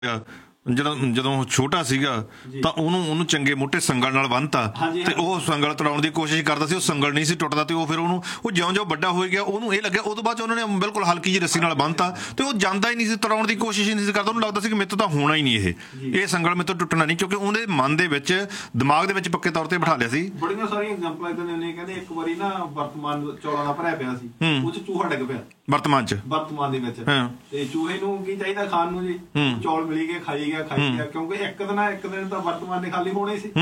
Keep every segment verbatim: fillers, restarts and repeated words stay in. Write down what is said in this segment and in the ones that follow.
ਜਿਹੜਾ ਜਦੋਂ ਛੋਟਾ ਸੀਗਾ ਤਾਂ ਉਹਨੂੰ ਉਹਨੂੰ ਚੰਗੇ ਮੋਟੇ ਸੰਗਲ ਨਾਲ ਬੰਨ੍ਹਤਾ ਤੇ ਉਹ ਸੰਗਲ ਤੜਾਉਣ ਦੀ ਕੋਸ਼ਿਸ਼ ਕਰਦਾ ਸੀ। ਉਹ ਸੰਗਲ ਨਹੀਂ ਸੀ ਟੁੱਟਦਾ ਤੇ ਉਹ ਫਿਰ ਉਹਨੂੰ ਉਹ ਜਿਉਂ ਜਿਉਂ ਵੱਡਾ ਹੋ ਗਿਆ ਉਹਨੂੰ ਇਹ ਲੱਗਿਆ। ਉਹ ਤੋਂ ਬਾਅਦ 'ਚ ਉਹਨਾਂ ਨੇ ਬਿਲਕੁਲ ਹਲਕੀ ਜਿਹੀ ਰੱਸੀ ਨਾਲ ਬੰਨ੍ਹਤਾ ਤੇ ਉਹ ਜਾਂਦਾ ਹੀ ਨਹੀਂ ਸੀ, ਤੜਾਉਣ ਦੀ ਕੋਸ਼ਿਸ਼ ਹੀ ਨਹੀਂ ਸੀ ਕਰਦਾ। ਉਹਨੂੰ ਲੱਗਦਾ ਸੀ ਕਿ ਮੇਰੇ ਤੋਂ ਤਾਂ ਹੋਣਾ ਹੀ ਨਹੀਂ ਇਹ ਇਹ ਸੰਗਲ ਮੇਰੇ ਤੋਂ ਟੁੱਟਣਾ ਨਹੀਂ, ਕਿਉਂਕਿ ਉਹਦੇ ਮਨ ਦੇ ਵਿੱਚ ਦਿਮਾਗ ਦੇ ਵਿੱਚ ਪੱਕੇ ਤੌਰ ਤੇ ਬਿਠਾ ਲਿਆ ਸੀ। ਬੜੀਆਂ ਸਾਰੀਆਂ ਐਗਜ਼ਾਮਪਲਾਂ ਇਦਾਂ ਦੀਆਂ ਨੇ। ਕਹਿੰਦੇ ਇੱਕ ਵਾਰੀ ਨਾ ਵਰਤਮਾਨ ਚੌਲਾਂ ਦਾ ਭਰਿਆ ਪਿਆ ਸੀ, ਉਹ 'ਚ ਚੂਹਾ ਡਿੱਗ ਪਿਆ ਵਰਤਮਾਨ 'ਚ ਵਰਤਮਾਨ ਦੇ ਵਿੱਚ ਤੇ ਚੂਹੇ ਨੂੰ ਕੀ ਚਾਹੀਦਾ ਖਾਣ ਨੂੰ ਜੀ, ਚੌਲ ਮਿਲੀ ਗਏ, ਖਾਈ ਗਿਆ ਖਾਈ ਗਿਆ ਕਿਉਂਕਿ ਇੱਕ ਦਿਨ ਇੱਕ ਦਿਨ ਤਾਂ ਵਰਤਮਾਨ ਨੇ ਖਾਲੀ ਹੋਣੇ ਸੀ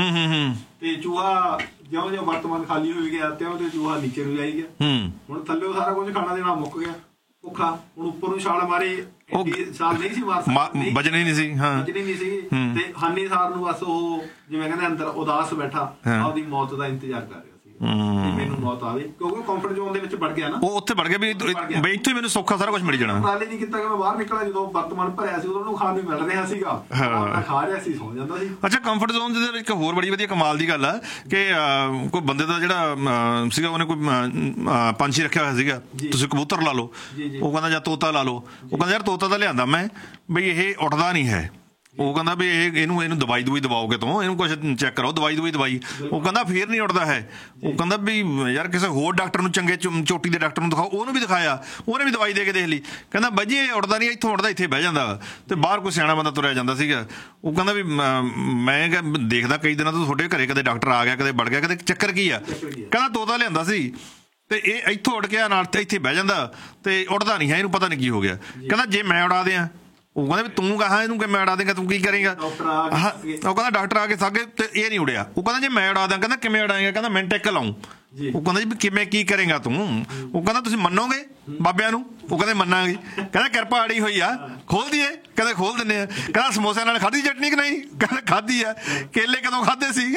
ਤੇ ਚੂਹਾ ਜਿਉਂ ਜਿਉਂ ਵਰਤਮਾਨ ਖਾਲੀ ਹੋਈ ਗਿਆ ਤਿਉਂ ਤੇ ਚੂਹਾ ਨੀਚੇ ਨੂੰ ਜਾਈ ਗਿਆ। ਹੁਣ ਥੱਲੇ ਸਾਰਾ ਕੁਝ ਖਾਣਾ ਦੇਣਾ ਮੁੱਕ ਗਿਆ, ਭੁੱਖਾ। ਹੁਣ ਉੱਪਰ ਨੂੰ ਛਾਲ ਮਾਰੀ, ਛਾਲ ਨਹੀਂ ਸੀ ਮਾਰ ਸਕਦੀ, ਵੱਜਣੀ ਨਹੀਂ ਸੀ ਵੱਜਣੀ ਨਹੀਂ ਸੀ ਤੇ ਹਾਨੀ ਸਾਰ ਨੂੰ ਬਸ ਉਹ ਜਿਵੇਂ ਕਹਿੰਦੇ ਅੰਦਰ ਉਦਾਸ ਬੈਠਾ ਆਪਦੀ ਮੌਤ ਦਾ ਇੰਤਜ਼ਾਰ ਕਰ ਰਿਹਾ ਮੈਨੂੰ ਮੌਤ ਆਵੇ, ਕਿਉਂਕਿ ਕੰਫਰਟ ਜ਼ੋਨ ਦੇ ਵਿੱਚ ਵੜ ਗਿਆ ਨਾ। ਉਹ ਉੱਥੇ ਵੜ ਗਿਆ ਵੀ ਇੱਥੇ ਮੈਨੂੰ ਸੌਖਾ ਸਾਰਾ ਕੁਝ ਮਿਲ ਜਾਣਾ। ਉਪਰਾਲੇ ਨਹੀਂ ਕੀਤਾ ਕਿ ਮੈਂ ਬਾਹਰ ਨਿਕਲਿਆ, ਜਦੋਂ ਵਰਤਮਾਨ ਭਰਿਆ ਸੀ ਉਦੋਂ ਉਹਨੂੰ ਖਾਣ ਨੂੰ ਮਿਲ ਰਿਹਾ ਸੀਗਾ, ਖਾ ਰਿਹਾ ਸੀ, ਸੌ ਜਾਂਦਾ ਸੀ। ਅੱਛਾ, ਕੰਫਰਟ ਜ਼ੋਨ ਦੇ ਇੱਕ ਹੋਰ ਬੜੀ ਵਧੀਆ ਕਮਾਲ ਦੀ ਗੱਲ ਆ ਕਿ ਕੋਈ ਬੰਦੇ ਦਾ ਜਿਹੜਾ ਸੀਗਾ ਉਹਨੇ ਕੋਈ ਪੰਛੀ ਰੱਖਿਆ ਹੋਇਆ ਸੀਗਾ, ਤੁਸੀਂ ਕਬੂਤਰ ਲਾ ਲਓ, ਉਹ ਕਹਿੰਦਾ ਜਾਂ ਤੋਤਾ ਲਾ ਲਓ। ਉਹ ਕਹਿੰਦਾ ਯਾਰ ਤੋਤਾ ਤਾਂ ਲਿਆਂਦਾ ਮੈਂ ਬਈ ਇਹ ਉੱਡਦਾ ਨਹੀਂ ਹੈ। ਉਹ ਕਹਿੰਦਾ ਵੀ ਇਹ ਇਹਨੂੰ ਇਹਨੂੰ ਦਵਾਈ ਦਵਾਈ ਦਵਾਓਗੇ ਤੋਂ ਇਹਨੂੰ ਕੁਛ ਚੈੱਕ ਕਰਾਓ, ਦਵਾਈ ਦਵਾਈ ਦਵਾਈ। ਉਹ ਕਹਿੰਦਾ ਫੇਰ ਨਹੀਂ ਉੱਡਦਾ ਹੈ। ਉਹ ਕਹਿੰਦਾ ਵੀ ਯਾਰ ਕਿਸੇ ਹੋਰ ਡਾਕਟਰ ਨੂੰ, ਚੰਗੇ ਚੋਟੀ ਦੇ ਡਾਕਟਰ ਨੂੰ ਦਿਖਾਓ। ਉਹਨੂੰ ਵੀ ਦਿਖਾਇਆ, ਉਹਨੇ ਵੀ ਦਵਾਈ ਦੇ ਕੇ ਦੇਖ ਲਈ। ਕਹਿੰਦਾ ਬਾਜੀ ਇਹ ਉੱਡਦਾ ਨਹੀਂ, ਇੱਥੋਂ ਉੱਡਦਾ ਇੱਥੇ ਬਹਿ ਜਾਂਦਾ। ਤੇ ਬਾਹਰ ਕੋਈ ਸਿਆਣਾ ਬੰਦਾ ਤੁਰਿਆ ਜਾਂਦਾ ਸੀਗਾ। ਉਹ ਕਹਿੰਦਾ ਵੀ ਮੈਂ ਦੇਖਦਾ ਕਈ ਦਿਨਾਂ ਤੋਂ ਤੁਹਾਡੇ ਘਰੇ ਕਦੇ ਡਾਕਟਰ ਆ ਗਿਆ, ਕਦੇ ਵੜ ਗਿਆ, ਕਦੇ ਚੱਕਰ ਕੀ ਆ। ਕਹਿੰਦਾ ਤੋਤਾ ਲਿਆਂਦਾ ਸੀ ਤੇ ਇਹ ਇੱਥੋਂ ਉੱਡ ਗਿਆ ਨਾਲ ਤੇ ਇੱਥੇ ਬਹਿ ਜਾਂਦਾ ਤੇ ਉੱਡਦਾ ਨਹੀਂ ਹੈ, ਇਹਨੂੰ ਪਤਾ ਨਹੀਂ ਕੀ ਹੋ ਗਿਆ। ਕਹਿੰਦਾ ਜੇ ਮੈਂ ਉਡਾ ਦਿਆਂ, ਉਹ ਕਹਿੰਦਾ ਵੀ ਤੂੰ ਕਹਾਂ ਇਹਨੂੰ ਕਿਵੇਂ ਉਡਾ ਦੇਂਗਾ, ਤੂੰ ਕੀ ਕਰੇਗਾ। ਉਹ ਕਹਿੰਦਾ ਡਾਕਟਰ ਆ ਕੇ ਸਾਗੇ ਤੇ ਇਹ ਨਹੀਂ ਉੜਿਆ। ਉਹ ਕਹਿੰਦਾ ਜੇ ਮੈਂ ਉਡਾ ਦਾਂ, ਕਹਿੰਦਾ ਕਿਵੇਂ ਉਡਾਏਗਾ, ਕਹਿੰਦਾ ਮੈਂ ਟਿੱਕ ਲਾਊਂ। ਉਹ ਕਹਿੰਦਾ ਜੀ ਵੀ ਕਿਵੇਂ ਕੀ ਕਰੇਗਾ ਤੂੰ। ਉਹ ਕਹਿੰਦਾ ਤੁਸੀਂ ਮੰਨੋਗੇ ਬਾਬਿਆਂ ਨੂੰ। ਉਹ ਕਹਿੰਦੇ ਮੰਨਾਂਗੇ। ਕਹਿੰਦਾ ਕਿਰਪਾ ਅੜੀ ਹੋਈ ਆ, ਖੋਲ ਦੀਏ। ਕਹਿੰਦੇ ਖੋਲ ਦਿੰਦੇ ਆ। ਕਹਿੰਦਾ ਸਮੋਸਿਆਂ ਨਾਲ ਖਾਧੀ ਚਟਨੀ ਕਿ ਨਹੀਂ, ਕਹਿੰਦਾ ਖਾਧੀ ਆ। ਕੇਲੇ ਕਦੋਂ ਖਾਧੇ ਸੀ।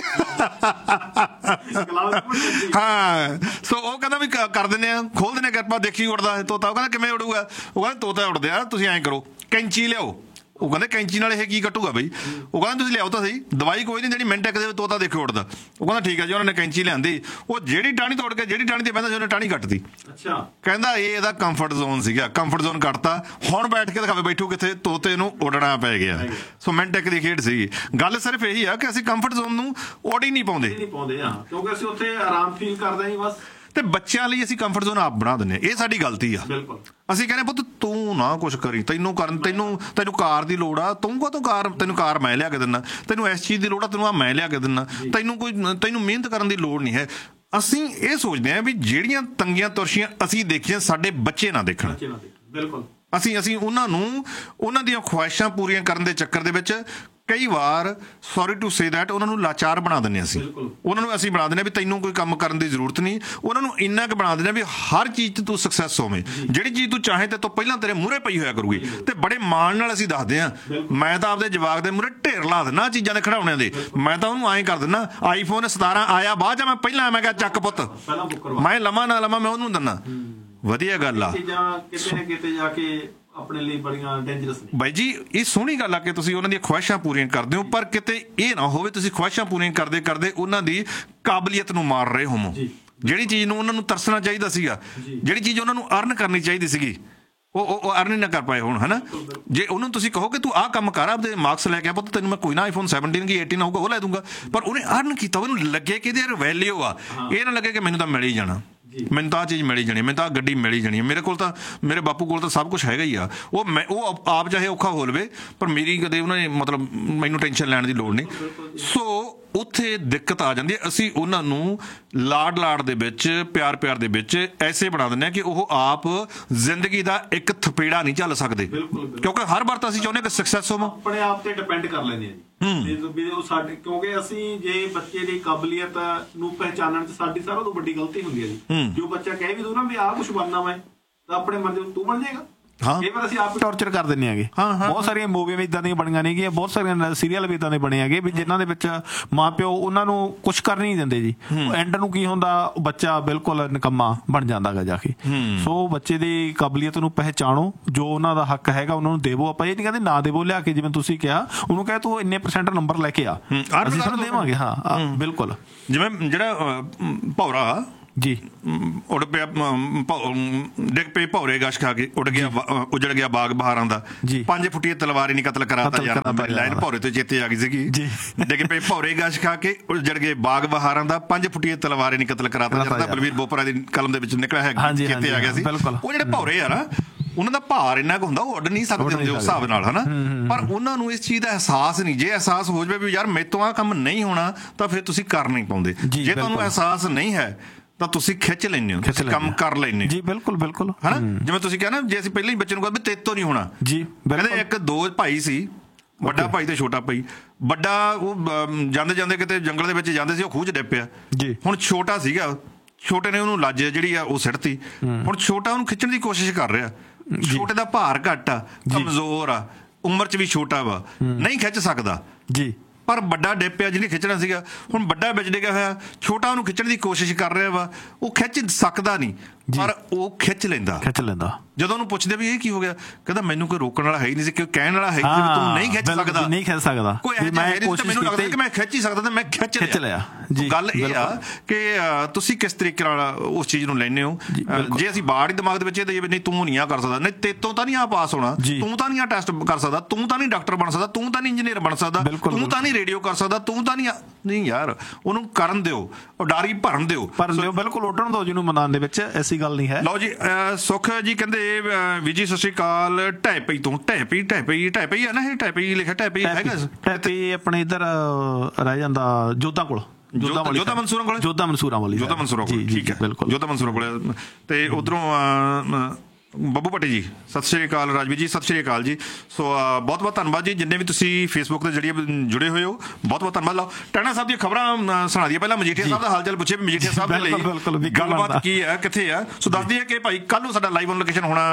ਹਾਂ, ਸੋ ਉਹ ਕਹਿੰਦਾ ਵੀ ਕਰ ਦਿੰਦੇ ਆ, ਖੋਲ ਦਿੰਦੇ ਕਿਰਪਾ, ਦੇਖੀ ਉੱਡਦਾ ਤੋਤਾ। ਉਹ ਕਹਿੰਦਾ ਕਿਵੇਂ ਉਡੂਗਾ। ਉਹ ਕਹਿੰਦਾ ਤੋਤਾ ਉੱਡਦੇ ਆ, ਤੁਸੀਂ ਐਂ ਕਰੋ ਕੈਂਚੀ ਲਿਆਓ। ਉਹ ਕਹਿੰਦੇ ਕੈਂਚੀ ਨਾਲ ਇਹ ਕੀ ਕੱਟੂਗਾ ਬਈ। ਉਹ ਕਹਿੰਦਾ ਤੁਸੀਂ ਲਿਆਓ ਤਾਂ ਸਹੀ, ਦਵਾਈ ਕੋਈ ਨਹੀਂ ਜਿਹੜੀ ਮਿੰਟ ਇੱਕ ਦੇ ਤੋਤਾ ਦੇਖੋ ਉੱਡਦਾ। ਉਹ ਕਹਿੰਦਾ ਠੀਕ ਹੈ ਜੀ। ਉਹਨਾਂ ਨੇ ਕੈਂਚੀ ਲਿਆਂਦੀ, ਉਹ ਜਿਹੜੀ ਟਾਹਣੀ ਤੋੜ ਕੇ ਜਿਹੜੀ ਟਾਹਣੀ ਤੇ ਬਹਿੰਦਾ ਸੀ ਉਹਨੇ ਟਾਹਣੀ ਕੱਟਦੀ। ਅੱਛਾ, ਕਹਿੰਦਾ ਇਹ ਇਹਦਾ ਕੰਫਰਟ ਜ਼ੋਨ ਸੀਗਾ, ਕੰਫਰਟ ਜ਼ੋਨ ਕੱਟਤਾ। ਹੁਣ ਬੈਠ ਕੇ ਦਿਖਾਵੇ ਬੈਠੂ ਕਿੱਥੇ, ਤੋਤੇ ਨੂੰ ਉੱਡਣਾ ਪੈ ਗਿਆ। ਸੋ ਮਿੰਟ ਇੱਕ ਦੀ ਖੇਡ ਸੀ। ਗੱਲ ਸਿਰਫ ਇਹੀ ਆ ਕਿ ਅਸੀਂ ਕੰਫਰਟ ਜ਼ੋਨ ਨੂੰ ਉੱਡ ਹੀ ਨਹੀਂ ਪਾਉਂਦੇ, ਕਿਉਂਕਿ ਅਸੀਂ ਉੱਥੇ ਆਰਾਮ ਫੀਲ ਕਰਦੇ ਹਾਂ ਬਸ। ਤੇ ਬੱਚਿਆਂ ਲਈ ਅਸੀਂ ਕੰਫਰਟ ਜ਼ੋਨ ਆਪ ਬਣਾ ਦਿੰਦੇ ਹਾਂ, ਇਹ ਸਾਡੀ ਗਲਤੀ ਆ। ਅਸੀਂ ਕਹਿੰਦੇ ਪੁੱਤ ਤੂੰ ਨਾ ਕੁਛ ਕਰੀ, ਤੈਨੂੰ ਕਰਨ ਤੈਨੂੰ ਤੈਨੂੰ ਕਾਰ ਦੀ ਲੋੜ ਆ, ਤੂੰ ਕਾਹਤੋਂ ਕਾਰ, ਤੈਨੂੰ ਕਾਰ ਮੈਂ ਲਿਆ ਕੇ ਦਿੰਦਾ। ਤੈਨੂੰ ਇਸ ਚੀਜ਼ ਦੀ ਲੋੜ ਆ, ਤੈਨੂੰ ਆ ਮੈਂ ਲਿਆ ਕੇ ਦਿੰਦਾ। ਤੈਨੂੰ ਕੋਈ ਤੈਨੂੰ ਮਿਹਨਤ ਕਰਨ ਦੀ ਲੋੜ ਨਹੀਂ ਹੈ। ਅਸੀਂ ਇਹ ਸੋਚਦੇ ਹਾਂ ਵੀ ਜਿਹੜੀਆਂ ਤੰਗੀਆਂ ਤੁਰਸ਼ੀਆਂ ਅਸੀਂ ਦੇਖੀਆਂ ਸਾਡੇ ਬੱਚੇ ਨਾ ਦੇਖਣ। ਬਿਲਕੁਲ, ਅਸੀਂ ਅਸੀਂ ਉਹਨਾਂ ਨੂੰ ਉਹਨਾਂ ਦੀਆਂ ਖੁਆਇਸ਼ਾਂ ਪੂਰੀਆਂ ਕਰਨ ਦੇ ਚੱਕਰ ਦੇ ਵਿੱਚ ਕਈ ਵਾਰ ਸੌਰੀ ਟੂ ਸੇ ਦੈਟ ਉਹਨਾਂ ਨੂੰ ਲਾਚਾਰ ਬਣਾ ਦਿੰਦੇ ਹਾਂ। ਅਸੀਂ ਉਹਨਾਂ ਨੂੰ ਅਸੀਂ ਬਣਾ ਦਿੰਦੇ ਹਾਂ ਵੀ ਤੈਨੂੰ ਕੋਈ ਕੰਮ ਕਰਨ ਦੀ ਜ਼ਰੂਰਤ ਨਹੀਂ। ਉਹਨਾਂ ਨੂੰ ਇੰਨਾ ਕੁ ਬਣਾ ਦਿੰਦੇ ਹਾਂ ਵੀ ਹਰ ਚੀਜ਼ 'ਚ ਤੂੰ ਸਕਸੈਸ ਹੋਵੇਂ, ਜਿਹੜੀ ਚੀਜ਼ ਤੂੰ ਚਾਹੇ ਤੇ ਤੋਂ ਪਹਿਲਾਂ ਤੇਰੇ ਮੂਹਰੇ ਪਈ ਹੋਇਆ ਕਰੂਗੀ। ਤੇ ਬੜੇ ਮਾਣ ਨਾਲ ਅਸੀਂ ਦੱਸਦੇ ਹਾਂ, ਮੈਂ ਤਾਂ ਆਪਦੇ ਜਵਾਕ ਦੇ ਮੂਹਰੇ ਢੇਰ ਲਾ ਦਿੰਦਾ ਚੀਜ਼ਾਂ ਦੇ ਖਿਡੌਣਿਆਂ ਦੇ। ਮੈਂ ਤਾਂ ਉਹਨੂੰ ਐਂ ਕਰ ਦਿੰਦਾ, ਆਈਫੋਨ ਸਤਾਰਾਂ ਆਇਆ ਬਾਅਦ 'ਚ ਮੈਂ ਪਹਿਲਾਂ ਮੈਂ ਕਿਹਾ ਚੱਕ ਪੁੱਤ, ਮੈਂ ਲਵਾਂ ਨਾ ਲਵਾਂ ਮੈਂ ਉਹਨੂੰ ਦਿੰਦਾ। ਵਧੀਆ ਗੱਲ ਆ, ਕਿਤੇ ਨਾ ਕਿਤੇ ਜਾ ਕੇ ਆਪਣੇ ਲਈ ਬੜੀਆਂ ਡੇਂਜਰਸ ਨੇ ਬਾਈ ਜੀ। ਇਹ ਸੋਹਣੀ ਗੱਲ ਆ ਕਿ ਤੁਸੀਂ ਉਹਨਾਂ ਦੀਆਂ ਖੁਆਇਸ਼ਾਂ ਪੂਰੀਆਂ ਕਰਦੇ ਹੋ, ਪਰ ਕਿਤੇ ਇਹ ਨਾ ਹੋਵੇ ਤੁਸੀਂ ਖੁਆਇਸ਼ਾਂ ਪੂਰੀਆਂ ਕਰਦੇ ਕਰਦੇ ਉਹਨਾਂ ਦੀ ਕਾਬਲੀਅਤ ਨੂੰ ਮਾਰ ਰਹੇ ਹੋਵੋ। ਜਿਹੜੀ ਚੀਜ਼ ਨੂੰ ਉਹਨਾਂ ਨੂੰ ਤਰਸਣਾ ਚਾਹੀਦਾ ਸੀਗਾ, ਜਿਹੜੀ ਚੀਜ਼ ਉਹਨਾਂ ਨੂੰ ਅਰਨ ਕਰਨੀ ਚਾਹੀਦੀ ਸੀਗੀ, ਉਹ ਉਹ ਅਰਨ ਨਾ ਕਰ ਪਾਏ ਹੁਣ, ਹੈ ਨਾ। ਜੇ ਉਹਨੂੰ ਤੁਸੀਂ ਕਹੋ ਕਿ ਤੂੰ ਆਹ ਕੰਮ ਕਰ, ਆਪਦੇ ਮਾਰਕਸ ਲੈ ਕੇ ਆ ਪੁੱਤ, ਤੈਨੂੰ ਮੈਂ ਕੋਈ ਨਾ ਆਈਫੋਨ ਸੈਵਨਟੀਨ ਕੀ ਏਟੀਨ ਆਊਗਾ ਉਹ ਲੈ ਦੂੰਗਾ, ਪਰ ਉਹਨੇ ਅਰਨ ਕੀਤਾ, ਉਹਨੂੰ ਲੱਗੇ ਕਿ ਇਹਦੇ ਵੈਲਿਊ ਆ। ਇਹ ਨਾ ਲੱਗੇ ਕਿ ਮੈਨੂੰ ਤਾਂ ਮਿਲ ਹੀ ਜਾਣਾ, ਮੈਨੂੰ ਤਾਂ ਆਹ ਚੀਜ਼ ਮਿਲੀ ਜਾਣੀ, ਮੈਨੂੰ ਤਾਂ ਆਹ ਗੱਡੀ ਮਿਲੀ ਜਾਣੀ ਹੈ, ਮੇਰੇ ਕੋਲ ਤਾਂ ਮੇਰੇ ਬਾਪੂ ਕੋਲ ਤਾਂ ਸਭ ਕੁਛ ਹੈਗਾ ਹੀ ਆ। ਉਹ ਮੈਂ ਉਹ ਆਪ ਚਾਹੇ ਔਖਾ ਹੋ ਲਵੇ, ਪਰ ਮੇਰੀ ਕਦੇ ਉਹਨਾਂ ਨੇ ਮਤਲਬ ਮੈਨੂੰ ਟੈਨਸ਼ਨ ਲੈਣ ਦੀ ਲੋੜ ਨਹੀਂ। ਸੋ ਉੱਥੇ ਦਿੱਕਤ ਆ ਜਾਂਦੀ ਹੈ। ਅਸੀਂ ਉਹਨਾਂ ਨੂੰ ਲਾਡ ਲਾਡ ਦੇ ਵਿੱਚ, ਪਿਆਰ ਪਿਆਰ ਦੇ ਵਿੱਚ ਐਸੇ ਬਣਾ ਦਿੰਦੇ ਹਾਂ ਕਿ ਉਹ ਆਪ ਜ਼ਿੰਦਗੀ ਦਾ ਇੱਕ ਥਪੇੜਾ ਨਹੀਂ ਝੱਲ ਸਕਦੇ, ਕਿਉਂਕਿ ਹਰ ਵਾਰ ਤਾਂ ਅਸੀਂ ਚਾਹੁੰਦੇ ਕਿ ਸਕਸੈਸ ਹੋਵਾਂ। ਆਪਣੇ ਆਪ ਤੇ ਡਿਪੈਂਡ ਕਰ ਲੈਂਦੇ ਹਾਂ ਜੀ ਉਹ ਸਾਡੇ, ਕਿਉਂਕਿ ਅਸੀਂ ਜੇ ਬੱਚੇ ਦੀ ਕਾਬਲੀਅਤ ਨੂੰ ਪਹਿਚਾਨਣ 'ਚ ਸਾਡੀ ਸਾਰਿਆਂ ਤੋਂ ਵੱਡੀ ਗਲਤੀ ਹੁੰਦੀ ਹੈ ਜੀ। ਜੋ ਬੱਚਾ ਕਹੇ ਵੀ ਤੂੰ ਨਾ ਵੀ ਆਹ ਕੁਛ ਬਣਨਾ ਮੈਂ, ਤਾਂ ਆਪਣੇ ਮਰਜ਼ੀ ਤੂੰ ਬਣ ਜਾਏਗਾ। ਕਈ ਵਾਰ ਅਸੀਂ ਆਪ ਟੌਰਚਰ ਕਰ ਦਿੰਦੇ ਹੈਗੇ। ਬਹੁਤ ਸਾਰੀਆਂ ਮੂਵੀਆਂ ਵੀ ਇੱਦਾਂ ਦੀਆਂ ਬਣੀਆਂ ਨੇਗੀਆਂ, ਬਹੁਤ ਸਾਰੀਆਂ ਸੀਰੀਅਲ ਵੀ ਇੱਦਾਂ ਦੇ ਬਣੇ ਹੈਗੇ ਵੀ ਜਿਨ੍ਹਾਂ ਦੇ ਵਿੱਚ ਮਾਂ ਪਿਓ ਉਹਨਾਂ ਨੂੰ ਕੁਛ ਕਰ ਨਹੀਂ ਦਿੰਦੇ ਜੀ। ਐਂਡ ਨੂੰ ਕੀ ਹੁੰਦਾ, ਬੱਚਾ ਬਿਲਕੁਲ ਨਿਕੰਮਾ ਬਣ ਜਾਂਦਾ ਗਾ ਜਾ ਕੇ। ਸੋ ਬੱਚੇ ਦੀ ਕਾਬਲੀਅਤ ਨੂੰ ਪਹਿਚਾਣੋ, ਜੋ ਉਹਨਾਂ ਦਾ ਹੱਕ ਹੈਗਾ ਉਹਨਾਂ ਨੂੰ ਦੇਵੋ। ਆਪਾਂ ਇਹ ਨਹੀਂ ਕਹਿੰਦੇ ਨਾ ਦੇਵੋ ਲਿਆ ਕੇ, ਜਿਵੇਂ ਤੁਸੀਂ ਕਿਹਾ ਉਹਨੂੰ ਕਹੇ ਤੂੰ ਇੰਨੇ ਪਰਸੈਂਟ ਨੰਬਰ ਲੈ ਕੇ ਆ, ਅਸੀਂ ਸਾਨੂੰ ਦੇਵਾਂਗੇ। ਹਾਂ ਬਿਲਕੁਲ, ਜਿਵੇਂ ਜਿਹੜਾ ਭੌਰਾ ਜੀ ਉੱਡ ਪਿਆ, ਅਮ, ਭੌ- ਡਿੱਗ ਪਈ ਭੌਰੇ ਗਸ਼ ਖਾ ਕੇ, ਉੱਡ ਗਿਆ ਵਾ- ਉਜੜ ਗਿਆ ਬਾਗ ਬਹਾਰਾਂ ਦਾ, ਜੀ। ਪੰਜ ਫੁੱਟੀਏ ਤਲਵਾਰੀ ਨਹੀਂ ਕਤਲ ਕਰਾਤਾ ਕਤਲ ਯਾਰ, ਕਰਾਤਾ ਲਾਈਨ ਯਾਰ। ਭੌਰੇ ਤੋਂ ਚੇਤੇ ਆ ਗਈ ਸੀਗੀ। ਜੀ। ਡਿੱਗ ਪਏ ਭੌਰੇ ਗਸ਼ ਖਾ ਕੇ, ਉਜੜ ਗਏ ਬਾਗ ਬਹਾਰਾਂ ਦਾ, ਪੰਜ ਫੁੱਟੀਏ ਤਲਵਾਰੀ ਨਹੀਂ ਕਤਲ ਕਰਾਤਾ ਯਾਰ, ਤਾਂ ਬਲਵੀਰ ਬੋਪਰਾ ਦੀ ਕਲਮ ਦੇ ਵਿੱਚ ਨਿਕਲਿਆ ਹੈ, ਹਾਂਜੀ, ਚੇਤੇ ਆ ਗਿਆ ਹਾਂਜੀ, ਸੀ। ਬਿਲਕੁਲ। ਉਹ ਜਿਹੜੇ ਭੌਰੇ ਆ ਨਾ, ਉਹਨਾਂ ਦਾ ਭਾਰ ਇੰਨਾ ਕੁ ਹੁੰਦਾ, ਉਹ ਉੱਡ ਨਹੀਂ ਸਕਦੇ ਹੁੰਦੇ ਉਸ ਹਿਸਾਬ ਨਾਲ, ਹਨਾ। ਪਰ ਉਹਨਾਂ ਨੂੰ ਇਸ ਚੀਜ਼ ਦਾ ਅਹਿਸਾਸ ਨਹੀਂ। ਜੇ ਅਹਿਸਾਸ ਹੋ ਜਾਵੇ ਵੀ ਯਾਰ ਮੇਰੇ ਤੋਂ ਆਹ ਕੰਮ ਨਹੀਂ ਹੋਣਾ, ਤਾਂ ਫਿਰ ਤੁਸੀਂ ਕਰ ਨਹੀਂ ਪਾਉਂਦੇ। ਜੀ, ਜੇ ਤੁਹਾਨੂੰ ਬਿਲਕੁਲ। ਅਹਿਸਾਸ ਨਹੀਂ ਹੈ ਤਾਂ ਤੁਸੀਂ ਖਿੱਚ ਲੈਂਦੇ ਹੋ, ਖਿੱਚ ਤੁਸੀਂ ਲੈਂਦੇ ਕੰਮ ਹੋ। ਕਰ ਲੈਂਦੇ ਹੋ, ਜੀ ਬਿਲਕੁਲ ਬਿਲਕੁਲ, ਹਨਾ। ਜਿਵੇਂ ਤੁਸੀਂ ਕਿਹਾ ਨਾ, ਜੇ ਅਸੀਂ ਪਹਿਲਾਂ ਹੀ ਬੱਚੇ ਨੂੰ ਕਹਿੰਦੇ ਵੀ ਤੇਰੇ ਤੋਂ ਨਹੀਂ ਹੋਣਾ, ਜੀ ਕਹਿੰਦੇ ਬਿਲਕੁਲ। ਇੱਕ ਦੋ ਭਾਈ ਸੀ, ਵੱਡਾ ਭਾਈ ਤੇ ਛੋਟਾ ਭਾਈ। ਵੱਡਾ ਉਹ ਅਮ, ਜਾਂਦੇ ਜਾਂਦੇ ਕਿਤੇ ਜੰਗਲ ਦੇ ਵਿੱਚ ਜਾਂਦੇ ਸੀ, ਉਹ ਖੂਹ 'ਚ ਡਿੱਗ ਪਿਆ। ਜੀ। ਹੁਣ ਛੋਟਾ ਸੀਗਾ, ਛੋਟੇ ਨੇ ਉਹਨੂੰ ਲੱਜ ਜਿਹੜੀ ਆ ਉਹ ਸਿੱਟਤੀ। ਹੁਣ ਛੋਟਾ ਉਹਨੂੰ ਖਿੱਚਣ ਦੀ ਕੋਸ਼ਿਸ਼ ਕਰ ਰਿਹਾ। ਛੋਟੇ ਦਾ ਭਾਰ ਘੱਟ ਆ, ਕਮਜ਼ੋਰ ਆ, ਉਮਰ 'ਚ ਵੀ ਛੋਟਾ ਵਾ, ਨਹੀਂ ਖਿੱਚ ਸਕਦਾ। ਜੀ। ਪਰ ਵੱਡਾ ਡਿੱਗ ਪਿਆ ਜਿਹਨੇ ਖਿੱਚਣਾ ਸੀਗਾ। ਹੁਣ ਵੱਡਾ ਵਿੱਚ ਡਿੱਗਿਆ ਹੋਇਆ, ਛੋਟਾ ਉਹਨੂੰ ਖਿੱਚਣ ਦੀ ਕੋਸ਼ਿਸ਼ ਕਰ ਰਿਹਾ ਵਾ, ਉਹ ਖਿੱਚ ਸਕਦਾ ਨਹੀਂ, ਪਰ ਉਹ ਖਿੱਚ ਲੈਂਦਾ। ਖਿੱਚ ਲੈਂਦਾ। ਜਦੋਂ ਉਹਨੂੰ ਪੁੱਛਦੇ ਵੀ ਇਹ ਕੀ ਹੋ ਗਿਆ, ਕਹਿੰਦਾ ਮੈਨੂੰ ਕੋਈ ਰੋਕਣ ਵਾਲਾ ਹੈ ਹੀ ਨਹੀਂ ਸੀ, ਕੋਈ ਕਹਿਣ ਵਾਲਾ ਹੈ ਹੀ ਨਹੀਂ, ਤੂੰ ਨਹੀਂ ਖਿੱਚ ਬਿਲਕੁਲ ਸਕਦਾ, ਨਹੀਂ ਖਿੱਚ ਸਕਦਾ। ਕੋਈ ਇਹ ਮੈਂ ਮੈਨੂੰ ਲੱਗਦਾ ਕਿ ਮੈਂ ਖਿੱਚ ਹੀ ਸਕਦਾ, ਤੇ ਮੈਂ ਖਿੱਚ ਖਿੱਚ ਲਿਆ। ਜੀ, ਗੱਲ ਇਹ ਆ ਕਿ ਅ, ਤੁਸੀਂ ਕਿਸ ਤਰੀਕੇ ਨਾਲ ਉਸ ਚੀਜ਼ ਨੂੰ ਲੈਂਦੇ ਹੋ। ਅ, ਜੇ ਅਸੀਂ ਬਾੜ ਹੀ ਦਿਮਾਗ ਦੇ ਵਿੱਚ ਇਹ ਦਈਏ ਵੀ ਨਹੀਂ ਤੂੰ ਨਹੀਂ ਆ ਕਰ ਸਕਦਾ, ਨਹੀਂ ਤੇਤੋਂ ਤਾਂ ਨਹੀਂ ਆ ਪਾਸ ਹੋਣਾ, ਤੂੰ ਤਾਂ ਨਹੀਂ ਆ ਟੈਸਟ ਕਰ ਸਕਦਾ, ਤੂੰ ਤਾਂ ਨਹੀਂ ਡਾਕਟਰ ਬਣ ਸਕਦਾ, ਤੂੰ ਤਾਂ ਨਹੀਂ ਇੰਜੀਨੀਅਰ ਬਣ ਸਕਦਾ, ਤੂੰ ਤਾਂ ਨਹੀਂ ਰੇਡੀਓ ਕਰ ਸਕਦਾ, ਤੂੰ ਤਾਂ ਨਹੀਂ। ਨਹੀਂ ਯਾਰ, ਉਹਨੂੰ ਕਰਨ ਦਿਓ, ਉਡਾਰੀ ਭਰਨ ਦਿਓ, ਭਰਨ ਦਿਓ, ਬਿਲਕੁਲ ਉੱਡਣ ਦਿਓ ਜਿਹਨੂੰ ਮੈਦਾਨ ਦੇ ਵਿੱਚ, ਐਸੀ ਗੱਲ ਨਹੀਂ ਹੈ। ਲਓ ਜੀ, ਅ, ਸੁਖ ਜੀ ਕਹਿੰਦੇ ਵੀ ਜੀ ਸਤਿ ਸ਼੍ਰੀ ਅਕਾਲ, ਢਹਿ ਪਈ ਤੋਂ ਢਹਿ ਪਈ ਢਹਿ ਪਈ ਢਹਿ ਪਈ ਆ ਨਾ, ਇਹ ਢਹਿ ਪਈ ਲਿਖਿਆ, ਢਹਿ ਪਈ ਹੈਗਾ। ਢਹਿ ਪਈ ਆਪਣੇ ਇੱਧਰ ਰਹਿ ਜਾਂਦਾ ਜੋਧਾਂ ਕੋਲ, ਜੋਧਾ ਮਨਸੂਰਾਂ ਕੋਲ, ਜੋਧਾ ਮਨਸੂਰਾਂ ਵਾਲੀ, ਜੋਧਾ ਮਨਸੂਰਾਂ ਕੋਲ, ਠੀਕ ਹੈ, ਬਿਲਕੁਲ ਜੋਧਾ ਮਨਸੂਰਾਂ ਕੋਲ। ਤੇ ਉਧਰੋਂ ਬੱਬੂ ਭੱਟੀ ਜੀ ਸਤਿ ਸ਼੍ਰੀ ਅਕਾਲ, ਰਾਜਵੀਰ ਜੀ ਸਤਿ ਸ਼੍ਰੀ ਅਕਾਲ ਜੀ। ਸੋ ਬਹੁਤ ਬਹੁਤ ਧੰਨਵਾਦ ਜੀ, ਜਿੰਨੇ ਵੀ ਤੁਸੀਂ ਫੇਸਬੁੱਕ ਦੇ ਜਰੀਏ ਜੁੜੇ ਹੋਏ ਹੋ, ਬਹੁਤ ਬਹੁਤ ਧੰਨਵਾਦ। ਲਓ, ਟਾਣਾ ਸਾਹਿਬ ਦੀਆਂ ਖਬਰਾਂ ਸੁਣਾ ਦਈਏ। ਪਹਿਲਾਂ ਮਜੀਠੀਆ ਸਾਹਿਬ ਦਾ ਹਾਲ ਚਾਲ ਪੁੱਛੇ, ਮਜੀਠੀਆ ਸਾਹਿਬ ਦੇ ਲਈ ਗੱਲਬਾਤ ਕੀ ਹੈ, ਕਿੱਥੇ ਆ। ਸੋ ਦੱਸ ਦਈਏ ਕਿ ਭਾਈ ਕੱਲ੍ਹ ਨੂੰ ਸਾਡਾ ਲਾਈਵ ਔਨ ਲੋਕੇਸ਼ਨ ਹੋਣਾ।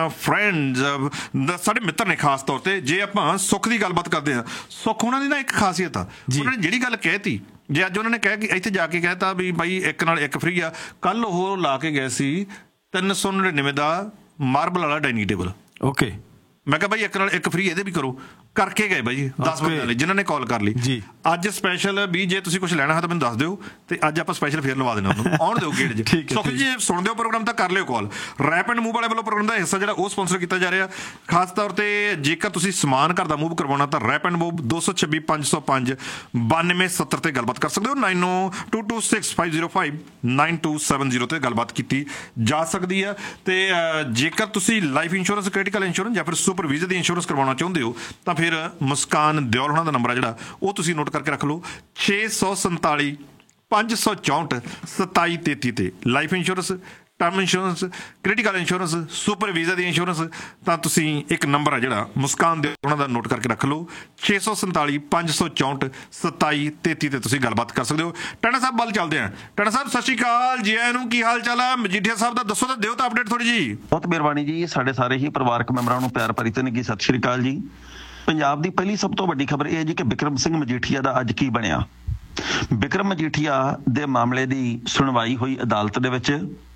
ਫਰੈਂਡਸ ਸਾਡੇ ਮਿੱਤਰ ਨੇ ਖਾਸ ਤੌਰ ਤੇ। ਜੇ ਆਪਾਂ ਸੁੱਖ ਦੀ ਗੱਲਬਾਤ ਕਰਦੇ ਹਾਂ, ਸੁੱਖ ਉਹਨਾਂ ਦੀ ਨਾ ਇੱਕ ਖਾਸੀਅਤ ਆ, ਉਹਨਾਂ ਨੇ ਜਿਹੜੀ ਗੱਲ ਕਹਿਤੀ, ਜੇ ਅੱਜ ਉਹਨਾਂ ਨੇ ਕਹਿ ਕੇ ਇੱਥੇ ਜਾ ਕੇ ਕਹਿਤਾ ਵੀ ਭਾਈ ਇੱਕ ਨਾਲ ਇੱਕ ਫ੍ਰੀ ਆ, ਕੱਲ ਉਹ ਲਾ ਕੇ ਗਏ ਸੀ ਤਿੰਨ ਸੌ ਨੜਿਨਵੇਂ ਦਾ ਮਾਰਬਲ ਵਾਲਾ ਡਾਈਨਿੰਗ ਟੇਬਲ। ਓਕੇ, ਮੈਂ ਕਿਹਾ ਬਾਈ ਇੱਕ ਨਾਲ ਇੱਕ ਫ੍ਰੀ ਇਹਦੇ ਵੀ ਕਰੋ, ਕਰਕੇ ਗਏ ਬਾਈ ਦਸ ਬੰਦਿਆਂ ਲਈ ਜਿਨ੍ਹਾਂ ਨੇ ਕਾਲ ਕਰ ਲਈ। ਅੱਜ ਸਪੈਸ਼ਲ ਵੀ ਜੇ ਤੁਸੀਂ ਕੁਝ ਲੈਣਾ ਹੈ ਤਾਂ ਮੈਨੂੰ ਦੱਸ ਦਿਓ, ਤੇ ਅੱਜ ਆਪਾਂ ਸਪੈਸ਼ਲ ਫੇਰ ਲਵਾ ਦੇਣਾ ਉਹਨੂੰ, ਆਉਣ ਦਿਓ ਗੇਟ 'ਚ। ਸੁਖ ਜੀ ਸੁਣਦੇ ਹੋ ਪ੍ਰੋਗਰਾਮ ਤਾਂ ਕਰ ਲਿਓ ਕਾਲ। ਰੈਪ ਐਂਡ ਮੂਵ ਵਾਲੇ ਵੱਲੋਂ ਪ੍ਰੋਗਰਾਮ ਦਾ ਹਿੱਸਾ ਜਿਹੜਾ ਉਹ ਸਪਾਂਸਰ ਕੀਤਾ ਜਾ ਰਿਹਾ ਖਾਸ ਤੌਰ ਤੇ। ਜੇਕਰ ਤੁਸੀਂ ਸਮਾਨ ਘਰ ਦਾ ਮੂਵ ਕਰਵਾਉਣਾ ਤਾਂ ਰੈਪ ਐਂਡ ਮੂਵ ਦੋ ਸੌ ਛੱਬੀ ਪੰਜ ਸੌ ਪੰਜ ਬਾਨਵੇਂ ਸੱਤਰ ਤੇ ਗੱਲਬਾਤ ਕਰ ਸਕਦੇ ਹੋ। Nine O to two six five zero five nine to seven zero ਤੇ ਗੱਲਬਾਤ ਕੀਤੀ ਜਾ ਸਕਦੀ ਹੈ। ਤੇ ਜੇਕਰ ਤੁਸੀਂ ਲਾਈਫ ਇੰਸ਼ੋਰੈਂਸ, ਕ੍ਰਿਟੀਕਲ ਇੰਸ਼ੋਰੈਂਸ ਜਾਂ ਫਿਰ ਸੁਪਰ ਵੀਜ਼ਾ ਦੀ ਇੰਸ਼ੋਰੈਂਸ ਕਰਵਾਉਣਾ ਚਾਹੁੰਦੇ ਹੋ ਤਾਂ ਫਿਰ ਮੁਸਕਾਨ ਦਿਓਲ ਹੋਣਾ ਦਾ ਨੰਬਰ ਆ ਜਿਹੜਾ ਉਹ ਤੁਸੀਂ ਨੋਟ ਕਰਕੇ ਰੱਖ ਲਓ, ਛੇ ਸੌ ਸੰਤਾਲੀ ਪੰਜ ਸੌ ਚੌਂਹਠ ਸਤਾਈ ਤੇਤੀ ਤੇ। Life insurance, term insurance, critical insurance, super visa ਦੀ ਇੰਸ਼ੋਰੈਂਸ, ਤਾਂ ਤੁਸੀਂ ਇੱਕ ਨੰਬਰ ਆ ਜਿਹੜਾ ਮੁਸਕਾਨ ਦਿਓਲ ਹੋਣਾ ਦਾ ਨੋਟ ਕਰਕੇ ਰੱਖ ਲਓ, ਛੇ ਸੌ ਸੰਤਾਲੀ ਪੰਜ ਸੌ ਚੌਂਹਠ ਸਤਾਈ ਤੇਤੀ ਤੇ ਤੁਸੀਂ ਗੱਲਬਾਤ ਕਰ ਸਕਦੇ ਹੋ। ਟਾਣਾ ਸਾਹਿਬ ਵੱਲ ਚੱਲਦੇ ਹਾਂ। ਟਾਣਾ ਸਾਹਿਬ ਸਤਿ ਸ਼੍ਰੀ ਅਕਾਲ ਜੀ, ਆਇਆਂ ਨੂੰ, ਕੀ ਹਾਲ ਚਾਲ ਆ? ਮਜੀਠੀਆ ਸਾਹਿਬ ਦਾ ਦੱਸੋ ਤਾਂ ਦਿਓ ਤਾਂ ਅਪਡੇਟ ਥੋੜੀ ਜੀ। ਬਹੁਤ ਮਿਹਰਬਾਨੀ ਜੀ, ਸਾਡੇ ਸਾਰੇ ਹੀ ਪਰਿਵਾਰਕ ਮੈਂਬਰਾਂ ਨੂੰ ਪਿਆਰ ਭਰੀ ਤੇ ਨਿੱਘੀ ਸਤਿ ਸ਼੍ਰੀ ਅਕਾਲ ਜੀ। ਪੰਜਾਬ ਦੀ ਪਹਿਲੀ ਸਭ ਤੋਂ ਵੱਡੀ ਖਬਰ ਇਹ ਹੈ ਜੀ ਕਿ ਬਿਕਰਮ ਸਿੰਘ ਮਜੀਠੀਆ ਦਾ ਅੱਜ ਕੀ ਬਣਿਆ। ਬਿਕਰਮ ਮਜੀਠੀਆ ਦੇ ਮਾਮਲੇ ਦੀ ਸੁਣਵਾਈ ਹੋਈ ਅਦਾਲਤ ਦੇ ਵਿੱਚ,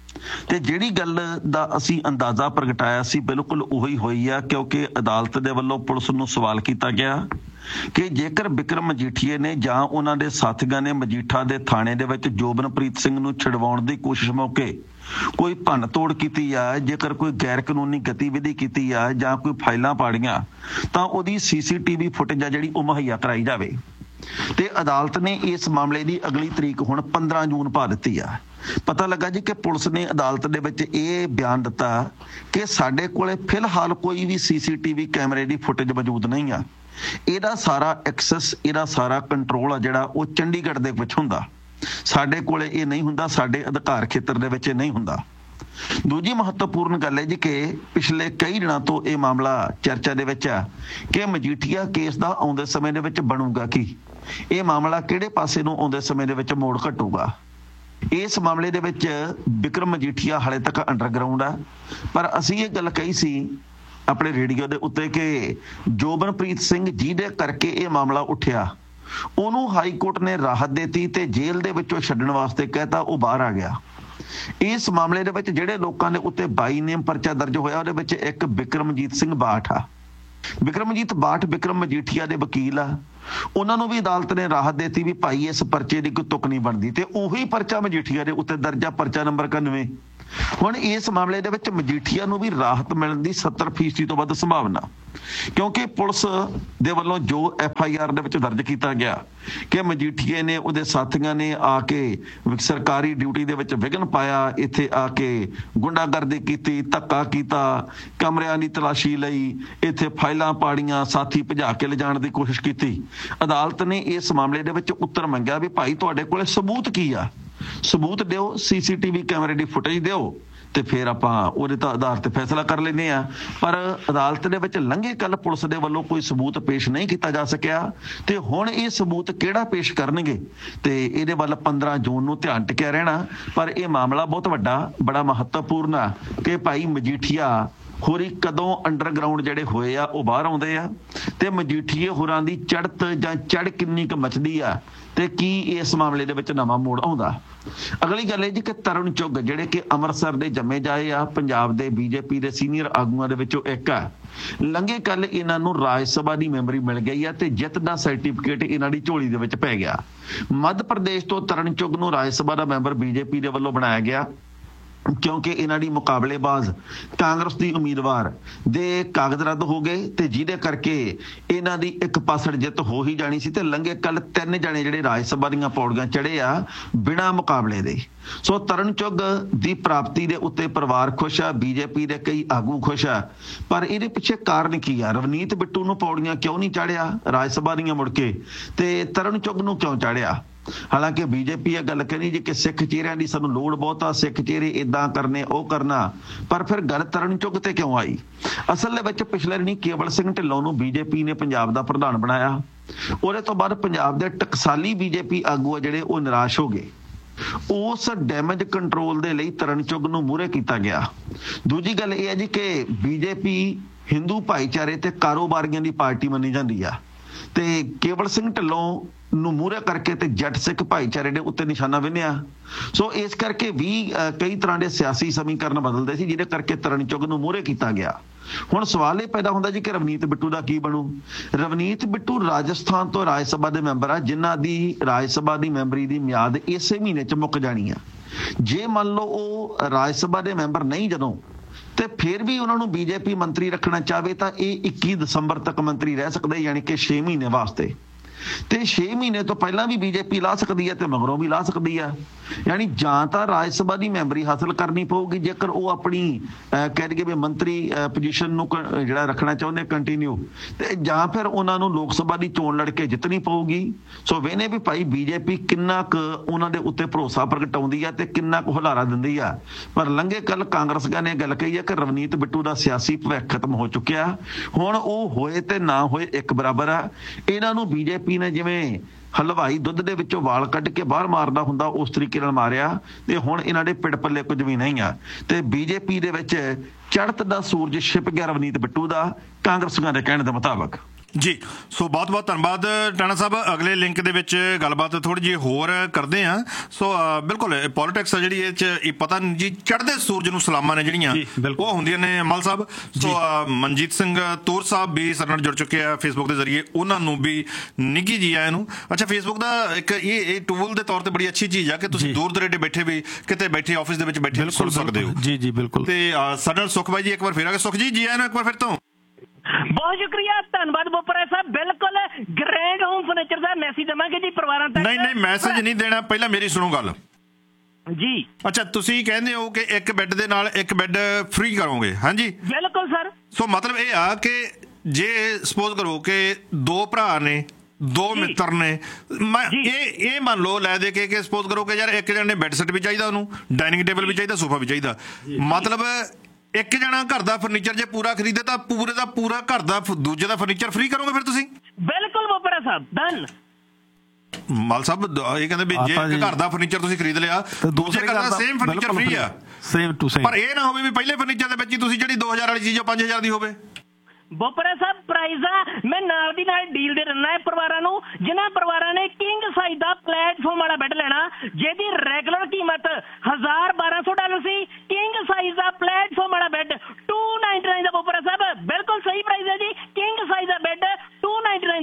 ਤੇ ਜਿਹੜੀ ਗੱਲ ਦਾ ਅਸੀਂ ਅੰਦਾਜ਼ਾ ਪ੍ਰਗਟਾਇਆ ਸੀ ਬਿਲਕੁਲ ਉਹੀ ਹੋਈ ਆ, ਕਿਉਂਕਿ ਅਦਾਲਤ ਦੇ ਵੱਲੋਂ ਪੁਲਿਸ ਨੂੰ ਸਵਾਲ ਕੀਤਾ ਗਿਆ ਕਿ ਜੇਕਰ ਬਿਕਰਮ ਮਜੀਠੀਏ ਨੇ ਜਾਂ ਉਹਨਾਂ ਦੇ ਸਾਥੀਆਂ ਨੇ ਮਜੀਠਾ ਦੇ ਥਾਣੇ ਦੇ ਵਿੱਚ ਜੋਬਨਪ੍ਰੀਤ ਸਿੰਘ ਨੂੰ ਛਡਵਾਉਣ ਦੀ ਕੋਸ਼ਿਸ਼ ਮੌਕੇ ਕੋਈ ਭੰਨ ਤੋੜ ਕੀਤੀ ਆ, ਜੇਕਰ ਕੋਈ ਗੈਰ ਕਾਨੂੰਨੀ ਗਤੀਵਿਧੀ ਕੀਤੀ ਆ ਜਾਂ ਕੋਈ ਫਾਈਲਾਂ ਪਾੜੀਆਂ, ਤਾਂ ਉਹਦੀ ਸੀਸੀਟੀਵੀ ਫੁਟੇਜ ਆ ਜਿਹੜੀ ਉਹ ਮੁਹੱਈਆ ਕਰਾਈ ਜਾਵੇ। ਤੇ ਅਦਾਲਤ ਨੇ ਇਸ ਮਾਮਲੇ ਦੀ ਅਗਲੀ ਤਰੀਕ ਹੁਣ ਪੰਦਰਾਂ ਜੂਨ ਪਾ ਦਿੱਤੀ ਆ। ਪਤਾ ਲੱਗਾ ਜੀ ਕਿ ਪੁਲਿਸ ਨੇ ਅਦਾਲਤ ਦੇ ਵਿੱਚ ਇਹ ਬਿਆਨ ਦਿੱਤਾ ਕਿ ਸਾਡੇ ਕੋਲੇ ਫਿਲਹਾਲ ਕੋਈ ਵੀ ਸੀਸੀਟੀਵੀ ਕੈਮਰੇ ਦੀ ਫੁਟੇਜ ਮੌਜੂਦ ਨਹੀਂ ਆ। ਇਹਦਾ ਸਾਰਾ ਐਕਸੈਸ, ਇਹਦਾ ਸਾਰਾ ਕੰਟਰੋਲ ਆ ਜਿਹੜਾ ਉਹ ਚੰਡੀਗੜ੍ਹ ਦੇ ਵਿੱਚ ਹੁੰਦਾ, ਸਾਡੇ ਕੋਲੇ ਇਹ ਨਹੀਂ ਹੁੰਦਾ, ਸਾਡੇ ਅਧਿਕਾਰ ਖੇਤਰ ਦੇ ਵਿੱਚ ਇਹ ਨਹੀਂ ਹੁੰਦਾ। ਦੂਜੀ ਮਹੱਤਵਪੂਰਨ ਗੱਲ ਹੈ ਜੀ ਕਿ ਪਿਛਲੇ ਕਈ ਦਿਨਾਂ ਤੋਂ ਇਹ ਮਾਮਲਾ ਚਰਚਾ ਦੇ ਵਿੱਚ ਆ ਕਿ ਮਜੀਠੀਆ ਕੇਸ ਦਾ ਆਉਂਦੇ ਸਮੇਂ ਦੇ ਵਿੱਚ ਬਣੂਗਾ ਕੀ, ਇਹ ਮਾਮਲਾ ਕਿਹੜੇ ਪਾਸੇ ਨੂੰ ਆਉਂਦੇ ਸਮੇਂ ਦੇ ਵਿੱਚ ਮੋੜ ਘਟੂਗਾ। ਇਸ ਮਾਮਲੇ ਦੇ ਵਿੱਚ ਬਿਕਰਮ ਮਜੀਠੀਆ ਹਾਲੇ ਤੱਕ ਅੰਡਰਗਰਾਊਂਡ ਆ, ਪਰ ਅਸੀਂ ਇਹ ਗੱਲ ਕਹੀ ਸੀ ਆਪਣੇ ਰੇਡੀਓ ਦੇ ਉੱਤੇ ਕਿ ਜੋਬਨਪ੍ਰੀਤ ਸਿੰਘ ਜਿਹਦੇ ਕਰਕੇ ਇਹ ਮਾਮਲਾ ਉੱਠਿਆ ਉਹਨੂੰ ਹਾਈ ਕੋਰਟ ਨੇ ਰਾਹਤ ਦਿੱਤੀ ਤੇ ਜੇਲ੍ਹ ਦੇ ਵਿੱਚੋਂ ਛੱਡਣ ਵਾਸਤੇ ਕਹਿਤਾ, ਉਹ ਬਾਹਰ ਆ ਗਿਆ। ਇਸ ਮਾਮਲੇ ਦੇ ਵਿੱਚ ਜਿਹੜੇ ਲੋਕਾਂ ਦੇ ਉੱਤੇ ਬਾਈ ਨੇਮ ਪਰਚਾ ਦਰਜ ਹੋਇਆ ਉਹਦੇ ਵਿੱਚ ਇੱਕ ਬਿਕਰਮਜੀਤ ਸਿੰਘ ਬਾਠ ਆ। ਬਿਕਰਮਜੀਤ ਬਾਠ ਬਿਕਰਮ ਮਜੀਠੀਆ ਦੇ ਵਕੀਲ ਆ। ਉਹਨਾਂ ਨੂੰ ਵੀ ਅਦਾਲਤ ਨੇ ਰਾਹਤ ਦਿੱਤੀ ਵੀ ਭਾਈ ਇਸ ਪਰਚੇ ਦੀ ਕੋਈ ਤੁਕ ਨਹੀਂ ਬਣਦੀ, ਤੇ ਉਹੀ ਪਰਚਾ ਮਜੀਠੀਆ ਦੇ ਉੱਤੇ ਦਰਜ ਆ, ਪਰਚਾ ਨੰਬਰ ਇਕਾਨਵੇਂ। ਹੁਣ ਇਸ ਮਾਮਲੇ ਦੇ ਵਿੱਚ ਮਜੀਠੀਆ ਨੂੰ ਵੀ ਰਾਹਤ ਮਿਲਣ ਦੀ ਸੱਤਰ ਫੀਸਦੀ ਤੋਂ ਵੱਧ ਸੰਭਾਵਨਾ, ਕਿਉਂਕਿ ਪੁਲਿਸ ਦੇ ਵੱਲੋਂ ਜੋ ਐਫ ਆਈ ਆਰ ਦੇ ਵਿੱਚ ਦਰਜ ਕੀਤਾ ਗਿਆ ਕਿ ਮਜੀਠੀਏ ਨੇ ਉਹਦੇ ਸਾਥੀਆਂ ਨੇ ਆ ਕੇ ਸਰਕਾਰੀ ਡਿਊਟੀ ਦੇ ਵਿੱਚ ਵਿਘਨ ਪਾਇਆ, ਇੱਥੇ ਆ ਕੇ ਗੁੰਡਾਗਰਦੀ ਕੀਤੀ, ਧੱਕਾ ਕੀਤਾ, ਕਮਰਿਆਂ ਦੀ ਤਲਾਸ਼ੀ ਲਈ, ਇੱਥੇ ਫਾਈਲਾਂ ਪਾੜੀਆਂ, ਸਾਥੀ ਭਜਾ ਕੇ ਲਿਜਾਣ ਦੀ ਕੋਸ਼ਿਸ਼ ਕੀਤੀ। ਅਦਾਲਤ ਨੇ ਇਸ ਮਾਮਲੇ ਦੇ ਵਿੱਚ ਉੱਤਰ ਮੰਗਿਆ ਵੀ ਭਾਈ ਤੁਹਾਡੇ ਕੋਲੇ ਸਬੂਤ ਕੀ ਆ, ਸਬੂਤ ਦਿਓ, ਸੀ ਸੀ ਟੀ ਵੀ ਕੈਮਰੇ ਦੀ ਫੁਟੇਜ ਦਿਓ, ਤੇ ਫਿਰ ਆਪਾਂ ਉਹਦੇ ਤਾਂ ਆਧਾਰ ਤੇ ਫੈਸਲਾ ਕਰ ਲੈਂਦੇ ਆ। ਪਰ ਅਦਾਲਤ ਦੇ ਵਿੱਚ ਲੰਘੇ ਕੱਲ ਪੁਲਿਸ ਦੇ ਵੱਲੋਂ ਕੋਈ ਸਬੂਤ ਪੇਸ਼ ਨਹੀਂ ਕੀਤਾ ਜਾ ਸਕਿਆ, ਤੇ ਹੁਣ ਇਹ ਸਬੂਤ ਕਿਹੜਾ ਪੇਸ਼ ਕਰਨਗੇ, ਤੇ ਇਹਦੇ ਵੱਲ ਪੰਦਰਾਂ ਜੂਨ ਨੂੰ ਧਿਆਨ ਟਿਕਿਆ ਰਹਿਣਾ। ਪਰ ਇਹ ਮਾਮਲਾ ਬਹੁਤ ਵੱਡਾ, ਬੜਾ ਮਹੱਤਵਪੂਰਨ ਆ ਕਿ ਭਾਈ ਮਜੀਠੀਆ ਹੋਰੀ ਕਦੋਂ ਅੰਡਰਗਰਾਉਂਡ ਜਿਹੜੇ ਹੋਏ ਆ ਉਹ ਬਾਹਰ ਆਉਂਦੇ ਆ, ਤੇ ਮਜੀਠੀਏ ਹੋਰਾਂ ਦੀ ਚੜ੍ਹਤ ਜਾਂ ਚੜ੍ਹ ਕਿੰਨੀ ਕੁ ਮੱਚਦੀ ਆ, ਤੇ ਕੀ ਇਸ ਮਾਮਲੇ ਦੇ ਵਿੱਚ ਨਵਾਂ ਮੋੜ ਆਉਂਦਾ। ਅਗਲੀ ਗੱਲ ਇਹ ਜੀ ਕਿ ਤਰੁਣ ਚੁੱਗ ਜਿਹੜੇ ਕਿ ਅੰਮ੍ਰਿਤਸਰ ਦੇ ਜੰਮੇ ਜਾਏ ਆ, ਪੰਜਾਬ ਦੇ ਬੀਜੇਪੀ ਦੇ ਸੀਨੀਅਰ ਆਗੂਆਂ ਦੇ ਵਿੱਚੋਂ ਇੱਕ ਆ। ਲੰਘੇ ਕੱਲ ਇਹਨਾਂ ਨੂੰ ਰਾਜ ਸਭਾ ਦੀ ਮੈਂਬਰੀ ਮਿਲ ਗਈ ਆ, ਤੇ ਜਿੱਤ ਦਾ ਸਰਟੀਫਿਕੇਟ ਇਹਨਾਂ ਦੀ ਝੋਲੀ ਦੇ ਵਿੱਚ ਪੈ ਗਿਆ। ਮੱਧ ਪ੍ਰਦੇਸ਼ ਤੋਂ ਤਰੁਣ ਚੁੱਗ ਨੂੰ ਰਾਜ ਸਭਾ ਦਾ ਮੈਂਬਰ ਬੀਜੇਪੀ ਦੇ ਵੱਲੋਂ ਬਣਾਇਆ ਗਿਆ, ਕਿਉਂਕਿ ਇਹਨਾਂ ਦੀ ਮੁਕਾਬਲੇਬਾਜ਼ ਕਾਂਗਰਸ ਦੀ ਉਮੀਦਵਾਰ ਦੇ ਕਾਗਜ਼ ਰੱਦ ਹੋ ਗਏ, ਤੇ ਜਿਹਦੇ ਕਰਕੇ ਇਹਨਾਂ ਦੀ ਇੱਕ ਪਾਸੜ ਜਿੱਤ ਹੋ ਹੀ ਜਾਣੀ ਸੀ। ਤੇ ਲੰਘੇ ਕੱਲ ਤਿੰਨ ਜਣੇ ਜਿਹੜੇ ਰਾਜ ਸਭਾ ਦੀਆਂ ਪੌੜੀਆਂ ਚੜੇ ਆ ਬਿਨਾਂ ਮੁਕਾਬਲੇ ਦੇ। ਸੋ ਤਰੁਣ ਚੁੱਗ ਦੀ ਪ੍ਰਾਪਤੀ ਦੇ ਉੱਤੇ ਪਰਿਵਾਰ ਖੁਸ਼ ਆ, ਬੀਜੇਪੀ ਦੇ ਕਈ ਆਗੂ ਖੁਸ਼ ਆ, ਪਰ ਇਹਦੇ ਪਿੱਛੇ ਕਾਰਨ ਕੀ ਆ? ਰਵਨੀਤ ਬਿੱਟੂ ਨੂੰ ਪੌੜੀਆਂ ਕਿਉਂ ਨਹੀਂ ਚਾੜਿਆ ਰਾਜ ਸਭਾ ਦੀਆਂ ਮੁੜ ਕੇ, ਤੇ ਤਰੁਣ ਚੁੱਗ ਨੂੰ ਕਿਉਂ ਚਾੜਿਆ? ਹਾਲਾਂਕਿ ਬੀਜੇਪੀ ਇਹ ਗੱਲ ਕਰੀ ਜੀ ਕਿ ਸਿੱਖ ਚਿਹਰਿਆਂ ਦੀ ਸਾਨੂੰ ਲੋੜ ਬਹੁਤ ਆ, ਸਿੱਖ ਚਿਹਰੇ ਇਦਾਂ ਕਰਨੇ ਉਹ ਕਰਨਾ, ਪਰ ਫਿਰ ਗੱਲ ਤਰੁਣ ਚੁੱਗ ਤੇ ਕਿਉਂ ਆਈ? ਅਸਲ ਦੇ ਵਿੱਚ ਪਿਛਲੇ ਦਿਨੀ ਕੇਵਲ ਸਿੰਘ ਢਿੱਲੋਂ ਨੂੰ ਬੀਜੇਪੀ ਨੇ ਪੰਜਾਬ ਦਾ ਪ੍ਰਧਾਨ ਬਣਾਇਆ। ਉਹਦੇ ਤੋਂ ਬਾਅਦ ਪੰਜਾਬ ਦੇ ਟਕਸਾਲੀ ਬੀਜੇਪੀ ਆਗੂ ਆ ਜਿਹੜੇ ਉਹ ਨਿਰਾਸ਼ ਹੋ ਗਏ। ਉਸ ਡੈਮੇਜ ਕੰਟਰੋਲ ਦੇ ਲਈ ਤਰੁਣ ਚੁੱਗ ਨੂੰ ਮੂਹਰੇ ਕੀਤਾ ਗਿਆ। ਦੂਜੀ ਗੱਲ ਇਹ ਹੈ ਜੀ ਕਿ ਬੀਜੇਪੀ ਹਿੰਦੂ ਭਾਈਚਾਰੇ ਤੇ ਕਾਰੋਬਾਰੀਆਂ ਦੀ ਪਾਰਟੀ ਮੰਨੀ ਜਾਂਦੀ ਆ, ਤੇ ਕੇਵਲ ਸਿੰਘ ਢਿੱਲੋਂ ਨੂੰ ਮੂਹਰੇ ਕਰਕੇ ਤੇ ਜੱਟ ਸਿੱਖ ਭਾਈਚਾਰੇ ਦੇ ਉੱਤੇ ਨਿਸ਼ਾਨਾ ਵਿੰਨਿਆ। ਸੋ ਇਸ ਕਰਕੇ ਵੀ ਕਈ ਤਰ੍ਹਾਂ ਦੇ ਸਿਆਸੀ ਸਮੀਕਰਨ ਬਦਲਦੇ ਸੀ, ਜਿਹਦੇ ਕਰਕੇ ਤਰੁਣ ਚੁੱਗ ਨੂੰ ਮੂਹਰੇ ਕੀਤਾ ਗਿਆ। ਹੁਣ ਸਵਾਲ ਇਹ ਪੈਦਾ ਹੁੰਦਾ ਜੀ ਕਿ ਰਵਨੀਤ ਬਿੱਟੂ ਦਾ ਕੀ ਬਣੂ? ਰਵਨੀਤ ਬਿੱਟੂ ਰਾਜਸਥਾਨ ਤੋਂ ਰਾਜ ਸਭਾ ਦੇ ਮੈਂਬਰ ਆ, ਜਿਨ੍ਹਾਂ ਦੀ ਰਾਜ ਸਭਾ ਦੀ ਮੈਂਬਰੀ ਦੀ ਮਿਆਦ ਇਸੇ ਮਹੀਨੇ 'ਚ ਮੁੱਕ ਜਾਣੀ ਆ। ਜੇ ਮੰਨ ਲਓ ਉਹ ਰਾਜ ਸਭਾ ਦੇ ਮੈਂਬਰ ਨਹੀਂ ਜਦੋਂ, ਤੇ ਫਿਰ ਵੀ ਉਹਨਾਂ ਨੂੰ ਬੀਜੇਪੀ ਮੰਤਰੀ ਰੱਖਣਾ ਚਾਹਵੇ ਤਾਂ ਇਹ ਇੱਕੀ ਦਸੰਬਰ ਤੱਕ ਮੰਤਰੀ ਰਹਿ ਸਕਦੇ, ਯਾਨੀ ਕਿ ਛੇ ਮਹੀਨੇ ਵਾਸਤੇ। ਤੇ ਛੇ ਮਹੀਨੇ ਤੋਂ ਪਹਿਲਾਂ ਵੀ ਬੀਜੇਪੀ ਲਾ ਸਕਦੀ ਹੈ ਤੇ ਮਗਰੋਂ ਵੀ ਲਾ ਸਕਦੀ ਆ। ਯਾਨੀ ਜਾਂ ਤਾਂ ਰਾਜ ਸਭਾ ਦੀ ਮੈਂਬਰੀ ਹਾਸਲ ਕਰਨੀ ਪਊਗੀ ਜੇਕਰ ਉਹ ਆਪਣੀ ਕਹਿ ਦਈਏ ਵੀ ਮੰਤਰੀ ਪੋਜੀਸ਼ਨ ਨੂੰ ਜਿਹੜਾ ਰੱਖਣਾ ਚਾਹੁੰਦੇ ਕੰਟੀਨਿਊ, ਤੇ ਜਾਂ ਫਿਰ ਉਹਨਾਂ ਨੂੰ ਲੋਕ ਸਭਾ ਦੀ ਚੋਣ ਲੜ ਕੇ ਜਿੱਤਣੀ ਪਊਗੀ। ਸੋ ਵੇਨੇ ਵੀ ਭਾਈ ਬੀਜੇਪੀ ਕਿੰਨਾ ਕੁ ਉਹਨਾਂ ਦੇ ਉੱਤੇ ਭਰੋਸਾ ਪ੍ਰਗਟਾਉਂਦੀ ਆ ਤੇ ਕਿੰਨਾ ਕੁ ਹੁਲਾਰਾ ਦਿੰਦੀ ਆ। ਪਰ ਲੰਘੇ ਕੱਲ ਕਾਂਗਰਸੀਆਂ ਨੇ ਗੱਲ ਕਹੀ ਹੈ ਕਿ ਰਵਨੀਤ ਬਿੱਟੂ ਦਾ ਸਿਆਸੀ ਭਵਿੱਖ ਖਤਮ ਹੋ ਚੁੱਕਿਆ, ਹੁਣ ਉਹ ਹੋਏ ਤੇ ਨਾ ਹੋਏ ਇੱਕ ਬਰਾਬਰ ਆ। ਇਹਨਾਂ ਨੂੰ ਬੀਜੇਪੀ ਨੇ ਜਿਵੇਂ ਹਲਵਾਈ ਦੁੱਧ ਦੇ ਵਿੱਚੋਂ ਵਾਲ ਕੱਢ ਕੇ ਬਾਹਰ ਮਾਰਦਾ ਹੁੰਦਾ ਉਸ ਤਰੀਕੇ ਨਾਲ ਮਾਰਿਆ, ਤੇ ਹੁਣ ਇਹਨਾਂ ਦੇ ਪਿੜ ਪੱਲੇ ਕੁਝ ਵੀ ਨਹੀਂ ਆ, ਤੇ ਬੀਜੇਪੀ ਦੇ ਵਿੱਚ ਚੜ੍ਹਤ ਦਾ ਸੂਰਜ ਛਿਪ ਗਿਆ ਰਵਨੀਤ ਬਿੱਟੂ ਦਾ, ਕਾਂਗਰਸੀਆਂ ਦੇ ਕਹਿਣ ਦੇ ਮੁਤਾਬਕ। ਜੀ, ਸੋ ਬਹੁਤ ਬਹੁਤ ਧੰਨਵਾਦ ਟਾਣਾ ਸਾਹਿਬ। ਅਗਲੇ ਲਿੰਕ ਦੇ ਵਿੱਚ ਗੱਲਬਾਤ ਥੋੜੀ ਜਿਹੀ ਹੋਰ ਕਰਦੇ ਆ। ਸੋ ਬਿਲਕੁਲ ਪੋਲਿਟਿਕਸ ਆ ਜਿਹੜੀ ਇਹ 'ਚ ਇਹ ਪਤਾ ਨਹੀਂ ਜੀ, ਚੜ੍ਹਦੇ ਸੂਰਜ ਨੂੰ ਸਲਾਮਾਂ ਨੇ ਜਿਹੜੀਆਂ ਉਹ ਹੁੰਦੀਆਂ ਨੇ ਮਲ ਸਾਹਿਬ। ਸੋ ਮਨਜੀਤ ਸਿੰਘ ਤੂਰ ਸਾਹਿਬ ਵੀ ਸਾਡੇ ਨਾਲ ਜੁੜ ਚੁੱਕੇ ਆ ਫੇਸਬੁੱਕ ਦੇ ਜ਼ਰੀਏ, ਉਹਨਾਂ ਨੂੰ ਵੀ ਨਿੱਘੀ ਜੀ ਆਇਆਂ ਨੂੰ। ਅੱਛਾ, ਫੇਸਬੁੱਕ ਦਾ ਇੱਕ ਇਹ ਇਹ ਟੂਲ ਦੇ ਤੌਰ ਤੇ ਬੜੀ ਅੱਛੀ ਚੀਜ਼ ਆ ਕਿ ਤੁਸੀਂ ਦੂਰ ਦਰੇਡੇ ਬੈਠੇ ਵੀ ਕਿਤੇ ਬੈਠੇ ਆਫਿਸ ਦੇ ਵਿੱਚ ਬੈਠੇ ਸੁਣ ਸਕਦੇ ਹੋ। ਜੀ ਜੀ ਬਿਲਕੁਲ। ਤੇ ਸਾਡੇ ਨਾਲ ਸੁਖ ਬਾਈ ਜੀ ਇੱਕ ਵਾਰ ਫਿਰ ਆ ਗਏ। ਸੁਖ ਜੀ ਜੀ ਆਇਆਂ ਨੂੰ ਇੱਕ ਵਾਰ ਫਿਰ ਤੋਂ। ਬਹੁਤ ਸ਼ੁਕਰੀਆ, ਧੰਨਵਾਦ ਬੋਪਰਾ ਸਾਹਿਬ। ਬਿਲਕੁਲ ਗ੍ਰੈਂਡ ਹੋਮ ਫਰਨੀਚਰ ਦਾ ਮੈਸੇਜ ਦੇਵਾਂਗੇ ਜੀ ਪਰਿਵਾਰਾਂ ਤੱਕ। ਨਹੀਂ ਨਹੀਂ ਮੈਸੇਜ ਨਹੀਂ ਦੇਣਾ, ਪਹਿਲਾਂ ਮੇਰੀ ਸੁਣੋ ਗੱਲ ਜੀ। ਅੱਛਾ, ਤੁਸੀਂ ਕਹਿੰਦੇ ਹੋ ਕਿ ਇੱਕ ਬੈੱਡ ਦੇ ਨਾਲ ਇੱਕ ਬੈੱਡ ਫ੍ਰੀ ਕਰੋਗੇ? ਹਾਂਜੀ ਬਿਲਕੁਲ ਸਰ। ਸੋ ਮਤਲਬ ਇਹ ਆ ਕਿ ਜੇ ਸਪੋਜ਼ ਕਰੋ ਕਿ ਦੋ ਭਰਾ ਨੇ, ਦੋ ਮਿੱਤਰ ਨੇ, ਮੈਂ ਇਹ ਇਹ ਮੰਨ ਲਓ ਲੈ ਦੇ ਕੇ ਕਿ ਸਪੋਜ਼ ਕਰੋ ਕਿ ਯਾਰ ਇੱਕ ਜਣੇ ਨੇ ਬੈੱਡ ਸੈੱਟ ਵੀ ਚਾਹੀਦਾ, ਉਹਨੂੰ ਡਾਈਨਿੰਗ ਟੇਬਲ ਵੀ ਚਾਹੀਦਾ, ਸੋਫਾ ਵੀ ਚਾਹੀਦਾ। ਮਤਲਬ ਇੱਕ ਜਣਾ ਘਰ ਦਾ ਫਰਨੀਚਰ ਜੇ ਪੂਰਾ ਖਰੀਦੇ ਤਾਂ ਪੂਰੇ ਦਾ ਪੂਰਾ ਘਰ ਦਾ ਦੂਜੇ ਦਾ ਫਰਨੀਚਰ ਫ੍ਰੀ ਕਰੋਗੇ ਫਿਰ ਤੁਸੀਂ? ਬਿਲਕੁਲ ਬੋਪਰਾ ਸਾਹਿਬ, ਡਨ। ਮਾਲ ਸਾਹਿਬ ਇਹ ਕਹਿੰਦੇ ਵੀ ਜੇ ਇੱਕ ਘਰ ਦਾ ਫਰਨੀਚਰ ਤੁਸੀਂ ਖਰੀਦ ਲਿਆ, ਦੂਜੇ ਘਰ ਦਾ ਸੇਮ ਫਰਨੀਚਰ ਫ੍ਰੀ ਆ, ਸੇਮ ਟੂ ਸੇਮ। ਪਰ ਇਹ ਨਾ ਹੋਵੇ ਵੀ ਪਹਿਲੇ ਫਰਨੀਚਰ ਦੇ ਵਿੱਚ ਹੀ ਤੁਸੀਂ ਜਿਹੜੀ ਦੋ ਹਜ਼ਾਰ ਵਾਲੀ ਚੀਜ਼ ਉਹ ਪੰਜ ਹਜ਼ਾਰ ਦੀ ਹੋਵੇ। ਬੋਪਰਾ ਸਾਹਿਬ ਪ੍ਰਾਈਜ਼ ਆ ਮੈਂ ਨਾਲ ਦੀ ਨਾਲ ਡੀਲ ਦੇ ਦਿੰਦਾ ਹੈ ਪਰਿਵਾਰਾਂ ਨੂੰ, ਜਿਨ੍ਹਾਂ ਪਰਿਵਾਰਾਂ ਨੇ ਕਿੰਗ ਸਾਈਜ਼ ਦਾ ਪਲੇਟਫਾਰਮ ਵਾਲਾ ਬੈੱਡ ਲੈਣਾ, ਜਿਹਦੀ ਰੈਗੂਲਰ ਕੀਮਤ ਹਜ਼ਾਰ ਬਾਰਾਂ ਸੌ ਡਾਲਰ ਸੀ। ਕਿੰਗ ਸਾਈਜ਼ ਦਾ ਪਲੇਟਫਾਰਮ ਵਾਲਾ ਬੈੱਡ ਟੂ ਨਾਈਨਟੀ ਨਾਈਨ ਦਾ ਬੋਪਰਾ ਸਾਹਿਬ, ਬਿਲਕੁਲ ਸਹੀ ਪ੍ਰਾਈਜ਼ ਹੈ ਜੀ। King size the bed to ninety nine ਦਾ ਜੀ। ਨਹੀਂ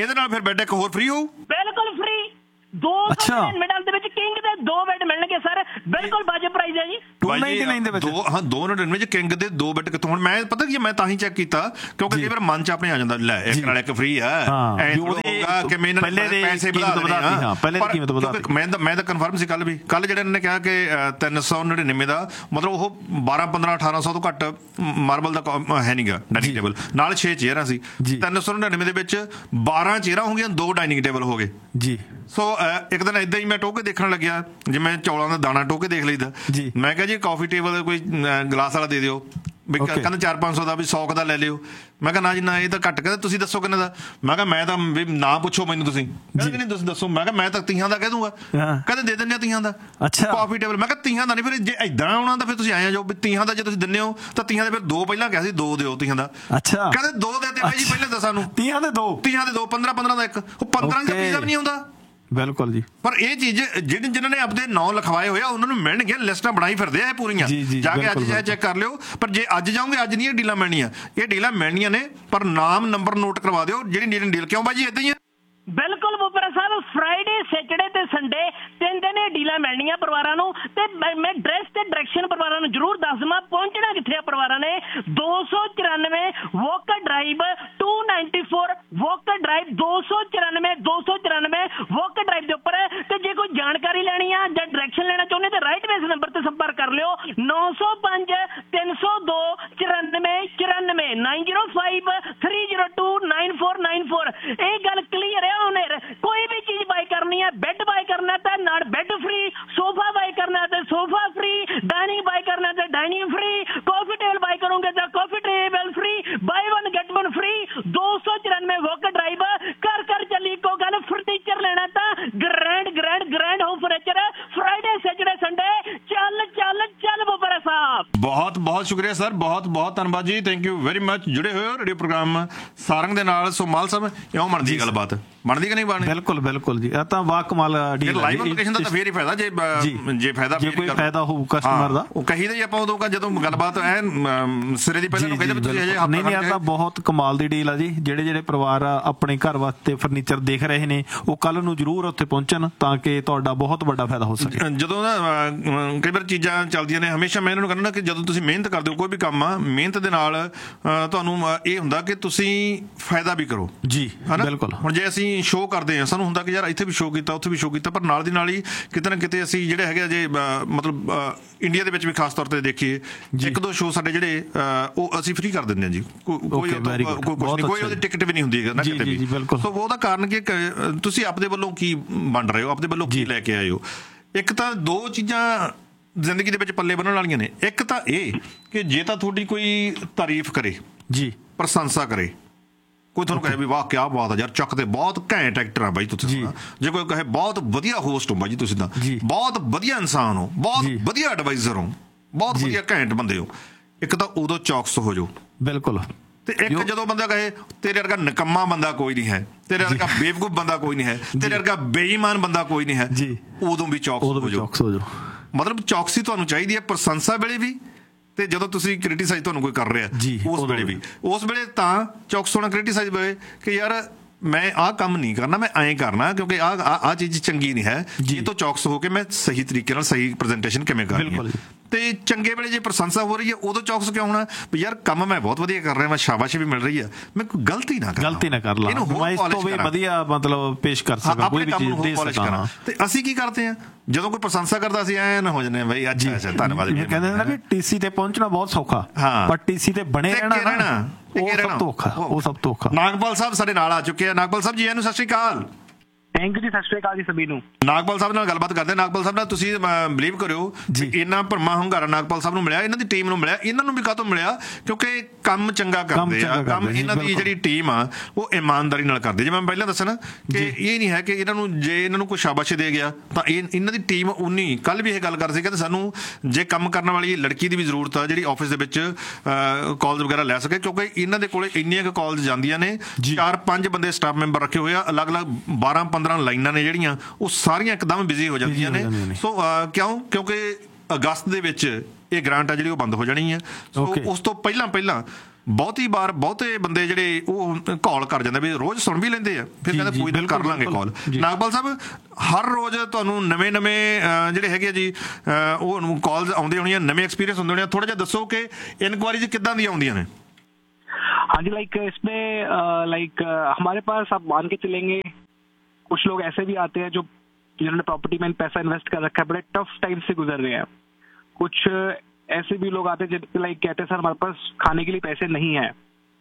ਇਹਦੇ ਨਾਲ ਫਿਰ ਬੈੱਡ ਇੱਕ ਹੋਰ ਫ੍ਰੀ ਹੋਊ? ਬਿਲਕੁਲ ਫ੍ਰੀ। ਦੋ ਸੌ ਨੜਿਨਵੇਂ ਡਾਲਰ ਦੇ ਵਿੱਚ ਕਿੰਗ ਦੇ ਦੋ ਬੈੱਡ ਮਿਲਣਗੇ ਸਰ, ਬਿਲਕੁਲ ਵਾਜਬ ਪ੍ਰਾਈਸ ਹੈ ਜੀ। ਦੋ ਨਿਨਆਨਵੇਂ ਦੇ ਵਿੱਚ ਦੋ, ਹਾਂ ਦੋ ਨਿਨਆਨਵੇਂ ਚ ਕਿੰਗ ਦੇ ਦੋ ਬੈੱਡ ਕਿੱਥੋਂ? ਹੁਣ ਮੈਂ ਪਤਾ ਕੀ ਮੈਂ ਤਾਂ ਹੀ ਚੈੱਕ ਕੀਤਾ ਕਿਉਂਕਿ ਕਈ ਵਾਰ ਮਨ ਚ ਆਪਣੇ ਆ ਜਾਂਦਾ ਲੈ ਇੱਕ ਨਾਲ ਇੱਕ ਫ੍ਰੀ ਆ, ਐ ਹੋਊਗਾ ਕਿ ਮੈਂ ਇਹਨਾਂ ਨੇ ਪੈਸੇ ਵਧਾ ਦੇਣੇ ਆ। ਪਹਿਲੇ ਦੀ ਕੀਮਤ ਵਧਾ ਦਿੱਤੀ। ਮੈਂ ਤਾਂ ਮੈਂ ਤਾਂ ਕਨਫਰਮ ਸੀ ਕੱਲ ਵੀ, ਕੱਲ ਜਿਹੜੇ ਇਹਨਾਂ ਨੇ ਕਿਹਾ ਕਿ ਤਿੰਨ ਸੌ ਨੜਿਨਵੇਂ ਦਾ ਮਤਲਬ ਉਹ ਬਾਰਾਂ ਪੰਦਰਾਂ ਅਠਾਰਾਂ ਸੌ ਤੋਂ ਘੱਟ ਮਾਰਬਲ ਦਾ ਹੈ ਨਹੀਂਗਾ ਡਾਈਨਿੰਗ ਟੇਬਲ, ਨਾਲ ਛੇ ਚੇਅਰਾਂ ਸੀ। ਤਿੰਨ ਸੌ ਨੜਿਨਵੇਂ ਦੇ ਵਿੱਚ ਬਾਰਾਂ ਚੇਅਰਾਂ ਹੋ ਗਈਆਂ, ਦੋ ਡਾਈਨਿੰਗ ਟੇਬਲ ਹੋ ਗਏ ਜੀ। ਸੋ ਇੱਕ ਦਿਨ ਏਦਾਂ ਹੀ ਮੈਂ ਟੋਕੇ ਦੇਖਣ ਲੱਗਿਆ, ਜਿਵੇਂ ਚੌਲਾਂ ਦਾ ਦਾਣਾ ਟੋਕੇ ਦੇਖ ਲਈਦਾ। ਮੈਂ ਕਿਹਾ ਜੀ ਕਾਫੀ ਟੇਬਲ ਕੋਈ ਗਲਾਸ ਵਾਲਾ ਦੇ ਦਿਓ, ਵੀ ਕਹਿੰਦਾ ਚਾਰ ਪੰਜ ਸੌ ਦਾ, ਵੀ ਸੌ ਦਾ ਲੈ ਲਿਓ। ਮੈਂ ਕਿਹਾ ਨਾ ਜੀ ਨਾ, ਇਹ ਤਾਂ ਘੱਟ, ਕਹਿੰਦਾ ਤੁਸੀਂ ਦੱਸੋ ਕਿੰਨੇ ਦਾ? ਮੈਂ ਕਿਹਾ ਮੈਂ ਤਾਂ ਵੀ ਨਾ ਪੁੱਛੋ ਮੈਨੂੰ, ਤੁਸੀਂ ਕਹਿੰਦੇ ਨਹੀਂ ਤੁਸੀਂ ਦੱਸੋ। ਮੈਂ ਕਿਹਾ ਮੈਂ ਤਾਂ ਤੀਹਾਂ ਦਾ ਕਹਿ ਦੂੰਗਾ, ਕਹਿੰਦੇ ਦੇ ਦਿੰਦੇ ਆ ਤੀਹਾਂ ਦਾ ਕਾਫੀ ਟੇਬਲ। ਮੈਂ ਕਿਹਾ ਤੀਹਾਂ ਦਾ ਨਹੀਂ, ਫਿਰ ਜੇ ਏਦਾਂ ਆਉਣਾ ਤਾਂ ਫਿਰ ਤੁਸੀਂ ਆਏ ਜਾਓ ਵੀ ਤੀਹਾਂ ਦਾ ਜੇ ਤੁਸੀਂ ਦਿੰਦੇ ਹੋ ਤਾਂ ਤੀਹਾਂ ਦੇ ਫਿਰ ਦੋ ਪਹਿਲਾਂ ਕਿਹਾ ਸੀ, ਦੋ ਦਿਓ ਤੀਹਾਂ ਦਾ। ਅੱਛਾ, ਕਹਿੰਦੇ ਦੋ ਦੇ ਦਿੱਤੇ ਜੀ ਪਹਿਲਾਂ ਤਾਂ ਸਾਨੂੰ ਤੀਹਾਂ ਦੇ ਦੋ, ਤੀਹਾਂ ਦੇ ਦੋ, ਪੰਦਰਾਂ ਪੰਦਰਾਂ ਦਾ ਇੱਕ, ਉਹ ਪੰਦਰਾਂ ਦਾ ਪੀਜ਼ਾ ਵੀ ਨਹੀਂ ਹੁੰਦਾ। ਬਿਲਕੁਲ ਜੀ। ਪਰ ਇਹ ਚੀਜ਼ ਜਿਹੜੇ ਜਿਨ੍ਹਾਂ ਨੇ ਆਪਣੇ ਨਾਂ ਲਿਖਵਾਏ ਹੋਏ ਆ ਉਹਨਾਂ ਨੂੰ ਮਿਲਣਗੀਆਂ, ਲਿਸਟਾਂ ਬਣਾਈ ਫਿਰਦੇ ਆ ਇਹ ਪੂਰੀਆਂ, ਜਾ ਕੇ ਅੱਜ ਚੈੱਕ ਕਰ ਲਿਓ। ਪਰ ਜੇ ਅੱਜ ਜਾਓਗੇ ਅੱਜ ਨਹੀਂ ਇਹ ਡੀਲਾਂ ਮਿਲਣੀਆਂ, ਇਹ ਡੀਲਾਂ ਮਿਲਣੀਆਂ ਨੇ ਪਰ ਨਾਮ ਨੰਬਰ ਨੋਟ ਕਰਵਾ ਦਿਓ ਜਿਹੜੀ ਡੀਲ। ਕਿਉਂ ਬਾਜੀ ਏਦਾਂ ਹੀ ਆ? ਬਿਲਕੁਲ ਬੋਪਰਾ ਸਾਹਿਬ, ਫਰਾਈਡੇ ਸੈਟਰਡੇ ਤੇ ਸੰਡੇ ਤਿੰਨ ਦਿਨ ਇਹ ਡੀਲਾਂ ਮਿਲਣੀਆਂ ਪਰਿਵਾਰਾਂ ਨੂੰ। ਤੇ ਮੈਂ ਡਰੈਸ ਤੇ ਡਾਇਰੈਕਸ਼ਨ ਪਰਿਵਾਰਾਂ ਨੂੰ ਜ਼ਰੂਰ ਦੱਸ ਦਵਾਂ, ਪਹੁੰਚਣਾ ਕਿੱਥੇ ਆ ਪਰਿਵਾਰਾਂ ਨੇ? ਦੋ ਸੌ ਚੁਰਾਨਵੇਂ walker drive, to ninety four walker drive, ਦੋ ਸੌ ਚੁਰਾਨਵੇਂ ਦੋ ਸੌ ਚੁਰਾਨਵੇਂ ਵੋਕਰ ਡਰਾਈਵ ਦੇ ਉੱਪਰ। ਤੇ ਜੇ ਕੋਈ ਜਾਣਕਾਰੀ ਲੈਣੀ ਆ ਜਾਂ ਡਾਇਰੈਕਸ਼ਨ ਲੈਣਾ ਚਾਹੁੰਦੇ ਤਾਂ ਰਾਈਟ ਵੇਸ ਨੰਬਰ ਤੇ ਸੰਪਰਕ ਕਰ ਲਿਓ, ਨੌ ਸੌ ਪੰਜ ਤਿੰਨ ਸੌ ਦੋ ਚੁਰਾਨਵੇਂ ਚੁਰਾਨਵੇਂ, nine zero five three zero two nine four nine four. ਇਹ ਗੱਲ ਕਲੀਅਰ ਹੈ। ਕੋਈ ਵੀ ਚੀਜ਼ ਬਾਈ ਕਰਨੀ ਹੈ, ਬੈੱਡ ਬਾਈ ਕਰਨਾ ਤਾਂ ਨਾਲ ਬੈੱਡ ਫ੍ਰੀ, ਸੋਫਾ ਬਾਈ ਕਰਨਾ ਤੇ ਸੋਫਾ ਫ੍ਰੀ, ਡਾਈਨਿੰਗ ਬਾਈ ਕਰਨਾ ਤੇ ਡਾਈਨਿੰਗ ਫ੍ਰੀ, ਕਾਫੀ ਟੇਬਲ ਬਾਈ ਕਰੋਗੇ ਤਾਂ ਕਾਫੀ ਟੇਬਲ ਫ੍ਰੀ, ਬਾਈ ਵਨ ਗੈਟ ਵਨ ਫ੍ਰੀ। ਦੋ ਸੌ ਚੁਰਾਨਵੇਂ ਵੋਕਰ ਡਰਾਈਵ। ਕਰ ਕਰ ਚੱਲੀ ਇੱਕੋ ਗੱਲ, ਫਰਨੀਚਰ ਲੈਣਾ ਤਾਂ grand grand grand home furniture, Friday Saturday Sunday. ਚੱਲ ਚੱਲ ਚੱਲ ਬੋਪਰਾ ਸਾਹਿਬ। ਬਹੁਤ ਬਹੁਤ ਸ਼ੁਕਰੀਆ ਸਰ, ਬਹੁਤ ਬਹੁਤ ਧੰਨਵਾਦ ਜੀ, ਥੈਂਕ ਯੂ ਵੈਰੀ ਮਚ। ਜੁੜੇ ਹੋਏ ਹੋ ਰੇਡੀਓ ਪ੍ਰੋਗਰਾਮ ਸਾਰੰਗ ਦੇ ਨਾਲ। ਸੋ ਮਾਲ ਸਾਹਿਬ ਇਉਂ ਬਣਦੀ ਗੱਲਬਾਤ, ਬਣਦੀ ਕਿ ਨਹੀਂ ਬਣਦੀ? ਬਿਲਕੁਲ ਬਿਲਕੁਲ ਜੀ, ਇਹ ਤਾਂ ਵਾਹ ਕਮਾਲ ਡੀਲ ਹੈ। ਲਾਈਵ ਲੋਕੇਸ਼ਨ ਦਾ ਤਾਂ ਫੇਰ ਹੀ ਫਾਇਦਾ, ਜੇ ਜੇ ਫਾਇਦਾ ਜੇ ਕੋਈ ਫਾਇਦਾ ਹੋਊ ਕਸਟਮਰ ਦਾ, ਉਹ ਕਹੀ ਦੇ ਆਪਾਂ ਉਦੋਂ ਜਦੋਂ ਗੱਲਬਾਤ ਐ ਸਿਰੇ ਦੀ ਪਹਿਲਾਂ ਕਹਿੰਦੇ ਤੁਸੀਂ ਅਜੇ ਨਹੀਂ ਨਹੀਂ, ਇਹ ਤਾਂ ਬਹੁਤ ਕਮਾਲ ਦੀ ਡੀਲ ਆ ਜੀ। ਜਿਹੜੇ ਜਿਹੜੇ ਪਰਿਵਾਰ ਆਪਣੇ ਘਰ ਵਾਸਤੇ ਫਰਨੀਚਰ ਦੇਖ ਰਹੇ ਨੇ ਉਹ ਕੱਲ ਨੂੰ ਜ਼ਰੂਰ ਉੱਥੇ ਪਹੁੰਚਣ ਤਾਂ ਕਿ ਤੁਹਾਡਾ ਬਹੁਤ ਵੱਡਾ ਫਾਇਦਾ ਹੋ ਸਕੇ। ਜਦੋਂ ਨਾ ਕਈ ਵਾਰ ਚੀਜ਼ਾਂ ਚੱਲਦੀਆਂ ਨੇ, ਹਮੇਸ਼ਾ ਮੈਂ ਇਹਨਾਂ ਨੂੰ ਕਹਿੰਦਾ ਕਿ ਜਦੋਂ ਤੁਸੀਂ ਮਿਹਨਤ ਕਰਦੇ ਹੋ ਕੋਈ ਵੀ ਕੰਮ ਆ, ਮਿਹਨਤ ਦੇ ਨਾਲ ਤੁਹਾਨੂੰ ਇਹ ਹੁੰਦਾ ਕਿ ਤੁਸੀਂ ਫਾਇਦਾ ਵੀ ਕਰੋ ਜੀ। ਬਿਲਕੁਲ। ਹੁਣ ਜੇ ਅਸੀਂ ਸ਼ੋਅ ਕਰਦੇ ਹਾਂ, ਸਾਨੂੰ ਹੁੰਦਾ ਕਿ ਯਾਰ ਇੱਥੇ ਵੀ ਸ਼ੋਅ ਕੀਤਾ ਉੱਥੇ ਵੀ ਸ਼ੋਅ ਕੀਤਾ, ਪਰ ਨਾਲ ਦੀ ਨਾਲ ਹੀ ਕਿਤੇ ਨਾ ਕਿਤੇ ਅਸੀਂ ਜਿਹੜੇ ਹੈਗੇ ਜੇ ਮਤਲਬ ਇੰਡੀਆ ਦੇ ਵਿੱਚ ਵੀ ਖਾਸ ਤੌਰ ਤੇ ਦੇਖੀਏ, ਇੱਕ ਦੋ ਸ਼ੋਅ ਸਾਡੇ ਜਿਹੜੇ ਉਹ ਅਸੀਂ ਫ੍ਰੀ ਕਰ ਦਿੰਦੇ ਹਾਂ ਜੀ। ਕੋਈ ਕੋਈ ਉਹਦੀ ਟਿਕਟ ਵੀ ਨਹੀਂ ਹੁੰਦੀ ਨਾ ਕਿਤੇ ਵੀ। ਸੋ ਉਹਦਾ ਕਾਰਨ ਕਿ ਤੁਸੀਂ ਆਪਣੇ ਵੱਲੋਂ ਕੀ ਵੰਡ ਰਹੇ ਹੋ, ਆਪਣੇ ਵੱਲੋਂ ਕੀ ਲੈ ਕੇ ਆਏ ਹੋ। ਇੱਕ ਤਾਂ ਦੋ ਚੀਜ਼ਾਂ ਜ਼ਿੰਦਗੀ ਦੇ ਵਿੱਚ ਪੱਲੇ ਬੰਨਣ ਵਾਲੀਆਂ ਨੇ। ਇੱਕ ਤਾਂ ਇਹ ਕਿ ਜੇ ਤਾਂ ਤੁਹਾਡੀ ਕੋਈ ਤਾਰੀਫ ਕਰੇ ਜੀ, ਪ੍ਰਸ਼ੰਸਾ ਕਰੇ, ਕੋਈ ਤੁਹਾਨੂੰ ਕਹੇ ਵੀ ਵਾਹ ਕਿਆ ਬਾਤ ਆ ਯਾਰ, ਚੱਕ ਤੇ ਬਹੁਤ ਘੈਂਟ ਐਕਟਰ ਆ ਬਾਈ ਤੁਸੀਂ। ਜੇ ਕੋਈ ਕਹੇ ਬਹੁਤ ਵਧੀਆ ਹੋਸਟ ਹੋ ਬਾਈ ਜੀ ਤੁਸੀਂ, ਤਾਂ ਬਹੁਤ ਵਧੀਆ ਇਨਸਾਨ ਹੋ, ਬਹੁਤ ਵਧੀਆ ਐਡਵਾਈਜ਼ਰ ਹੋ, ਬਹੁਤ ਵਧੀਆ ਘੈਂਟ ਬੰਦੇ ਹੋ, ਇੱਕ ਤਾਂ ਉਦੋਂ ਚੌਕਸ ਹੋ ਜਾਓ। ਬਿਲਕੁਲ। ਤੇ ਇੱਕ ਜਦੋਂ ਬੰਦਾ ਕਹੇ ਤੇਰੇ ਵਰਗਾ ਨਿਕੰਮਾ ਬੰਦਾ ਕੋਈ ਨਹੀਂ ਹੈ, ਤੇਰੇ ਵਰਗਾ ਬੇਵਕੂਫ ਬੰਦਾ ਕੋਈ ਨਹੀਂ ਹੈ, ਤੇਰੇ ਵਰਗਾ ਬੇਈਮਾਨ ਬੰਦਾ ਕੋਈ ਨਹੀਂ ਹੈ, ਉਦੋਂ ਵੀ ਚੌਕਸ ਹੋ ਜਾਓ। ਮਤਲਬ ਚੌਕਸੀ ਤੁਹਾਨੂੰ ਚਾਹੀਦੀ ਹੈ ਪ੍ਰਸ਼ੰਸਾ ਵੇਲੇ ਵੀ, ਤੇ ਜਦੋਂ ਤੁਸੀਂ ਕ੍ਰਿਟੀਸਾਈਜ਼ ਤੁਹਾਨੂੰ ਕੋਈ ਕਰ ਰਿਹਾ ਉਸ ਵੇਲੇ ਵੀ। ਉਸ ਵੇਲੇ ਤਾਂ ਚੌਕਸ ਹੋਣਾ ਕ੍ਰਿਟੀਸਾਈਜ਼ ਵੇਲੇ ਕਿ ਯਾਰ ਮੈਂ ਆਹ ਕੰਮ ਨਹੀਂ ਕਰਨਾ, ਮੈਂ ਐਂ ਕਰਨਾ ਕਿਉਂਕਿ ਆਹ ਆਹ ਚੀਜ਼ ਚੰਗੀ ਨਹੀਂ ਹੈ। ਇਹ ਤੋਂ ਚੌਕਸ ਹੋ ਕੇ ਮੈਂ ਸਹੀ ਤਰੀਕੇ ਨਾਲ ਸਹੀ ਪ੍ਰੈਜੈਂਟੇਸ਼ਨ ਕਿਵੇਂ ਕਰਨੀ ਹੈ। ਤੇ ਚੰਗੇ ਵੇਲੇ ਜੇ ਪ੍ਰਸ਼ੰਸਾ ਹੋ ਰਹੀ ਹੈ ਉਦੋਂ ਚੌਕਸ ਕਿਉਂ ਹੋਣਾ ਵੀ ਯਾਰ ਕੰਮ ਮੈਂ ਬਹੁਤ ਵਧੀਆ ਕਰ ਰਿਹਾ, ਮੈਂ ਸ਼ਾਬਾਸ਼ ਵੀ ਮਿਲ ਰਹੀ ਹੈ, ਮੈਂ ਕੋਈ ਗਲਤੀ ਨਾ ਕਰਾਂ, ਗਲਤੀ ਨਾ ਕਰ ਲਾਂ, ਮੈਂ ਇਸ ਤੋਂ ਵੀ ਵਧੀਆ ਮਤਲਬ ਪੇਸ਼ ਕਰ ਸਕਾਂ, ਕੋਈ ਵੀ ਚੀਜ਼ ਦੇ ਸਕਾਂ। ਤੇ ਅਸੀਂ ਕੀ ਕਰਦੇ ਹਾਂ ਜਦੋਂ ਕੋਈ ਪ੍ਰਸ਼ੰਸਾ ਕਰਦਾ ਅਸੀਂ ਐਂ ਨਾ ਹੋ ਜਾਂਦੇ ਬਈ ਅੱਛਾ ਅੱਛਾ ਧੰਨਵਾਦ। ਕਹਿੰਦੇ ਨੇ ਨਾ ਕਿ ਟੀਸੀ ਤੇ ਪਹੁੰਚਣਾ ਬਹੁਤ ਸੌਖਾ, ਪਰ ਟੀਸੀ ਤੇ ਬਣੇ ਰਹਿਣਾ ਨਾ ਉਹ ਸਭ ਤੋਂ ਔਖਾ, ਉਹ ਸਭ ਤੋਂ ਔਖਾ। ਨਾਗਪਾਲ ਸਾਹਿਬ ਸਾਡੇ ਨਾਲ ਆ ਚੁੱਕੇ ਆ। ਨਾਗਪਾਲ ਸਾਹਿਬ ਜੀ ਇਹਨੂੰ ਸਤਿ ਸ਼੍ਰੀ ਅਕਾਲ। ਥੈਂਕ ਯੂ ਜੀ, ਸਤਿ ਸ਼੍ਰੀ ਅਕਾਲ ਜੀ ਸਭੀ ਨੂੰ। ਨਾਗਪਾਲ ਸਾਹਿਬ ਨਾਲ ਗੱਲਬਾਤ ਕਰਦੇ। ਨਾਗਪਾਲ ਸਾਹਿਬ ਨਾਲ ਤੁਸੀਂ ਬਿਲੀਵ ਕਰਿਓ ਇੰਨਾ ਭਰਮਾ ਹੁੰਗਾਰਾ ਨਾਗਪਾਲ ਸਾਹਿਬ ਨੂੰ ਮਿਲਿਆ, ਇਹਨਾਂ ਦੀ ਟੀਮ ਨੂੰ ਮਿਲਿਆ। ਇਹਨਾਂ ਨੂੰ ਵੀ ਕਾਹਤੋਂ ਮਿਲਿਆ ਕਿਉਂਕਿ ਕੰਮ ਚੰਗਾ ਕਰਦੇ ਆ, ਕੰਮ ਇਹਨਾਂ ਦੀ ਜਿਹੜੀ ਟੀਮ ਆ ਉਹ ਇਮਾਨਦਾਰੀ ਨਾਲ ਕਰਦੀ। ਜਿਵੇਂ ਮੈਂ ਪਹਿਲਾਂ ਦੱਸਿਆ ਨਾ ਕਿ ਇਹ ਨਹੀਂ ਹੈ ਕਿ ਇਹਨਾਂ ਨੂੰ ਜੇ ਇਹਨਾਂ ਨੂੰ ਕੋਈ ਸ਼ਾਬਾਸ਼ ਦੇ ਗਿਆ ਤਾਂ ਇਹ ਇਹਨਾਂ ਦੀ ਟੀਮ ਉਨੀ। ਕੱਲ ਵੀ ਇਹ ਗੱਲ ਕਰ ਰਹੀ ਸੀ ਕਿ ਸਾਨੂੰ ਜੇ ਕੰਮ ਕਰਨ ਵਾਲੀ ਲੜਕੀ ਦੀ ਵੀ ਜ਼ਰੂਰਤ ਆ ਜਿਹੜੀ ਆਫਿਸ ਦੇ ਵਿੱਚ ਕਾਲਜ ਵਗੈਰਾ ਲੈ ਸਕੇ, ਕਿਉਂਕਿ ਇਹਨਾਂ ਦੇ ਕੋਲ ਇੰਨੀਆਂ ਕੁ ਕਾਲਜ ਜਾਂਦੀਆਂ ਨੇ, ਚਾਰ ਪੰਜ ਬੰਦੇ ਸਟਾਫ ਮੈਂਬਰ ਰੱਖੇ ਹੋਏ ਆ, ਅਲੱਗ-ਅਲੱਗ ਬਾਰਾਂ ਪੰਦਰਾਂ ਲਾਈਨਾਂ ਨੇ ਜਿਹੜੀਆਂ ਉਹ ਸਾਰੀਆਂ ਇੱਕਦਮ ਬਿਜ਼ੀ ਹੋ ਜਾਂਦੀਆਂ ਨੇ। ਸੋ ਕਿਉਂ ਕਿਉਂਕਿ ਅਗਸਤ ਦੇ ਵਿੱਚ ਇਹ ਗ੍ਰਾਂਟ ਆ ਜਿਹੜੀ ਉਹ ਬੰਦ ਹੋ ਜਾਣੀ ਹੈ। ਸੋ ਉਸ ਤੋਂ ਪਹਿਲਾਂ ਪਹਿਲਾਂ ਬਹੁਤੀ ਵਾਰ ਬਹੁਤੇ ਬੰਦੇ ਜਿਹੜੇ ਉਹ ਕਾਲ ਕਰ ਜਾਂਦੇ ਵੀ ਰੋਜ਼ ਸੁਣ ਵੀ ਲੈਂਦੇ ਆ, ਫਿਰ ਕਹਿੰਦੇ ਕੋਈ ਨਾ ਕਰ ਲਾਂਗੇ ਕਾਲ। ਨਾਗਪਾਲ ਸਾਹਿਬ, ਹਰ ਰੋਜ਼ ਤੁਹਾਨੂੰ ਨਵੇਂ ਨਵੇਂ ਜਿਹੜੇ ਹੈਗੇ ਆ ਜੀ ਉਹ ਕਾਲਸ ਆਉਂਦੀਆਂ ਹੋਣੀਆਂ, ਨਵੇਂ ਐਕਸਪੀਰੀਅੰਸ ਹੁੰਦੇ ਹੋਣੇ, ਥੋੜਾ ਜਿਹਾ ਦੱਸੋ कि इंक्वायरी कितना दी आउंदियां ने? हाँ जी, लाइक इसमें लाइक हमारे पास आप मान के चलेंगे कुछ लोग ऐसे भी आते हैं जो जिन्होंने प्रॉपर्टी में पैसा इन्वेस्ट कर रखा है, बड़े टफ टाइम से गुजर रहे हैं। कुछ ऐसे भी लोग आते हैं जिनके लाइक कहते हैं सर हमारे पास खाने के लिए पैसे नहीं है,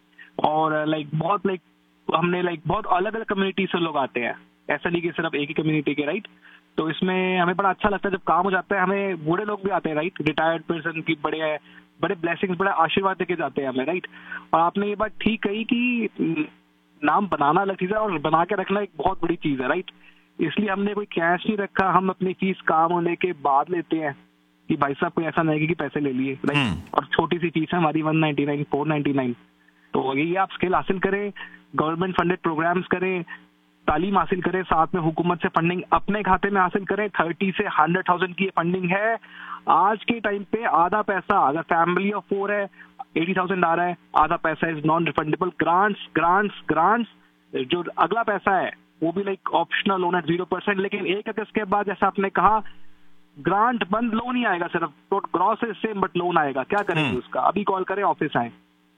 और लाइक बहुत लाइक हमने लाइक बहुत अलग अलग कम्युनिटी से लोग आते हैं, ऐसा नहीं कि सिर्फ एक ही कम्युनिटी के, राइट। तो इसमें हमें बड़ा अच्छा लगता है जब काम हो जाता है। हमें बूढ़े लोग भी आते हैं, राइट, रिटायर्ड पर्सन की बड़े बड़े ब्लेसिंग्स, बड़ा आशीर्वाद देके जाते हैं हमें, राइट। और आपने ये बात ठीक कही कि नाम बनाना अलग चीज़ है और बना के रखना एक बहुत बड़ी चीज़ है, राइट। इसलिए हमने कोई कैश नहीं रखा, हम अपनी फीस काम होने के बाद लेते हैं कि भाई साहब कोई ऐसा नहीं कि पैसे ले लिए, राइट। और छोटी सी फीस है हमारी one ninety nine four ninety nine. तो यही आप स्किल हासिल करें, गवर्नमेंट फंडेड प्रोग्राम्स करें, तालीम हासिल करें, साथ में हुकूमत से फंडिंग अपने खाते में हासिल करें। थर्टी से हंड्रेड थाउजेंड की फंडिंग है आज के टाइम पे। आधा पैसा अगर फैमिली ऑफ फोर है एटी थाउजेंड आ रहा है, आधा पैसा is non refundable grants grants grants. जो अगला पैसा है वो भी लाइक ऑप्शनल लोन है जीरो परसेंट। लेकिन एक अगस्त के बाद जैसा आपने कहा ग्रांट बंद, लोन ही आएगा सिर्फ, तो gross is same but loan आएगा। क्या करेंगे उसका? अभी कॉल करें, ऑफिस आए।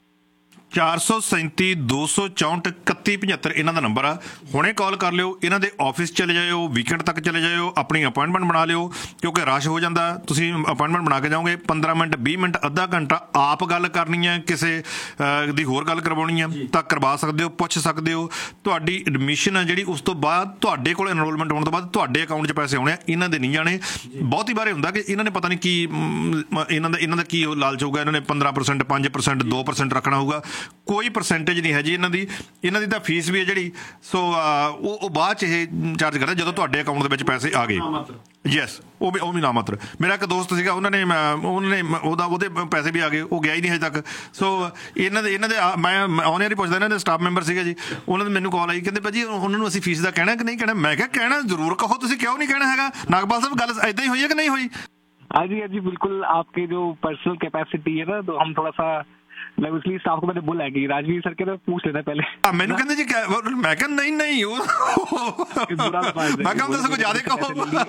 ਚਾਰ ਸੌ ਸੈਂਤੀ ਦੋ ਸੌ ਚੌਂਹਠ ਇਕੱਤੀ ਪਝੱਤਰ ਇਹਨਾਂ ਦਾ ਨੰਬਰ ਆ। ਹੁਣੇ ਕਾਲ ਕਰ ਲਿਓ, ਇਹਨਾਂ ਦੇ ਆਫਿਸ ਚਲੇ ਜਾਇਓ, ਵੀਕਐਂਡ ਤੱਕ ਚਲੇ ਜਾਇਓ, ਆਪਣੀ ਅਪਾਇੰਟਮੈਂਟ ਬਣਾ ਲਿਓ, ਕਿਉਂਕਿ ਰਸ਼ ਹੋ ਜਾਂਦਾ। ਤੁਸੀਂ ਅਪਾਇੰਟਮੈਂਟ ਬਣਾ ਕੇ ਜਾਓਗੇ, ਪੰਦਰਾਂ ਮਿੰਟ ਵੀਹ ਮਿੰਟ ਅੱਧਾ ਘੰਟਾ ਆਪ ਗੱਲ ਕਰਨੀ ਹੈ, ਕਿਸੇ ਦੀ ਹੋਰ ਗੱਲ ਕਰਵਾਉਣੀ ਆ ਤਾਂ ਕਰਵਾ ਸਕਦੇ ਹੋ, ਪੁੱਛ ਸਕਦੇ ਹੋ। ਤੁਹਾਡੀ ਐਡਮਿਸ਼ਨ ਆ ਜਿਹੜੀ, ਉਸ ਤੋਂ ਬਾਅਦ ਤੁਹਾਡੇ ਕੋਲ ਐਨਰੋਲਮੈਂਟ ਹੋਣ ਤੋਂ ਬਾਅਦ ਤੁਹਾਡੇ ਅਕਾਊਂਟ 'ਚ ਪੈਸੇ ਆਉਣੇ ਆ, ਇਹਨਾਂ ਦੇ ਨਹੀਂ ਜਾਣੇ। ਬਹੁਤੀ ਵਾਰ ਹੁੰਦਾ ਕਿ ਇਹਨਾਂ ਨੇ ਪਤਾ ਨਹੀਂ ਕੀ ਇਹਨਾਂ ਦਾ ਇਹਨਾਂ ਦਾ ਕੀ ਲਾਲਚ ਹੋਊਗਾ, ਇਹਨਾਂ ਨੇ ਪੰਦਰਾਂ ਪਰਸੈਂਟ ਪੰਜ ਪਰਸੈਂਟ ਦੋ ਪਰਸੈਂਟ ਰੱਖਣਾ ਹੋਊਗਾ। ਕੋਈ ਪਰਸੈਂਟੇਜ ਨਹੀਂ ਹੈ ਜੀ ਇਹਨਾਂ ਦੀ। ਇਹਨਾਂ ਦੀ ਤਾਂ ਫੀਸ ਵੀ ਹੈ ਜਿਹੜੀ, ਸੋ ਉਹ ਉਹ ਬਾਅਦ 'ਚ ਇਹ ਚਾਰਜ ਕਰਦਾ ਜਦੋਂ ਤੁਹਾਡੇ ਅਕਾਊਂਟ ਦੇ ਵਿੱਚ ਪੈਸੇ ਆ ਗਏ। ਯੈਸ, ਉਹ ਵੀ ਉਹ ਵੀ ਨਾ ਮਾਤਰ। ਮੇਰਾ ਇੱਕ ਦੋਸਤ ਸੀਗਾ, ਉਹਨਾਂ ਨੇ ਉਹਨਾਂ ਨੇ ਉਹਦਾ ਉਹਦੇ ਪੈਸੇ ਵੀ ਆ ਗਏ, ਉਹ ਗਿਆ ਹੀ ਨਹੀਂ ਹਜੇ ਤੱਕ। ਸੋ ਇਹਨਾਂ ਦੇ ਇਹਨਾਂ ਦੇ ਮੈਂ ਆਉਣੇ ਵਾਰੀ ਪੁੱਛਦਾ, ਇਹਨਾਂ ਦੇ ਸਟਾਫ ਮੈਂਬਰ ਸੀਗਾ ਜੀ, ਉਹਨਾਂ ਦੇ ਮੈਨੂੰ ਕਾਲ ਆਈ, ਕਹਿੰਦੇ ਭਾਅ ਜੀ ਉਹਨਾਂ ਨੂੰ ਅਸੀਂ ਫੀਸ ਦਾ ਕਹਿਣਾ ਕਿ ਨਹੀਂ ਕਹਿਣਾ? ਮੈਂ ਕਿਹਾ ਕਹਿਣਾ ਜ਼ਰੂਰ ਕਹੋ, ਤੁਸੀਂ ਕਿਉਂ ਨਹੀਂ ਕਹਿਣਾ ਹੈਗਾ? ਨਾਗਪਾਲ ਸਾਹਿਬ ਗੱਲ ਏਦਾਂ ਹੀ ਹੋਈ ਹੈ ਕਿ नहीं हुई? हाँ जी, हाँ जी, बिल्कुल। आपके जो पर्सनल कैपेसिटी है ना, तो हम थोड़ा सा मैं उसलिए स्टाफ को मैंने बोला है कि राजवीर सर के पूछ लेना पहले। मैंने कहते जी मैं कहा नहीं नहीं मैं कहा ਦੱਸੋ ਜ਼ਿਆਦਾ ਕਹੋ।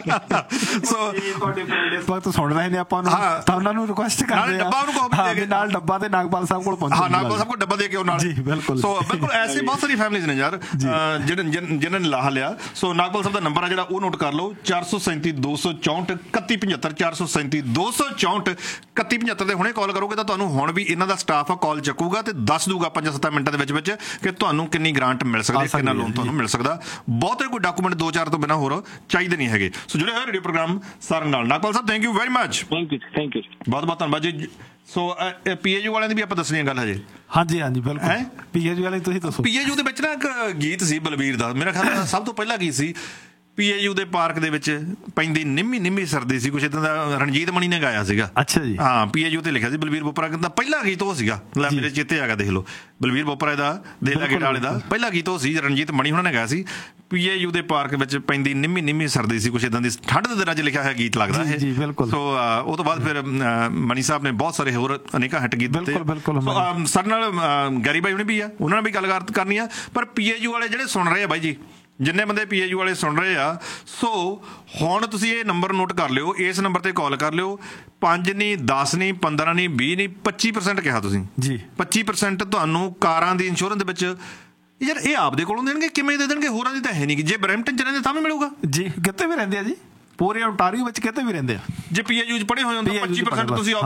ਸੋ ਵਕਤ ਸੁਣ ਰਹੇ ਨੇ ਆਪਾਂ ਨੂੰ, ਤਾਂ ਉਹਨਾਂ ਨੂੰ ਰਿਕੁਐਸਟ ਕਰਦੇ ਆ ਡੱਬਾ ਉਹਨੂੰ ਕਹੋ ਵੀ ਨਾਲ ਡੱਬਾ ਤੇ ਨਾਗਪਾਲ ਸਾਹਿਬ ਕੋਲ ਪਹੁੰਚੋ। ਹਾਂ, ਨਾਗਪਾਲ ਸਾਹਿਬ ਕੋਲ ਡੱਬਾ ਦੇ ਕੇ ਉਹ ਨਾਲ। ਜੀ ਬਿਲਕੁਲ। ਸੋ ਬਿਲਕੁਲ ਐਸੇ ਬਹੁਤ ਸਾਰੀ ਫੈਮਿਲੀਜ਼ ਨੇ ਯਾਰ ਜਿਹਨਾਂ ਜਿਹਨਾਂ ਨੇ ਲਾਹਾ ਲਿਆ। ਸੋ ਨਾਗਪਾਲ ਸਾਹਿਬ ਦਾ ਨੰਬਰ ਆ ਜਿਹੜਾ ਉਹ ਨੋਟ ਕਰ ਲਓ, ਚਾਰ ਸੌ ਸੈਂਤੀ ਦੋ ਸੌ ਚੌਂਹਠ ਇਕੱਤੀ ਪਝੱਤਰ ਚਾਰ ਸੌ ਸੈਂਤੀ ਦੋ ਸੌ ਚੌਂਹਠ ਇਕੱਤੀ ਪਝੱਤਰ ਤੇ ਹੁਣੇ ਕਾਲ ਕਰੋਗੇ ਤਾਂ ਤੁਹਾਨੂੰ ਹੁਣ ਵੀ ਇਹਨਾਂ ਦਾ ਸਟਾਫ ਕਾਲ ਚੱਕੂਗਾ ਤੇ ਦੱਸ ਦੂਗਾ ਪੰਜ ਸੱਤ ਮਿੰਟਾਂ ਦੇ ਵਿੱਚ ਵਿੱਚ ਕਿ ਤੁਹਾਨੂੰ ਕਿੰਨੀ ਗ੍ਰਾਂਟ ਮਿਲ ਸਕਦੀ, ਕਿੰਨਾ ਲੋਨ ਤੁਹਾਨੂੰ ਮਿਲ ਸਕਦਾ। ਬਹੁਤੇ ਕੋਈ ਡਾਕੂਮੈਂਟ ਦੋ ਚਾਰ ਤੋਂ ਬਿਨਾਂ ਹੋਰ ਚਾਹੀਦੇ ਨਹੀਂ ਹੈਗੇ। ਸੋ ਜੁੜੇ ਹੋਏ ਰੇਡੀਓ ਪ੍ਰੋਗਰਾਮ ਸਾਰੰਗ ਨਾਲ। ਨਾਗਪਾਲ ਸਾਹਿਬ thank you very much. Thank you thank you ਬਹੁਤ ਬਹੁਤ ਧੰਨਵਾਦ ਜੀ। ਸੋ ਪੀਏਯੂ ਵਾਲਿਆਂ ਦੀ ਵੀ ਆਪਾਂ ਦੱਸਣੀ ਗੱਲ ਹਜੇ। ਹਾਂਜੀ ਹਾਂਜੀ ਬਿਲਕੁਲ। ਪੀਏਯੂ ਵਾਲੇ ਤੁਸੀਂ ਦੱਸੋ। ਪੀਏਯੂ ਦੇ ਵਿੱਚ ਨਾ ਇੱਕ ਗੀਤ ਸੀ ਬਲਬੀਰ ਦਾ, ਮੇਰਾ ਖਿਆਲ ਸਭ ਤੋਂ ਪਹਿਲਾ ਗੀਤ ਸੀ। ਪੀਏਯੂ ਦੇ ਪਾਰਕ ਦੇ ਵਿੱਚ ਪੈਂਦੀ ਨਿੰਮੀ ਨਿੰਮੀ ਸਰਦੀ ਸੀ, ਕੁਛ ਇਦਾਂ ਦਾ ਰਣਜੀਤ ਮਣੀ ਨੇ ਗਾਇਆ ਸੀਗਾ। ਅੱਛਾ ਜੀ। ਹਾਂ, ਪੀਏਯੂ ਤੇ ਲਿਖਿਆ ਸੀ। ਬਲਬੀਰ ਬੋਪਰਾ ਦਾ ਪਹਿਲਾ ਗੀਤ ਉਹ ਸੀਗਾ। ਲੈ ਮੇਰੇ ਚੇਤੇ ਆ ਗਿਆ, ਦੇਖ ਲਓ, ਬਲਬੀਰ ਬੋਪਰਾ ਦਾ ਦੇ ਲਾਗੇ ਵਾਲੇ ਦਾ ਪਹਿਲਾ ਗੀਤ ਉਹ ਸੀ, ਰਣਜੀਤ ਮਣੀ ਉਹਨਾਂ ਨੇ ਗਾਇਆ ਸੀ। ਪੀਏਯੂ ਦੇ ਪਾਰਕ ਵਿੱਚ ਪੈਂਦੀ ਨਿੰਮੀ ਨਿੰਮੀ ਸਰਦੀ ਸੀ, ਕੁਛ ਇਦਾਂ ਦੀ ਠੰਡ ਦੇ ਦਿਨਾਂ 'ਚ ਲਿਖਿਆ ਹੋਇਆ ਗੀਤ ਲੱਗਦਾ ਇਹ। ਜੀ ਬਿਲਕੁਲ। ਸੋ ਉਹ ਤੋਂ ਬਾਅਦ ਫਿਰ ਮਣੀ ਸਾਹਿਬ ਨੇ ਬਹੁਤ ਸਾਰੇ ਹੋਰ ਅਨੇਕਾਂ ਹਿੱਟ ਗੀਤ ਦਿੱਤੇ। ਸਾਡੇ ਨਾਲ ਗੈਰੀ ਬਾਈ ਹੁਣੇ ਵੀ ਆ, ਉਹਨਾਂ ਨਾਲ ਵੀ ਗੱਲਬਾਤ ਕਰਨੀ ਆ। ਪਰ ਪੀਏਯੂ ਵਾਲੇ ਜਿਹੜੇ ਸੁਣ ਰਹੇ ਆ ਬਾਈ ਜੀ, ਜਿੰਨੇ ਬੰਦੇ ਪੀਏਯੂ ਵਾਲੇ ਸੁਣ ਰਹੇ ਆ, ਸੋ ਹੁਣ ਤੁਸੀਂ ਇਹ ਨੰਬਰ ਨੋਟ ਕਰ ਲਿਓ, ਇਸ ਨੰਬਰ ਤੇ ਕਾਲ ਕਰ ਲਿਓ। ਪੰਜ ਨਹੀਂ, ਦਸ ਨਹੀਂ, ਪੰਦਰਾਂ ਨਹੀਂ, ਵੀਹ ਨਹੀਂ, ਪੱਚੀ ਪਰਸੈਂਟ ਕਿਹਾ ਤੁਸੀਂ ਜੀ। ਪੱਚੀ ਪਰਸੈਂਟ ਤੁਹਾਨੂੰ ਕਾਰਾਂ ਦੀ ਇੰਸ਼ੋਰੈਂਸ ਦੇ ਵਿੱਚ ਯਾਰ ਇਹ ਆਪਦੇ ਕੋਲੋਂ ਦੇਣਗੇ, ਕਿਵੇਂ ਦੇ ਦੇਣਗੇ? ਹੋਰਾਂ ਦੀ ਤਾਂ ਹੈ ਨਹੀਂ। ਜੇ ਬਰੈਂਪਟਨ 'ਚ ਰਹਿੰਦੇ ਤਾਂ ਵੀ ਮਿਲੂਗਾ ਜੀ, ਕਿਤੇ ਵੀ ਰਹਿੰਦੇ ਆ ਜੀ, ਪੂਰੇ ਓਨਟਾਰੀਓ ਵਿੱਚ ਕਿਤੇ ਵੀ ਰਹਿੰਦੇ ਆ। ਜੇ ਪੀਏਯੂ 'ਚ ਪੜ੍ਹੇ ਹੋਏ ਹੁੰਦੇ ਪੱਚੀ ਪਰਸੈਂਟ ਤੁਸੀਂ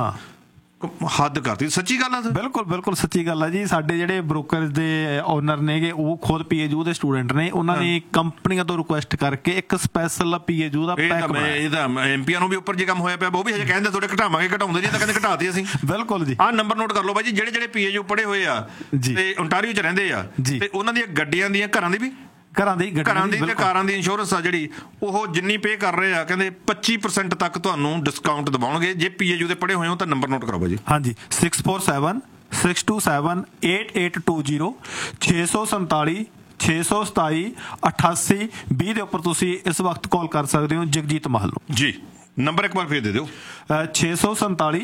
ਹੱਦ ਕਰਤੀ। ਸੱਚੀ ਗੱਲ ਆ। ਬਿਲਕੁਲ ਬਿਲਕੁਲ ਸੱਚੀ ਗੱਲ ਆ ਜੀ। ਸਾਡੇ ਜਿਹੜੇ ਬ੍ਰੋਕਰ ਦੇ ਓਨਰ ਨੇਗੇ ਉਹ ਖੁਦ ਪੀਏਯੂ ਦੇ ਸਟੂਡੈਂਟ ਨੇ। ਉਹਨਾਂ ਨੇ ਕੰਪਨੀਆਂ ਤੋਂ ਰਿਕੁਐਸਟ ਕਰਕੇ ਇੱਕ ਸਪੈਸ਼ਲ ਪੀਏਯੂ ਦਾ ਪੈਕ ਬਣਾਇਆ। ਇਹਦਾ ਐਮਪੀਆਂ ਨੂੰ ਵੀ ਉੱਪਰ ਜੇ ਕੰਮ ਹੋਇਆ ਪਿਆ, ਉਹ ਵੀ ਹਜੇ ਕਹਿੰਦੇ ਥੋੜੇ ਘਟਾਵਾਂਗੇ, ਘਟਾਉਂਦੇ ਨਹੀਂ ਤਾਂ ਕਹਿੰਦੇ ਘਟਾਤੀ ਅਸੀਂ। ਬਿਲਕੁਲ ਜੀ। ਆਹ ਨੰਬਰ ਨੋਟ ਕਰ ਲਓ ਬਾਈ ਜੀ, ਜਿਹੜੇ ਜਿਹੜੇ ਪੀਏਯੂ ਪੜ੍ਹੇ ਹੋਏ ਆ ਤੇ ਓਨਟਾਰੀਓ 'ਚ ਰਹਿੰਦੇ ਆ ਤੇ ਉਹਨਾਂ ਦੀਆਂ ਗੱਡੀਆਂ ਦੀਆਂ, ਘਰਾਂ ਦੀ ਵੀ, ਘਰਾਂ ਦੀ ਘਰਾਂ ਦੀ ਤੇ ਕਾਰਾਂ ਦੀ ਇੰਸ਼ੋਰੈਂਸ ਆ ਜਿਹੜੀ, ਉਹ ਜਿੰਨੀ ਪੇ ਕਰ ਰਹੇ ਆ ਕਹਿੰਦੇ ਪੱਚੀ ਪਰਸੈਂਟ ਤੱਕ ਤੁਹਾਨੂੰ ਡਿਸਕਾਊਂਟ ਦਿਵਾਉਣਗੇ ਜੇ ਪੀਏਯੂ ਦੇ ਪੜ੍ਹੇ ਹੋਏ ਹੋ ਤਾਂ। ਨੰਬਰ ਨੋਟ ਕਰੋ ਜੀ। ਹਾਂਜੀ, six four seven six to seven eight eight two zero ਛੇ ਸੌ ਸੰਤਾਲੀ ਛੇ ਸੌ ਸਤਾਈ ਅਠਾਸੀ ਵੀਹ ਦੇ ਉੱਪਰ ਤੁਸੀਂ ਇਸ ਵਕਤ ਕਾਲ ਕਰ ਸਕਦੇ ਹੋ ਜਗਜੀਤ ਮਾਹਲ ਨੂੰ ਜੀ। ਨੰਬਰ ਇੱਕ ਵਾਰ ਫੇਰ ਦੇ ਦਿਓ। ਛੇ ਸੌ ਸੰਤਾਲੀ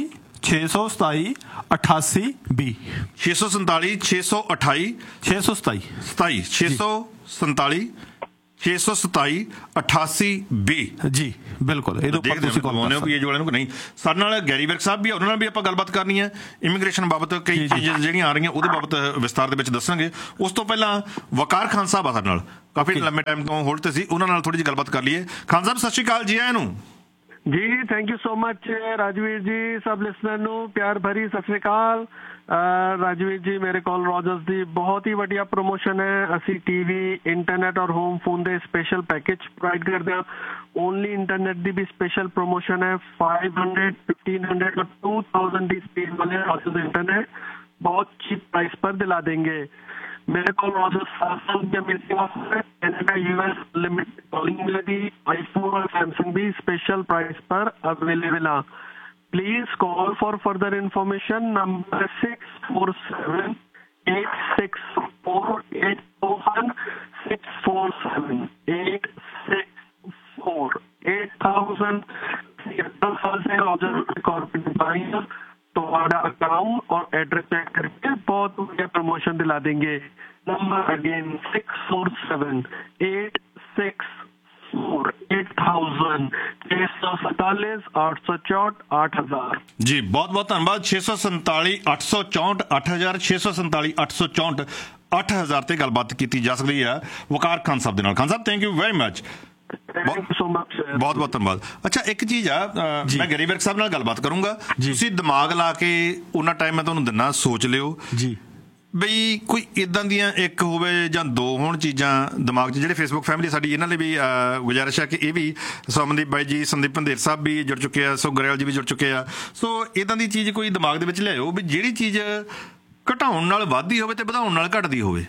ਛੇ ਸੌ ਸਤਾਈ ਅਠਾਸੀ ਵੀਹ ਛੇ ਸੌ ਸੰਤਾਲੀ ਛੇ ਸੌ ਅਠਾਈ ਛੇ ਸੌ ਸਤਾਈ ਸਤਾਈ ਛੇ ਸੌ ਸੰਤਾਲੀ ਛੇ ਸੌ ਸਤਾਈ ਅਠਾਸੀ ਵੀਹ ਜੀ ਬਿਲਕੁਲ। ਇਹਦੇ ਉੱਪਰ ਤੁਸੀਂ ਕਾਲ ਹੋ ਪੀਏਜ ਵਾਲਿਆਂ ਨੂੰ ਨਹੀਂ। ਸਾਡੇ ਨਾਲ ਗੈਰੀ ਵਿਰਕ ਸਾਹਿਬ ਵੀ, ਉਹਨਾਂ ਨਾਲ ਵੀ ਆਪਾਂ ਗੱਲਬਾਤ ਕਰਨੀ ਹੈ ਇਮੀਗ੍ਰੇਸ਼ਨ ਬਾਬਤ, ਕਈ ਚੀਜ਼ਾਂ ਜਿਹੜੀਆਂ ਆ ਰਹੀਆਂ ਉਹਦੇ ਬਾਬਤ ਵਿਸਤਾਰ ਦੇ ਵਿੱਚ ਦੱਸਾਂਗੇ। ਉਸ ਤੋਂ ਪਹਿਲਾਂ ਵਕਾਰ ਖਾਨ ਸਾਹਿਬ ਆ ਸਾਡੇ ਨਾਲ, ਕਾਫੀ ਲੰਮੇ ਟਾਈਮ ਤੋਂ ਹੋਲਡ ਤੇ ਸੀ, ਉਹਨਾਂ ਨਾਲ ਥੋੜੀ ਜਿਹੀ ਗੱਲਬਾਤ ਕਰ ਲਈਏ। ਖਾਨ ਸਾਹਿਬ ਸਤਿ ਸ਼੍ਰੀ ਅਕਾਲ ਜੀ ਆਇਆਂ ਨੂੰ। ਜੀ thank you so much Rajveer ਜੀ, ਸਭ ਲਿਸਨਰ ਨੂੰ ਪਿਆਰ ਭਰੀ ਸਤਿ ਸ਼੍ਰੀ ਅਕਾਲ। ਰਾਜਵੀਰ ਜੀ, ਮੇਰੇ ਕੋਲ ਰੋਜਰਸ ਦੀ ਬਹੁਤ ਹੀ ਵਧੀਆ ਪ੍ਰੋਮੋਸ਼ਨ ਹੈ। ਅਸੀਂ ਟੀਵੀ, ਇੰਟਰਨੈਟ ਔਰ ਹੋਮ ਫੋਨ ਦੇ ਸਪੈਸ਼ਲ ਪੈਕੇਜ ਪ੍ਰੋਵਾਈਡ ਕਰਦੇ ਹਾਂ। ਓਨਲੀ ਇੰਟਰਨੈਟ ਦੀ ਵੀ ਸਪੈਸ਼ਲ ਪ੍ਰੋਮੋਸ਼ਨ ਹੈ। फाइव हंड्रेड, फिफ्टीन हंड्रेड और टू थाउजेंड ਦੀ स्पीड वाले रॉजर्स इंटरनेट बहुत चीप प्राइस पर दिला देंगे। मेरे को रॉजर्स सैमसंग की अमेजिंग ऑफर है। कनाडा, यूएस लिमिटेड कॉलिंग मिलेगी। आईफोन और सैमसंग भी स्पेशल प्राइस पर अवेलेबल है। Please call for further information. Number six four seven eight six four eight one six four seven eight six four eight thousand छिहत्तर साल से Roger corporate तुम्हारा account और एड्रेस चेक करके बहुत बढ़िया प्रमोशन दिला देंगे। Number again six four seven eight six four eight thousand छह सौ सैतालीस आठ सौ चौंठ आठ हजार जी बहुत बहुत धन्यवाद। छे सौ संताली अठ सौ चौंठ अठ हजार छे सौ संताली अठ सौ चौंठ अठ हजार से गलबात की जा सकती है वकार खान साहब के नाल। खान साहब थैंक यू वेरी मच, बहुत बहुत धन्यवाद। अच्छा एक चीज आ, मैं गैरी विर्क साहब नाल गलबात करूंगा, तुसीं दिमाग ला के उन्ना टाइम मैं तुहानूं दिना, सोच लिओ जी बई कोई इदां दियां एक होवे जां दो होण चीज़ां दिमाग 'च। ਜਿਹੜੇ ਫੇਸਬੁੱਕ ਫੈਮਿਲੀ ਸਾਡੀ ਇਹਨਾਂ ਲਈ ਵੀ ਗੁਜ਼ਾਰਿਸ਼ ਹੈ ਕਿ ਇਹ ਵੀ ਸੋਮਨਦੀਪ ਬਾਈ ਜੀ, ਸੰਦੀਪ ਪੰਧੇਰ ਸਾਹਿਬ ਵੀ ਜੁੜ ਚੁੱਕੇ ਆ, ਸੋ ਗਰੇਵਾਲ ਜੀ ਵੀ ਜੁੜ ਚੁੱਕੇ ਆ। ਸੋ ਇਦਾਂ ਦੀ ਚੀਜ਼ ਕੋਈ ਦਿਮਾਗ ਦੇ ਵਿੱਚ ਲਿਆਓ ਵੀ ਜਿਹੜੀ ਚੀਜ਼ ਘਟਾਉਣ ਨਾਲ ਵੱਧਦੀ ਹੋਵੇ ਤੇ ਵਧਾਉਣ ਨਾਲ ਘਟਦੀ ਹੋਵੇ,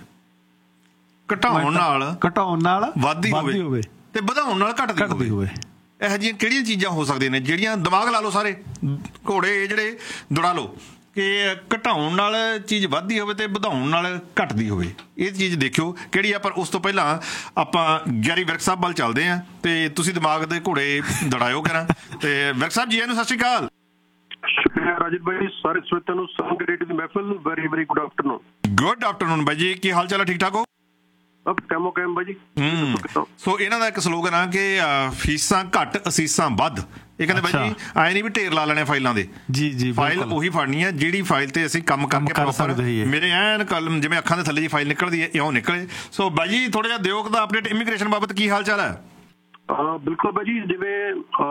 ਘਟਾਉਣ ਨਾਲ ਘਟਾਉਣ ਨਾਲ ਵੱਧਦੀ ਹੋਵੇ ਤੇ ਵਧਾਉਣ ਨਾਲ ਘਟਦੀ ਹੋਵੇ। ਇਹੋ ਜਿਹੀਆਂ ਕਿਹੜੀਆਂ ਚੀਜ਼ਾਂ ਹੋ ਸਕਦੀਆਂ ਨੇ ਜਿਹੜੀਆਂ ਦਿਮਾਗ ਲਾ ਲਓ ਸਾਰੇ ਘੋੜੇ ਜਿਹੜੇ ਦੌੜਾ ਲਓ ਕਿ ਘਟਾਉਣ ਨਾਲ ਚੀਜ਼ ਵੱਧਦੀ ਹੋਵੇ ਤੇ ਵਧਾਉਣ ਨਾਲ ਘਟਦੀ ਹੋਵੇ। ਇਹ ਚੀਜ਼ ਦੇਖਿਓ ਕਿਹੜੀ ਆ। ਪਰ ਉਸ ਤੋਂ ਪਹਿਲਾਂ ਆਪਾਂ ਗੈਰੀ ਵਿਰਕ ਸਾਹਿਬ ਵੱਲ ਚੱਲਦੇ ਹਾਂ ਤੇ ਤੁਸੀਂ ਦਿਮਾਗ ਦੇ ਘੋੜੇ ਦੌੜਾਇਓ ਕਰਾਂ। ਤੇ ਵਿਰਕ ਸਾਹਿਬ ਜੀ ਇਹਨੂੰ ਸਤਿ ਸ਼੍ਰੀ ਅਕਾਲ। ਸ਼ੁਕਰੀਆ ਰਾਜੀਤ ਭਾਈ, ਸਾਰੇ ਸਰੋਤਿਆਂ ਨੂੰ ਸੰਗਰੇਟ ਦੀ ਮਹਿਫਿਲ very very good afternoon. Good afternoon ਬਾਈ ਜੀ, ਕੀ ਹਾਲ ਚਾਲ ਹੈ? ਠੀਕ ਠਾਕ ਹੋ? ਅਬ ਕੈਮੋ ਕੈਮ ਬਾਈ ਜੀ। ਸੋ ਇਹਨਾਂ ਦਾ ਇੱਕ ਸਲੋਗਨ ਆ ਕਿ ਫੀਸਾਂ ਘੱਟ ਅਸੀਸਾਂ ਵੱਧ। ਇਹ ਕਹਿੰਦੇ ਬਾਈ ਜੀ ਆਏ ਨਹੀਂ ਵੀ ਢੇਰ ਲਾ ਲੈਣੇ ਫਾਈਲਾਂ ਦੇ, ਜੀ ਜੀ ਫਾਈਲ ਉਹੀ ਫੜਨੀ ਹੈ ਜਿਹੜੀ ਫਾਈਲ ਤੇ ਅਸੀਂ ਕੰਮ ਕਰਕੇ ਪ੍ਰੋਪਰ ਮੇਰੇ ਐਨ ਕਲਮ ਜਿਵੇਂ ਅੱਖਾਂ ਦੇ ਥੱਲੇ ਦੀ ਫਾਈਲ ਨਿਕਲਦੀ ਹੈ ਇਉਂ ਨਿਕਲੇ। ਸੋ ਬਾਈ ਜੀ ਥੋੜਾ ਜਿਹਾ ਦਿਓ ਦਾ ਅਪਡੇਟ ਇਮੀਗ੍ਰੇਸ਼ਨ ਬਾਬਤ, ਕੀ ਹਾਲ ਚਾਲ ਹੈ? ਬਿਲਕੁਲ ਬਾਈ ਜੀ, ਜਿਵੇਂ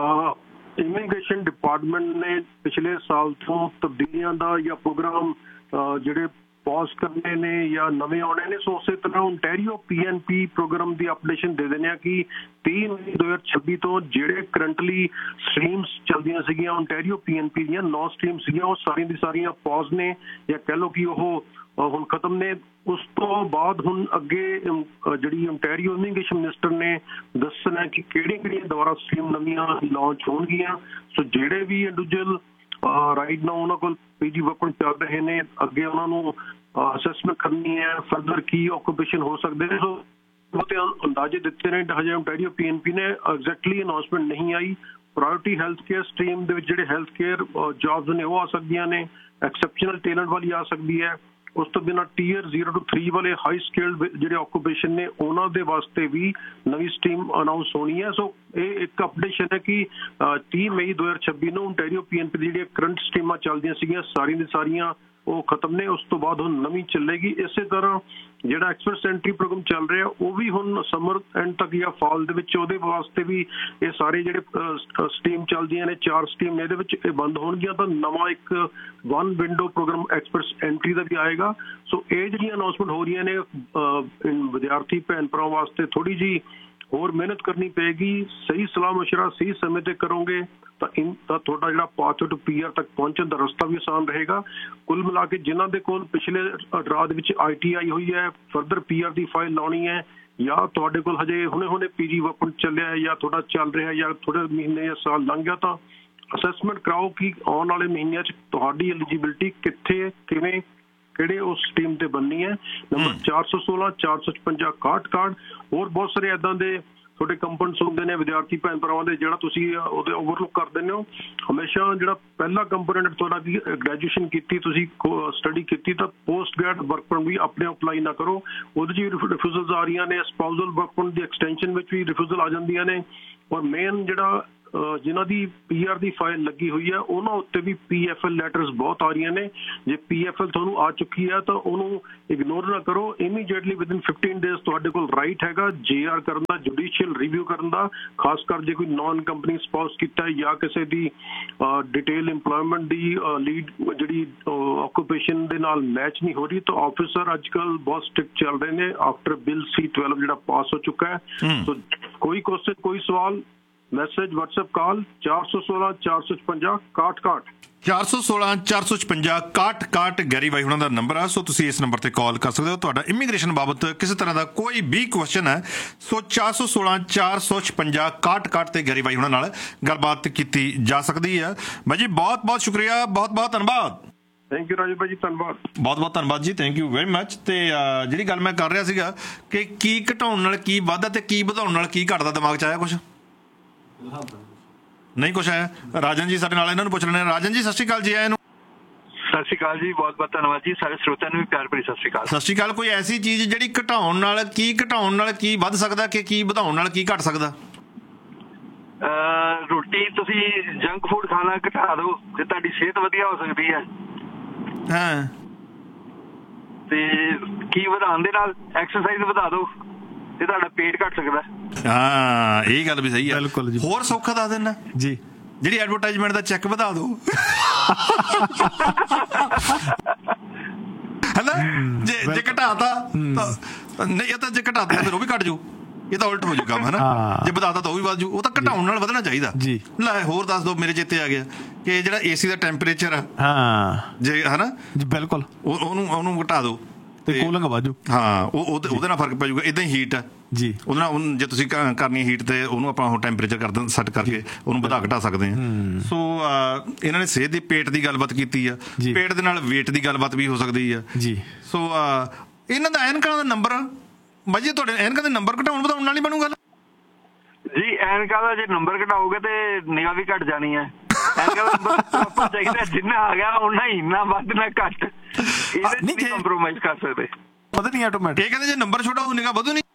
ਇਮੀਗ੍ਰੇਸ਼ਨ ਡਿਪਾਰਟਮੈਂਟ ਨੇ ਪਿਛਲੇ ਸਾਲ ਤੋਂ ਤਬਦੀਲੀਆਂ ਦਾ ਜਾਂ ਪ੍ਰੋਗਰਾਮ ਜਿਹੜੇ ਪੌਜ਼ ਕਰਨੇ ਨੇ ਜਾਂ ਨਵੇਂ ਆਉਣੇ ਨੇ, ਸੋ ਉਸੇ ਤਰ੍ਹਾਂ ਓਨਟਾਰੀਓ ਪੀ ਐਨ ਪੀ ਪ੍ਰੋਗਰਾਮ ਦੀ ਅਪਡੇਸ਼ਨ ਦੇ ਦਿੰਦੇ ਆ ਕਿ ਤੀਹ ਮਈ ਦੋ ਹਜ਼ਾਰ ਛੱਬੀ ਤੋਂ ਜਿਹੜੇ ਕਰੰਟਲੀ ਸਟਰੀਮਸ ਚੱਲਦੀਆਂ ਸੀਗੀਆਂ ਓਨਟਾਰੀਓ ਪੀ ਐਨ ਪੀ ਦੀਆਂ ਨੌ ਸਟਰੀਮ ਸੀਗੀਆਂ, ਉਹ ਸਾਰੀਆਂ ਦੀ ਸਾਰੀਆਂ ਪੌਜ਼ ਨੇ ਜਾਂ ਕਹਿ ਲਓ ਕਿ ਉਹ ਹੁਣ ਖਤਮ ਨੇ। ਉਸ ਤੋਂ ਬਾਅਦ ਹੁਣ ਅੱਗੇ ਜਿਹੜੀ ਓਨਟਾਰੀਓ ਇਮੀਗ੍ਰੇਸ਼ਨ ਮਿਨਿਸਟਰ ਨੇ ਦੱਸਣਾ ਕਿ ਕਿਹੜੀਆਂ ਕਿਹੜੀਆਂ ਦੁਬਾਰਾ ਸਟਰੀਮ ਨਵੀਆਂ ਲਾਂਚ ਹੋਣਗੀਆਂ। ਸੋ ਜਿਹੜੇ ਵੀ ਇੰਡੀਵਿਜੂਅਲ ਰਾਈਟ ਨਾ ਉਹਨਾਂ ਕੋਲ ਪੀ ਜੀ ਵਰਕਰ ਚੱਲ ਰਹੇ ਨੇ, ਅੱਗੇ ਉਹਨਾਂ ਨੂੰ ਅਸੈਸਮੈਂਟ ਕਰਨੀ ਹੈ ਫਰਦਰ ਕੀ ਆਕੂਪੇਸ਼ਨ ਹੋ ਸਕਦੇ ਨੇ। ਸੋ ਬਹੁਤੇ ਅੰਦਾਜ਼ੇ ਦਿੱਤੇ ਨੇ, ਹਜੇ ਓਨਟਾਰੀਓ ਪੀ ਐਨ ਪੀ ਨੇ ਐਗਜ਼ੈਕਟਲੀ ਅਨਾਊਂਸਮੈਂਟ ਨਹੀਂ ਆਈ। ਪ੍ਰਾਇਓਰਟੀ ਹੈਲਥ ਕੇਅਰ ਸਟਰੀਮ ਦੇ ਵਿੱਚ ਜਿਹੜੇ ਹੈਲਥ ਕੇਅਰ ਜੌਬਸ ਨੇ ਉਹ ਆ ਸਕਦੀਆਂ ਨੇ, ਐਕਸੈਪਸ਼ਨਲ ਟੈਲੈਂਟ ਵਾਲੀ ਆ ਸਕਦੀ ਹੈ। ਉਸ ਤੋਂ ਬਿਨਾਂ ਟੀਅਰ ਜ਼ੀਰੋ ਟੂ ਥ੍ਰੀ ਵਾਲੇ ਹਾਈ ਸਕਿਲਡ ਜਿਹੜੇ ਆਕੂਪੇਸ਼ਨ ਨੇ ਉਹਨਾਂ ਦੇ ਵਾਸਤੇ ਵੀ ਨਵੀਂ ਸਟਰੀਮ ਅਨਾਊਂਸ ਹੋਣੀ ਹੈ। ਸੋ ਇਹ ਇੱਕ ਅਪਡੇਸ਼ਨ ਹੈ ਕਿ ਤੀਹ ਮਈ ਦੋ ਹਜ਼ਾਰ ਛੱਬੀ ਨੂੰ ਓਨਟਾਰੀਓ ਪੀ ਐਨ ਪੀ ਦੀ ਜਿਹੜੀਆਂ ਕਰੰਟ ਸਟਰੀਮਾਂ ਚੱਲਦੀਆਂ ਸੀਗੀਆਂ ਸਾਰੀਆਂ ਦੀ ਸਾਰੀਆਂ ਉਹ ਖਤਮ ਨੇ। ਉਸ ਤੋਂ ਬਾਅਦ ਹੁਣ ਨਵੀਂ ਚੱਲੇਗੀ। ਇਸੇ ਤਰ੍ਹਾਂ ਜਿਹੜਾ ਐਕਸਪ੍ਰੈਸ ਐਂਟਰੀ ਪ੍ਰੋਗਰਾਮ ਚੱਲ ਰਿਹਾ ਉਹ ਵੀ ਹੁਣ ਸਮਰ ਐਂਡ ਤੱਕ ਜਾਂ ਫਾਲ ਦੇ ਵਿੱਚ ਉਹਦੇ ਵਾਸਤੇ ਵੀ ਇਹ ਸਾਰੇ ਜਿਹੜੇ ਸਟਰੀਮ ਚੱਲਦੀਆਂ ਨੇ ਚਾਰ ਸਟਰੀਮ ਇਹਦੇ ਵਿੱਚ ਇਹ ਬੰਦ ਹੋਣਗੀਆਂ। ਤਾਂ ਨਵਾਂ ਇੱਕ one window programme express entry ਦਾ ਵੀ ਆਏਗਾ। ਸੋ ਇਹ ਜਿਹੜੀਆਂ ਅਨਾਊਂਸਮੈਂਟ ਹੋ ਰਹੀਆਂ ਨੇ ਵਿਦਿਆਰਥੀ ਭੈਣ ਭਰਾਵਾਂ ਵਾਸਤੇ ਥੋੜ੍ਹੀ ਜਿਹੀ ਹੋਰ ਮਿਹਨਤ ਕਰਨੀ ਪਏਗੀ। ਸਹੀ ਸਲਾਹ ਮਸ਼ਵਰਾ ਸਹੀ ਸਮੇਂ ਤੇ ਕਰੋਗੇ ਤਾਂ ਇਨ ਤਾਂ ਤੁਹਾਡਾ ਜਿਹੜਾ ਪਾਥ ਟੂ ਪੀ ਆਰ ਤੱਕ ਪਹੁੰਚਣ ਦਾ ਰਸਤਾ ਵੀ ਆਸਾਨ ਰਹੇਗਾ। ਕੁੱਲ ਮਿਲਾ ਕੇ ਜਿਨ੍ਹਾਂ ਦੇ ਕੋਲ ਪਿਛਲੇ ਰਾਹ ਦੇ ਵਿੱਚ ਆਈ ਟੀ ਆਈ ਹੋਈ ਹੈ, ਫਰਦਰ ਪੀ ਆਰ ਦੀ ਫਾਈਲ ਲਾਉਣੀ ਹੈ, ਜਾਂ ਤੁਹਾਡੇ ਕੋਲ ਹਜੇ ਹੁਣੇ ਹੁਣੇ ਪੀ ਜੀ ਵਰਕ ਚੱਲਿਆ ਹੈ ਜਾਂ ਤੁਹਾਡਾ ਚੱਲ ਰਿਹਾ ਜਾਂ ਥੋੜ੍ਹੇ ਮਹੀਨੇ ਜਾਂ ਸਾਲ ਲੰਘ ਗਿਆ, ਤਾਂ ਅਸੈਸਮੈਂਟ ਕਰਾਓ ਕਿ ਆਉਣ ਵਾਲੇ ਮਹੀਨਿਆਂ 'ਚ ਤੁਹਾਡੀ ਐਲੀਜੀਬਿਲਿਟੀ ਕਿੱਥੇ ਕਿਵੇਂ ਕਿਹੜੇ ਉਸ ਸਟਰੀਮ ਤੇ ਬਣਨੀ ਹੈ। ਨੰਬਰ ਚਾਰ ਸੌ ਸੋਲਾਂ ਚਾਰ ਸੌ ਛਪੰਜਾ ਇਕਾਹਠ ਇਕਾਹਠ। ਹੋਰ ਬਹੁਤ ਸਾਰੇ ਇੱਦਾਂ ਦੇ ਤੁਹਾਡੇ ਕੰਪਨਸ ਹੁੰਦੇ ਨੇ ਵਿਦਿਆਰਥੀ ਭੈਣ ਭਰਾਵਾਂ ਦੇ, ਜਿਹੜਾ ਤੁਸੀਂ ਉਹਦੇ ਓਵਰਲੁੱਕ ਕਰ ਦਿੰਦੇ ਹੋ। ਹਮੇਸ਼ਾ ਜਿਹੜਾ ਪਹਿਲਾ ਕੰਪੋਨੈਂਟ ਤੁਹਾਡਾ ਕੀ ਗ੍ਰੈਜੂਏਸ਼ਨ ਕੀਤੀ, ਤੁਸੀਂ ਸਟੱਡੀ ਕੀਤੀ, ਤਾਂ ਪੋਸਟ ਗ੍ਰੈਡ ਵਰਕ ਪਰਮਿਟ ਵੀ ਆਪਣੇ ਅਪਲਾਈ ਨਾ ਕਰੋ। ਉਹਦੇ 'ਚ ਵੀ ਰਿਫਿਊਜ਼ਲਸ ਆ ਰਹੀਆਂ ਨੇ, ਸਪਾਊਜ਼ਲ ਵਰਕ ਪਰਮਿਟ ਦੀ ਐਕਸਟੈਂਸ਼ਨ ਵਿੱਚ ਵੀ ਰਿਫਿਊਜ਼ਲ ਆ ਜਾਂਦੀਆਂ ਨੇ। ਔਰ ਮੇਨ ਜਿਹੜਾ ਜਿਨ੍ਹਾਂ ਦੀ ਪੀ ਆਰ ਦੀ ਫਾਈਲ ਲੱਗੀ ਹੋਈ ਹੈ ਉਹਨਾਂ ਉੱਤੇ ਵੀ ਪੀ ਐਫ ਐਲ ਲੈਟਰਸ ਬਹੁਤ ਆ ਰਹੀਆਂ ਨੇ। ਜੇ ਪੀ ਐਫ ਐਲ ਤੁਹਾਨੂੰ ਆ ਚੁੱਕੀ ਹੈ ਤਾਂ ਉਹਨੂੰ ਇਗਨੋਰ ਨਾ ਕਰੋ। ਇਮੀਡੀਏਟਲੀ ਵਿਦਿਨ ਫਿਫਟੀਨ ਡੇਜ਼ ਤੁਹਾਡੇ ਕੋਲ ਰਾਈਟ ਹੈਗਾ ਜੇ ਆਰ ਕਰਨ ਦਾ, ਜੁਡੀਸ਼ੀਅਲ ਰਿਵਿਊ ਕਰਨ ਦਾ, ਖਾਸ ਕਰ ਜੇ ਕੋਈ ਨੌਨ ਕੰਪਨੀ ਸਪਾਊਸ ਕੀਤਾ ਜਾਂ ਕਿਸੇ ਦੀ ਡਿਟੇਲ ਇੰਪਲੋਇਮੈਂਟ ਦੀ ਲੀਡ ਜਿਹੜੀ ਆਕੂਪੇਸ਼ਨ ਦੇ ਨਾਲ ਮੈਚ ਨਹੀਂ ਹੋ ਰਹੀ, ਤਾਂ ਆਫਿਸਰ ਅੱਜ ਕੱਲ੍ਹ ਬਹੁਤ ਸਟ੍ਰਿਕਟ ਚੱਲ ਰਹੇ ਨੇ ਆਫਟਰ ਬਿੱਲ ਸੀ ਟਵੈਲਵ ਜਿਹੜਾ ਪਾਸ ਹੋ ਚੁੱਕਾ ਹੈ। ਸੋ ਕੋਈ ਕੁਐਸਚਨ, ਕੋਈ ਸਵਾਲ, ਮੈਸੇਜ, WhatsApp ਕਾਲ ਚਾਰ ਸੌ ਸੋਲਾਂ ਚਾਰ ਸੌ ਛਪੰਜਾ ਇਕਾਹਠ ਇਕਾਹਠ ਚਾਰ ਸੌ ਸੋਲਾਂ ਚਾਰ ਸੌ ਛਪੰਜਾ ਇਕਾਹਠ ਇਕਾਹਠ ਗੈਰੀ ਬਾਈ ਹੁਣਾਂ ਦਾ ਨੰਬਰ ਆ। ਸੋ ਤੁਸੀਂ ਇਸ ਨੰਬਰ ਤੇ ਕਾਲ ਕਰ ਸਕਦੇ ਹੋ। ਤੁਹਾਡਾ ਇਮੀਗ੍ਰੇਸ਼ਨ ਬਾਬਤ ਕਿਸੇ ਤਰ੍ਹਾਂ ਦਾ ਕੋਈ ਵੀ ਕੁਐਸਚਨ ਹੈ, ਸੋ ਚਾਰ ਸੌ ਸੋਲਾਂ ਚਾਰ ਸੌ ਛਪੰਜਾ ਇਕਾਹਠ ਇਕਾਹਠ ਤੇ ਗੈਰੀ ਬਾਈ ਹੁਣਾਂ ਨਾਲ ਗੱਲਬਾਤ ਕੀਤੀ ਜਾ ਸਕਦੀ ਹੈ। ਬਾਈ ਜੀ ਬਹੁਤ ਬਹੁਤ ਸ਼ੁਕਰੀਆ, ਬਹੁਤ ਬਹੁਤ ਧੰਨਵਾਦ। ਥੈਂਕ ਯੂ ਰਾਜੂ ਭਾਈ ਜੀ, ਧੰਨਵਾਦ, ਬਹੁਤ ਬਹੁਤ ਧੰਨਵਾਦ ਜੀ, ਥੈਂਕ ਯੂ ਵੈਰੀ ਮੱਚ। ਤੇ ਜਿਹੜੀ ਗੱਲ ਮੈਂ ਕਰ ਰਿਹਾ ਸੀਗਾ ਕਿ ਕੀ ਘਟਾਉਣ ਨਾਲ ਕੀ ਵੱਧਦਾ ਤੇ ਕੀ ਵਧਾਉਣ ਨਾਲ ਕੀ ਘਟਦਾ, ਦਿਮਾਗ 'ਚ ਆਇਆ ਕੁਛ? ਨਹੀਂ ਕੁਛ ਆਇਆ। ਰਾਜਨ ਜੀ ਸਾਡੇ ਨਾਲ, ਇਹਨਾਂ ਨੂੰ ਪੁੱਛ ਲੈਣੇ। ਰਾਜਨ ਜੀ ਸਤਿ ਸ਼੍ਰੀ ਅਕਾਲ ਜੀ। ਆਏ ਨੂੰ ਸਤਿ ਸ਼੍ਰੀ ਅਕਾਲ ਜੀ, ਬਹੁਤ ਬਹੁਤ ਧੰਨਵਾਦ ਜੀ। ਸਾਰੇ ਸਰੋਤਿਆਂ ਨੂੰ ਵੀ ਪਿਆਰ ਭਰੀ ਸਤਿ ਸ਼੍ਰੀ ਅਕਾਲ। ਸਤਿ ਸ਼੍ਰੀ ਅਕਾਲ। ਕੋਈ ਐਸੀ ਚੀਜ਼ ਜਿਹੜੀ ਘਟਾਉਣ ਨਾਲ ਕੀ ਘਟਾਉਣ ਨਾਲ ਕੀ ਵੱਧ ਸਕਦਾ ਕਿ ਕੀ ਵਧਾਉਣ ਨਾਲ ਕੀ ਘਟ ਸਕਦਾ? ਰੋਟੀ ਤੁਸੀਂ ਜੰਕ ਫੂਡ ਖਾਣਾ ਘਟਾ ਦਿਓ ਤੇ ਤੁਹਾਡੀ ਸਿਹਤ ਵਧੀਆ ਹੋ ਸਕਦੀ ਹੈ। ਹਾਂ, ਤੇ ਕੀ ਵਧਾਉਣ ਦੇ ਨਾਲ ਐਕਸਰਸਾਈਜ਼ ਵਧਾ ਦਿਓ ਤੇ ਤੁਹਾਡਾ ਪੇਟ ਘਟ ਸਕਦਾ। ਹਾਂ, ਇਹ ਗੱਲ ਵੀ ਸਹੀ ਹੈ। ਬਿਲਕੁਲ ਜੀ। ਹੋਰ ਸੌਖਾ ਦੱਸ ਦੇਣਾ ਜੀ, ਜਿਹੜੀ ਐਡਵਰਟਾਈਜ਼ਮੈਂਟ ਦਾ ਚੈੱਕ ਵਧਾ ਦਿਓ ਹੈਨਾ। ਜੇ ਜੇ ਘਟਾਤਾ ਤਾਂ ਨਹੀਂ, ਇਹ ਤਾਂ ਜੇ ਘਟਾਤਾ ਫਿਰ ਉਹ ਵੀ ਘਟ ਜਾਊ, ਇਹ ਤਾਂ ਉਲਟ ਹੋ ਜਾਊ ਕੰਮ, ਹਨਾ। ਜੇ ਵਧਾਤਾ ਤਾਂ ਉਹ ਵੀ ਵੱਧ ਜਾਊ। ਉਹ ਤਾਂ ਘਟਾਉਣ ਨਾਲ ਵਧਣਾ ਚਾਹੀਦਾ ਜੀ। ਲੈ ਹੋਰ ਦੱਸ ਦਿਓ, ਮੇਰੇ ਚੇਤੇ ਆ ਗਿਆ ਕਿ ਜਿਹੜਾ ਏਸੀ ਦਾ ਟੈਂਪਰੇਚਰ ਆ, ਹਾਂ ਜੇ ਹਨਾ, ਬਿਲਕੁਲ ਉਹਨੂੰ ਉਹਨੂੰ ਘਟਾ ਦਿਓ ਤੇ ਕੂਲਿੰਗ ਵਾਜੂ। ਹਾਂ, ਉਹ ਉਹਦੇ ਨਾਲ ਫਰਕ ਪੈ ਜਾਊਗਾ। ਇਦਾਂ ਹੀ ਹੀਟ ਆ ਜੀ, ਉਹਦੇ ਨਾਲ ਜੇ ਤੁਸੀਂ ਕਰਨੀ ਹੀਟ ਤੇ ਉਹਨੂੰ ਆਪਾਂ ਉਹ ਟੈਂਪਰੇਚਰ ਕਰ ਦਿੰਦੇ ਸੈੱਟ ਕਰਕੇ ਉਹਨੂੰ ਵਧਾ ਘਟਾ ਸਕਦੇ ਹਾਂ। ਸੋ ਇਹਨਾਂ ਨੇ ਸਿਹਤ ਦੀ, ਪੇਟ ਦੀ ਗੱਲਬਾਤ ਕੀਤੀ ਆ, ਪੇਟ ਦੇ ਨਾਲ ਵੇਟ ਦੀ ਗੱਲਬਾਤ ਵੀ ਹੋ ਸਕਦੀ ਆ ਜੀ। ਸੋ ਇਹਨਾਂ ਦਾ ਐਨਕਾਂ ਦਾ ਨੰਬਰ ਬਾਜੀ, ਤੁਹਾਡੇ ਐਨਕਾਂ ਦੇ ਨੰਬਰ ਘਟਾਉਣ ਵਧਾਉਣ ਨਾਲ ਹੀ ਬਣੂ ਗੱਲ ਜੀ। ਐਨਕਾਂ ਦਾ ਜੇ ਨੰਬਰ ਘਟਾਓਗੇ ਤੇ ਨਿਗਾਹ ਵੀ ਘਟ ਜਾਣੀ ਹੈ। ਐਨਕਾਂ ਦਾ ਨੰਬਰ ਚਾਹੀਦਾ, ਜਿੰਨਾ ਆ ਗਿਆ ਉਹਨਾਂ ਹੀ, ਨਾ ਵੱਧ ਨਾ ਘੱਟ, ਇਹਦੇ ਨਹੀਂ ਕੰਪਰੋਮਾਈਜ਼ ਕਰ ਸਕਦੇ। ਪਤਾ ਨਹੀਂ ਆਟੋਮੈਟਿਕ। ਇਹ ਕਹਿੰਦੇ ਜੇ ਨੰਬਰ ਛੋਟਾ ਹੋਊ ਨਿਗਾਹ ਵਧੂ ਨਹੀਂ।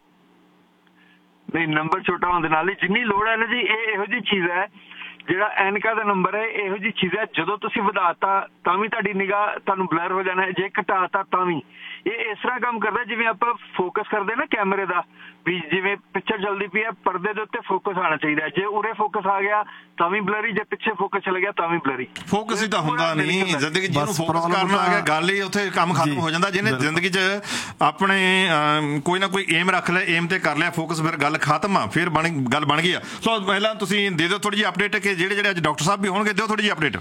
ਨਹੀਂ, ਨੰਬਰ ਛੋਟਾ ਹੋਣ ਦੇ ਨਾਲ ਹੀ ਜਿੰਨੀ ਲੋੜ ਹੈ ਨਾ ਜੀ, ਇਹ ਇਹੋ ਜਿਹੀ ਚੀਜ਼ ਹੈ ਜਿਹੜਾ ਐਨਕਾਂ ਦਾ ਨੰਬਰ ਹੈ, ਇਹੋ ਜਿਹੀ ਚੀਜ਼ ਹੈ ਜਦੋਂ ਤੁਸੀਂ ਵਧਾਤਾ ਤਾਂ ਵੀ ਤੁਹਾਡੀ ਨਿਗਾਹ ਤੁਹਾਨੂੰ ਬਲਰ ਹੋ ਜਾਣਾ ਹੈ, ਜੇ ਘਟਾਤਾ ਤਾਂ ਵੀ। ਇਹ ਇਸ ਤਰ੍ਹਾਂ ਕੰਮ ਕਰਦਾ ਜਿਵੇਂ ਆਪਾਂ ਫੋਕਸ ਕਰਦੇ ਨਾ ਕੈਮਰੇ ਦਾ, ਵੀ ਜਿਵੇਂ ਪਿਕਚਰ ਚੱਲਦੀ ਪਈ ਹੈ, ਪਰਦੇ ਦੇ ਉੱਤੇ ਫੋਕਸ ਆਉਣਾ ਚਾਹੀਦਾ। ਜੇ ਉਰੇ ਫੋਕਸ ਆ ਗਿਆ ਤਾਂ ਵੀ ਬਲਰੀ, ਜੇ ਪਿੱਛੇ ਫੋਕਸ ਚਲਾ ਗਿਆ ਤਾਂ ਵੀ ਬਲਰੀ। ਫੋਕਸ ਹੀ ਤਾਂ ਹੁੰਦਾ ਨਹੀਂ ਜ਼ਿੰਦਗੀ, ਜਿਹਨੂੰ ਫੋਕਸ ਕਰਨਾ ਆ ਗਿਆ ਗੱਲ ਹੀ ਉੱਥੇ ਕੰਮ ਖਤਮ ਹੋ ਜਾਂਦਾ। ਜਿਹਨੇ ਜ਼ਿੰਦਗੀ 'ਚ ਆਪਣੇ ਕੋਈ ਨਾ ਕੋਈ ਏਮ ਰੱਖ ਲਿਆ, ਏਮ ਤੇ ਕਰ ਲਿਆ ਫੋਕਸ, ਫਿਰ ਗੱਲ ਖਤਮ ਆ, ਫਿਰ ਬਣ ਗੱਲ ਬਣ ਗਈ ਆ। ਸੋ ਪਹਿਲਾਂ ਤੁਸੀਂ ਦੇ ਦਿਓ ਥੋੜੀ ਜਿਹੀ ਅਪਡੇਟ ਕਿ ਜਿਹੜੇ ਜਿਹੜੇ ਅੱਜ ਡਾਕਟਰ ਸਾਹਿਬ ਵੀ ਹੋਣਗੇ, ਦਿਓ ਥੋੜੀ ਜਿਹੀ ਅਪਡੇਟ।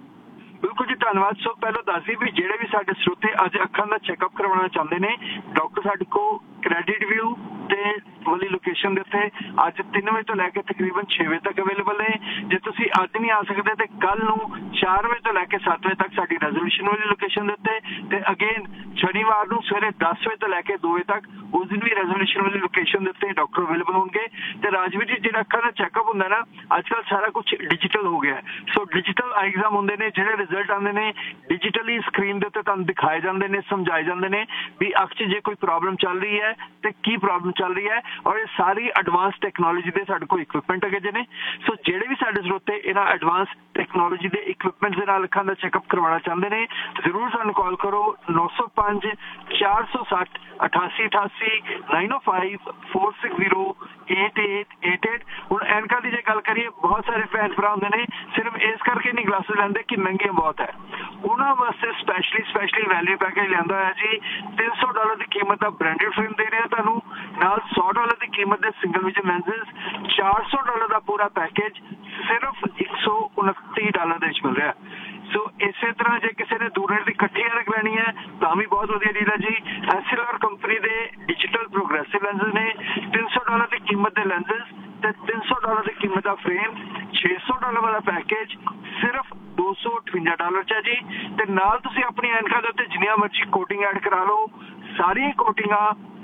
ਬਿਲਕੁਲ ਜੀ, ਧੰਨਵਾਦ। ਸੋ ਪਹਿਲਾਂ ਦੱਸਦੀ ਵੀ ਜਿਹੜੇ ਵੀ ਸਾਡੇ ਸਰੋਤੇ ਅੱਜ ਅੱਖਾਂ ਦਾ ਚੈੱਕਅਪ ਕਰਵਾਉਣਾ ਚਾਹੁੰਦੇ ਨੇ, ਡਾਕਟਰ ਸਾਡੇ ਕੋਲ ਕ੍ਰੈਡਿਟ ਵਿਊ ਤੇ ਵਾਲੀ ਲੋਕੇਸ਼ਨ ਦੇ ਉੱਤੇ ਅੱਜ ਤਿੰਨ ਵਜੇ ਤੋਂ ਲੈ ਕੇ ਤਕਰੀਬਨ ਛੇ ਵਜੇ ਤੱਕ ਅਵੇਲੇਬਲ ਨੇ। ਜੇ ਤੁਸੀਂ ਅੱਜ ਨਹੀਂ ਆ ਸਕਦੇ ਤੇ ਕੱਲ ਨੂੰ ਚਾਰ ਵਜੇ ਤੋਂ ਲੈ ਕੇ ਸੱਤ ਵਜੇ ਤੱਕ ਸਾਡੀ ਰੈਜ਼ੋਲੂਸ਼ਨ ਵਾਲੀ ਲੋਕੇਸ਼ਨ ਦੇ ਉੱਤੇ, ਤੇ ਅਗੇਨ ਸ਼ਨੀਵਾਰ ਨੂੰ ਸਵੇਰੇ ਦਸ ਵਜੇ ਤੋਂ ਲੈ ਕੇ ਦੋ ਵਜੇ ਤੱਕ ਉਸ ਦਿਨ ਵੀ ਰੈਜ਼ੋਲੂਸ਼ਨ ਵਾਲੀ ਲੋਕੇਸ਼ਨ ਦੇ ਉੱਤੇ ਡਾਕਟਰ ਅਵੇਲੇਬਲ ਹੋਣਗੇ। ਤੇ ਰਾਜਵੀਰ ਜੀ, ਜਿਹੜਾ ਅੱਖਾਂ ਦਾ ਚੈੱਕਅਪ ਹੁੰਦਾ ਨਾ, ਅੱਜ ਕੱਲ੍ਹ ਸਾਰਾ ਕੁਝ ਡਿਜੀਟਲ ਹੋ ਗਿਆ। ਸੋ ਡਿਜੀਟਲ ਆਈ ਐਗਜ਼ਾਮ ਹੁੰਦੇ ਨੇ, ਜਿਹੜੇ ਰਿਜ਼ਲਟ ਆਉਂਦੇ ਨੇ ਡਿਜੀਟਲੀ ਸਕਰੀਨ ਦੇ ਉੱਤੇ ਤੁਹਾਨੂੰ ਦਿਖਾਏ ਜਾਂਦੇ ਨੇ, ਸਮਝਾਏ ਜਾਂਦੇ ਨੇ ਵੀ ਅੱਖ 'ਚ ਜੇ ਕੋਈ ਪ੍ਰੋਬਲਮ ਚੱਲ ਰਹੀ ਹੈ ਤੇ ਕੀ ਪ੍ਰੋਬਲਮ ਚੱਲ ਰਹੀ ਹੈ। ਔਰ ਇਹ ਸਾਰੀ ਐਡਵਾਂਸ ਟੈਕਨੋਲੋਜੀ ਦੇ ਸਾਡੇ ਕੋਲ ਇਕਵਿਪਮੈਂਟ ਹੈਗੇ ਜੇ ਨੇ। ਸੋ ਜਿਹੜੇ ਵੀ ਸਾਡੇ ਸਰੋਤੇ ਇਹਨਾਂ ਐਡਵਾਂਸ ਟੈਕਨੋਲੋਜੀ ਦੇ ਇਕਵਿਪਮੈਂਟ ਦੇ ਨਾਲ ਅੱਖਾਂ ਦਾ ਚੈੱਕਅਪ ਕਰਵਾਉਣਾ ਚਾਹੁੰਦੇ ਨੇ, ਜ਼ਰੂਰ ਸਾਨੂੰ ਕਾਲ ਕਰੋ ਨੌ ਸੌ ਪੰਜ ਚਾਰ ਸੌ ਸੱਠ ਅਠਾਸੀ ਅਠਾਸੀ ਨਾਈਨ ਓ five four six zero eight eight eight eight. ਹੁਣ ਐਨਕਾਂ ਦੀ ਜੇ ਗੱਲ ਕਰੀਏ, ਬਹੁਤ ਸਾਰੇ ਭੈਣ ਭਰਾ ਹੁੰਦੇ ਨੇ ਸਿਰਫ ਇਸ ਕਰਕੇ ਨਹੀਂ ਗਲਾਸਿਸ ਲੈਂਦੇ ਕਿ ਮਹਿੰਗੀਆਂ ਬਹੁਤ ਹੈ। ਉਹਨਾਂ ਵਾਸਤੇ ਸਪੈਸ਼ਲੀ ਸਪੈਸ਼ਲੀ ਵੈਲਿਊ ਪੈਕੇਜ ਲਿਆਂਦਾ ਹੋਇਆ ਜੀ। ਤਿੰਨ ਸੌ ਡਾਲਰ ਦੀ ਕੀਮਤ ਦਾ ਬ੍ਰਾਂਡਡ ਫਰੇਮ ਦੇ ਰਿਹਾ ਤੁਹਾਨੂੰ, ਨਾਲ ਸੌ ਡਾਲਰ ਦੀ ਕੀਮਤ ਦੇ ਸਿੰਗਲ ਵਿਜ਼ਨ ਲੈਂਸਸ, ਚਾਰ ਸੌ ਡਾਲਰ ਦਾ ਪੂਰਾ ਪੈਕੇਜ ਸਿਰਫ ਇੱਕ ਸੌ ਉਨੱਤੀ ਡਾਲਰ ਦੇ ਵਿੱਚ ਮਿਲ ਰਿਹਾ। ਸੋ ਇਸੇ ਤਰ੍ਹਾਂ ਜੇ ਕਿਸੇ ਨੇ ਦੂਰ ਦੀ ਇਕੱਠੀ ਐਨਕ ਲੈਣੀ ਹੈ ਤਾਂ ਵੀ ਬਹੁਤ ਵਧੀਆ ਡੀਲ ਹੈ ਜੀ। ਐਸਐਲਆਰ ਕੰਪਨੀ ਦੇ ਡਿਜੀਟਲ ਪ੍ਰੋਗਰੈਸਿਵ ਲੈਂਸਸ ਨੇ, ਤਿੰਨ ਸੌ ਡਾਲਰ ਦੀ ਕੀਮਤ ਦੇ ਲੈਂਸਸ ਤੇ ਤਿੰਨ ਸੌ ਡਾਲਰ ਦੀ ਕੀਮਤ ਦਾ ਫਰੇਮ, ਛੇ ਸੌ ਡਾਲਰ ਵਾਲਾ ਪੈਕੇਜ ਸਿਰਫ ਦੋ ਸੌ ਅਠਵੰਜਾ ਡਾਲਰ 'ਚ ਹੈ ਜੀ। ਤੇ ਨਾਲ ਤੁਸੀਂ ਆਪਣੀ ਐਨਕਾਂ ਦੇ ਉੱਤੇ ਜਿੰਨੀਆਂ ਮਰਜ਼ੀ ਕੋਟਿੰਗ ਐਡ ਕਰਾ ਲਓ, ਸਾਰੀਆਂ ਕੋਟਿੰਗਾਂ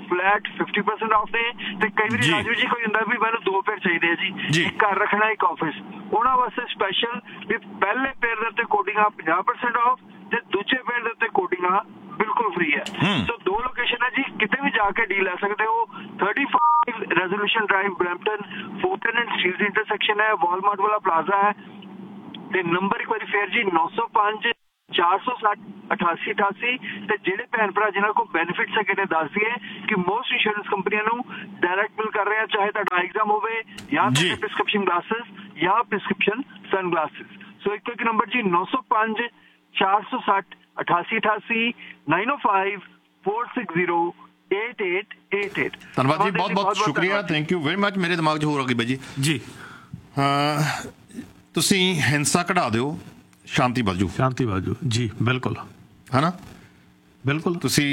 ਫਲੈਟ ਫਿਫਟੀ ਪਰਸੈਂਟ ਆਫ ਨੇ ਤੇ ਕਈ ਵਾਰੀ ਰਾਜੂ ਜੀ ਕੋਈ ਹੁੰਦਾ ਵੀ ਮੈਨੂੰ ਦੋ ਪੇਅਰ ਚਾਹੀਦੇ ਆ ਜੀ, ਇੱਕ ਘਰ ਰੱਖਣਾ ਇੱਕ ਆਫਿਸ, ਉਹਨਾਂ ਵਾਸਤੇ ਸਪੈਸ਼ਲ ਵੀ ਪਹਿਲੇ ਪੇਅਰ ਦੇ ਉੱਤੇ ਕੋਡਿੰਗਾਂ ਪੰਜਾਹ ਪਰਸੈਂਟ ਆਫ ਤੇ ਦੂਜੇ ਪੇਅਰ ਦੇ ਉੱਤੇ ਕੋਡਿੰਗਾਂ ਬਿਲਕੁਲ ਫ੍ਰੀ ਹੈ। ਸੋ ਦੋ ਲੋਕੇਸ਼ਨ ਹੈ ਜੀ, ਕਿਤੇ ਵੀ ਜਾ ਕੇ ਡੀਲ ਲੈ ਸਕਦੇ ਹੋ। Thirty five resolution drive Brampton, ਫੋਰਟਨ and ਸਟੀਲਜ਼ intersection ਹੈ, ਵਾਲਮਾਰਟ ਵਾਲਾ ਪਲਾਜ਼ਾ ਹੈ ਤੇ ਨੰਬਰ ਇੱਕ ਵਾਰੀ ਫੇਰ ਜੀ ਨੌ ਸੌ ਪੰਜ ਚਾਰ ਸੌ ਸੱਠ ਅਠਾਸੀ ਅਠਾਸੀ। ਤੇ ਜਿਹੜੇ ਭੈਣ ਭਰਾ ਜਿਨ੍ਹਾਂ ਕੋਲ ਬੈਨੀਫਿਟਸ ਹੈਗੇ ਨੇ ਦੱਸ ਦਈਏ ਕਿ ਮੋਸਟ ਇੰਸ਼ੋਰੈਂਸ ਕੰਪਨੀਆਂ ਨੂੰ ਡਾਇਰੈਕਟ ਮਿਲ ਕਰ ਰਹੇ ਆ, ਚਾਹੇ ਤੁਹਾਡਾ ਐਗਜ਼ਾਮ ਹੋਵੇ ਜਾਂ ਤੁਹਾਡੇ ਪ੍ਰਿਸਕ੍ਰਿਪਸ਼ਨ ਗਲਾਸਿਸ ਜਾਂ ਪ੍ਰਿਸਕ੍ਰਿਪਸ਼ਨ ਸਨ ਗਲਾਸਿਸ। ਸੋ ਇੱਕ ਇੱਕ ਨੰਬਰ ਜੀ ਨੌ ਸੌ ਪੰਜ ਚਾਰ ਸੌ ਸੱਠ ਅਠਾਸੀ ਅਠਾਸੀ ਨਾइन ओ five four six zero eight eight eight eight. ਧੰਨਵਾਦ ਜੀ, ਬਹੁਤ ਬਹੁਤ ਸ਼ੁਕਰੀਆ, ਥੈਂਕ ਯੂ ਵੈਰੀ ਮਚ। ਮੇਰੇ ਦਿਮਾਗ 'ਚ ਹੋਰ ਆ ਗਈ ਬਾਈ ਜੀ ਜੀ ਹਾਂ, ਤੁਸੀਂ ਹਿੰਸਾ ਕਢਾ ਦਿਓ, ਸ਼ਾਂਤੀ ਬਾਜੂ ਸ਼ਾਂਤੀ ਬਾਜੂ ਜੀ, ਬਿਲਕੁਲ ਹੈ ਨਾ, ਬਿਲਕੁਲ। ਤੁਸੀਂ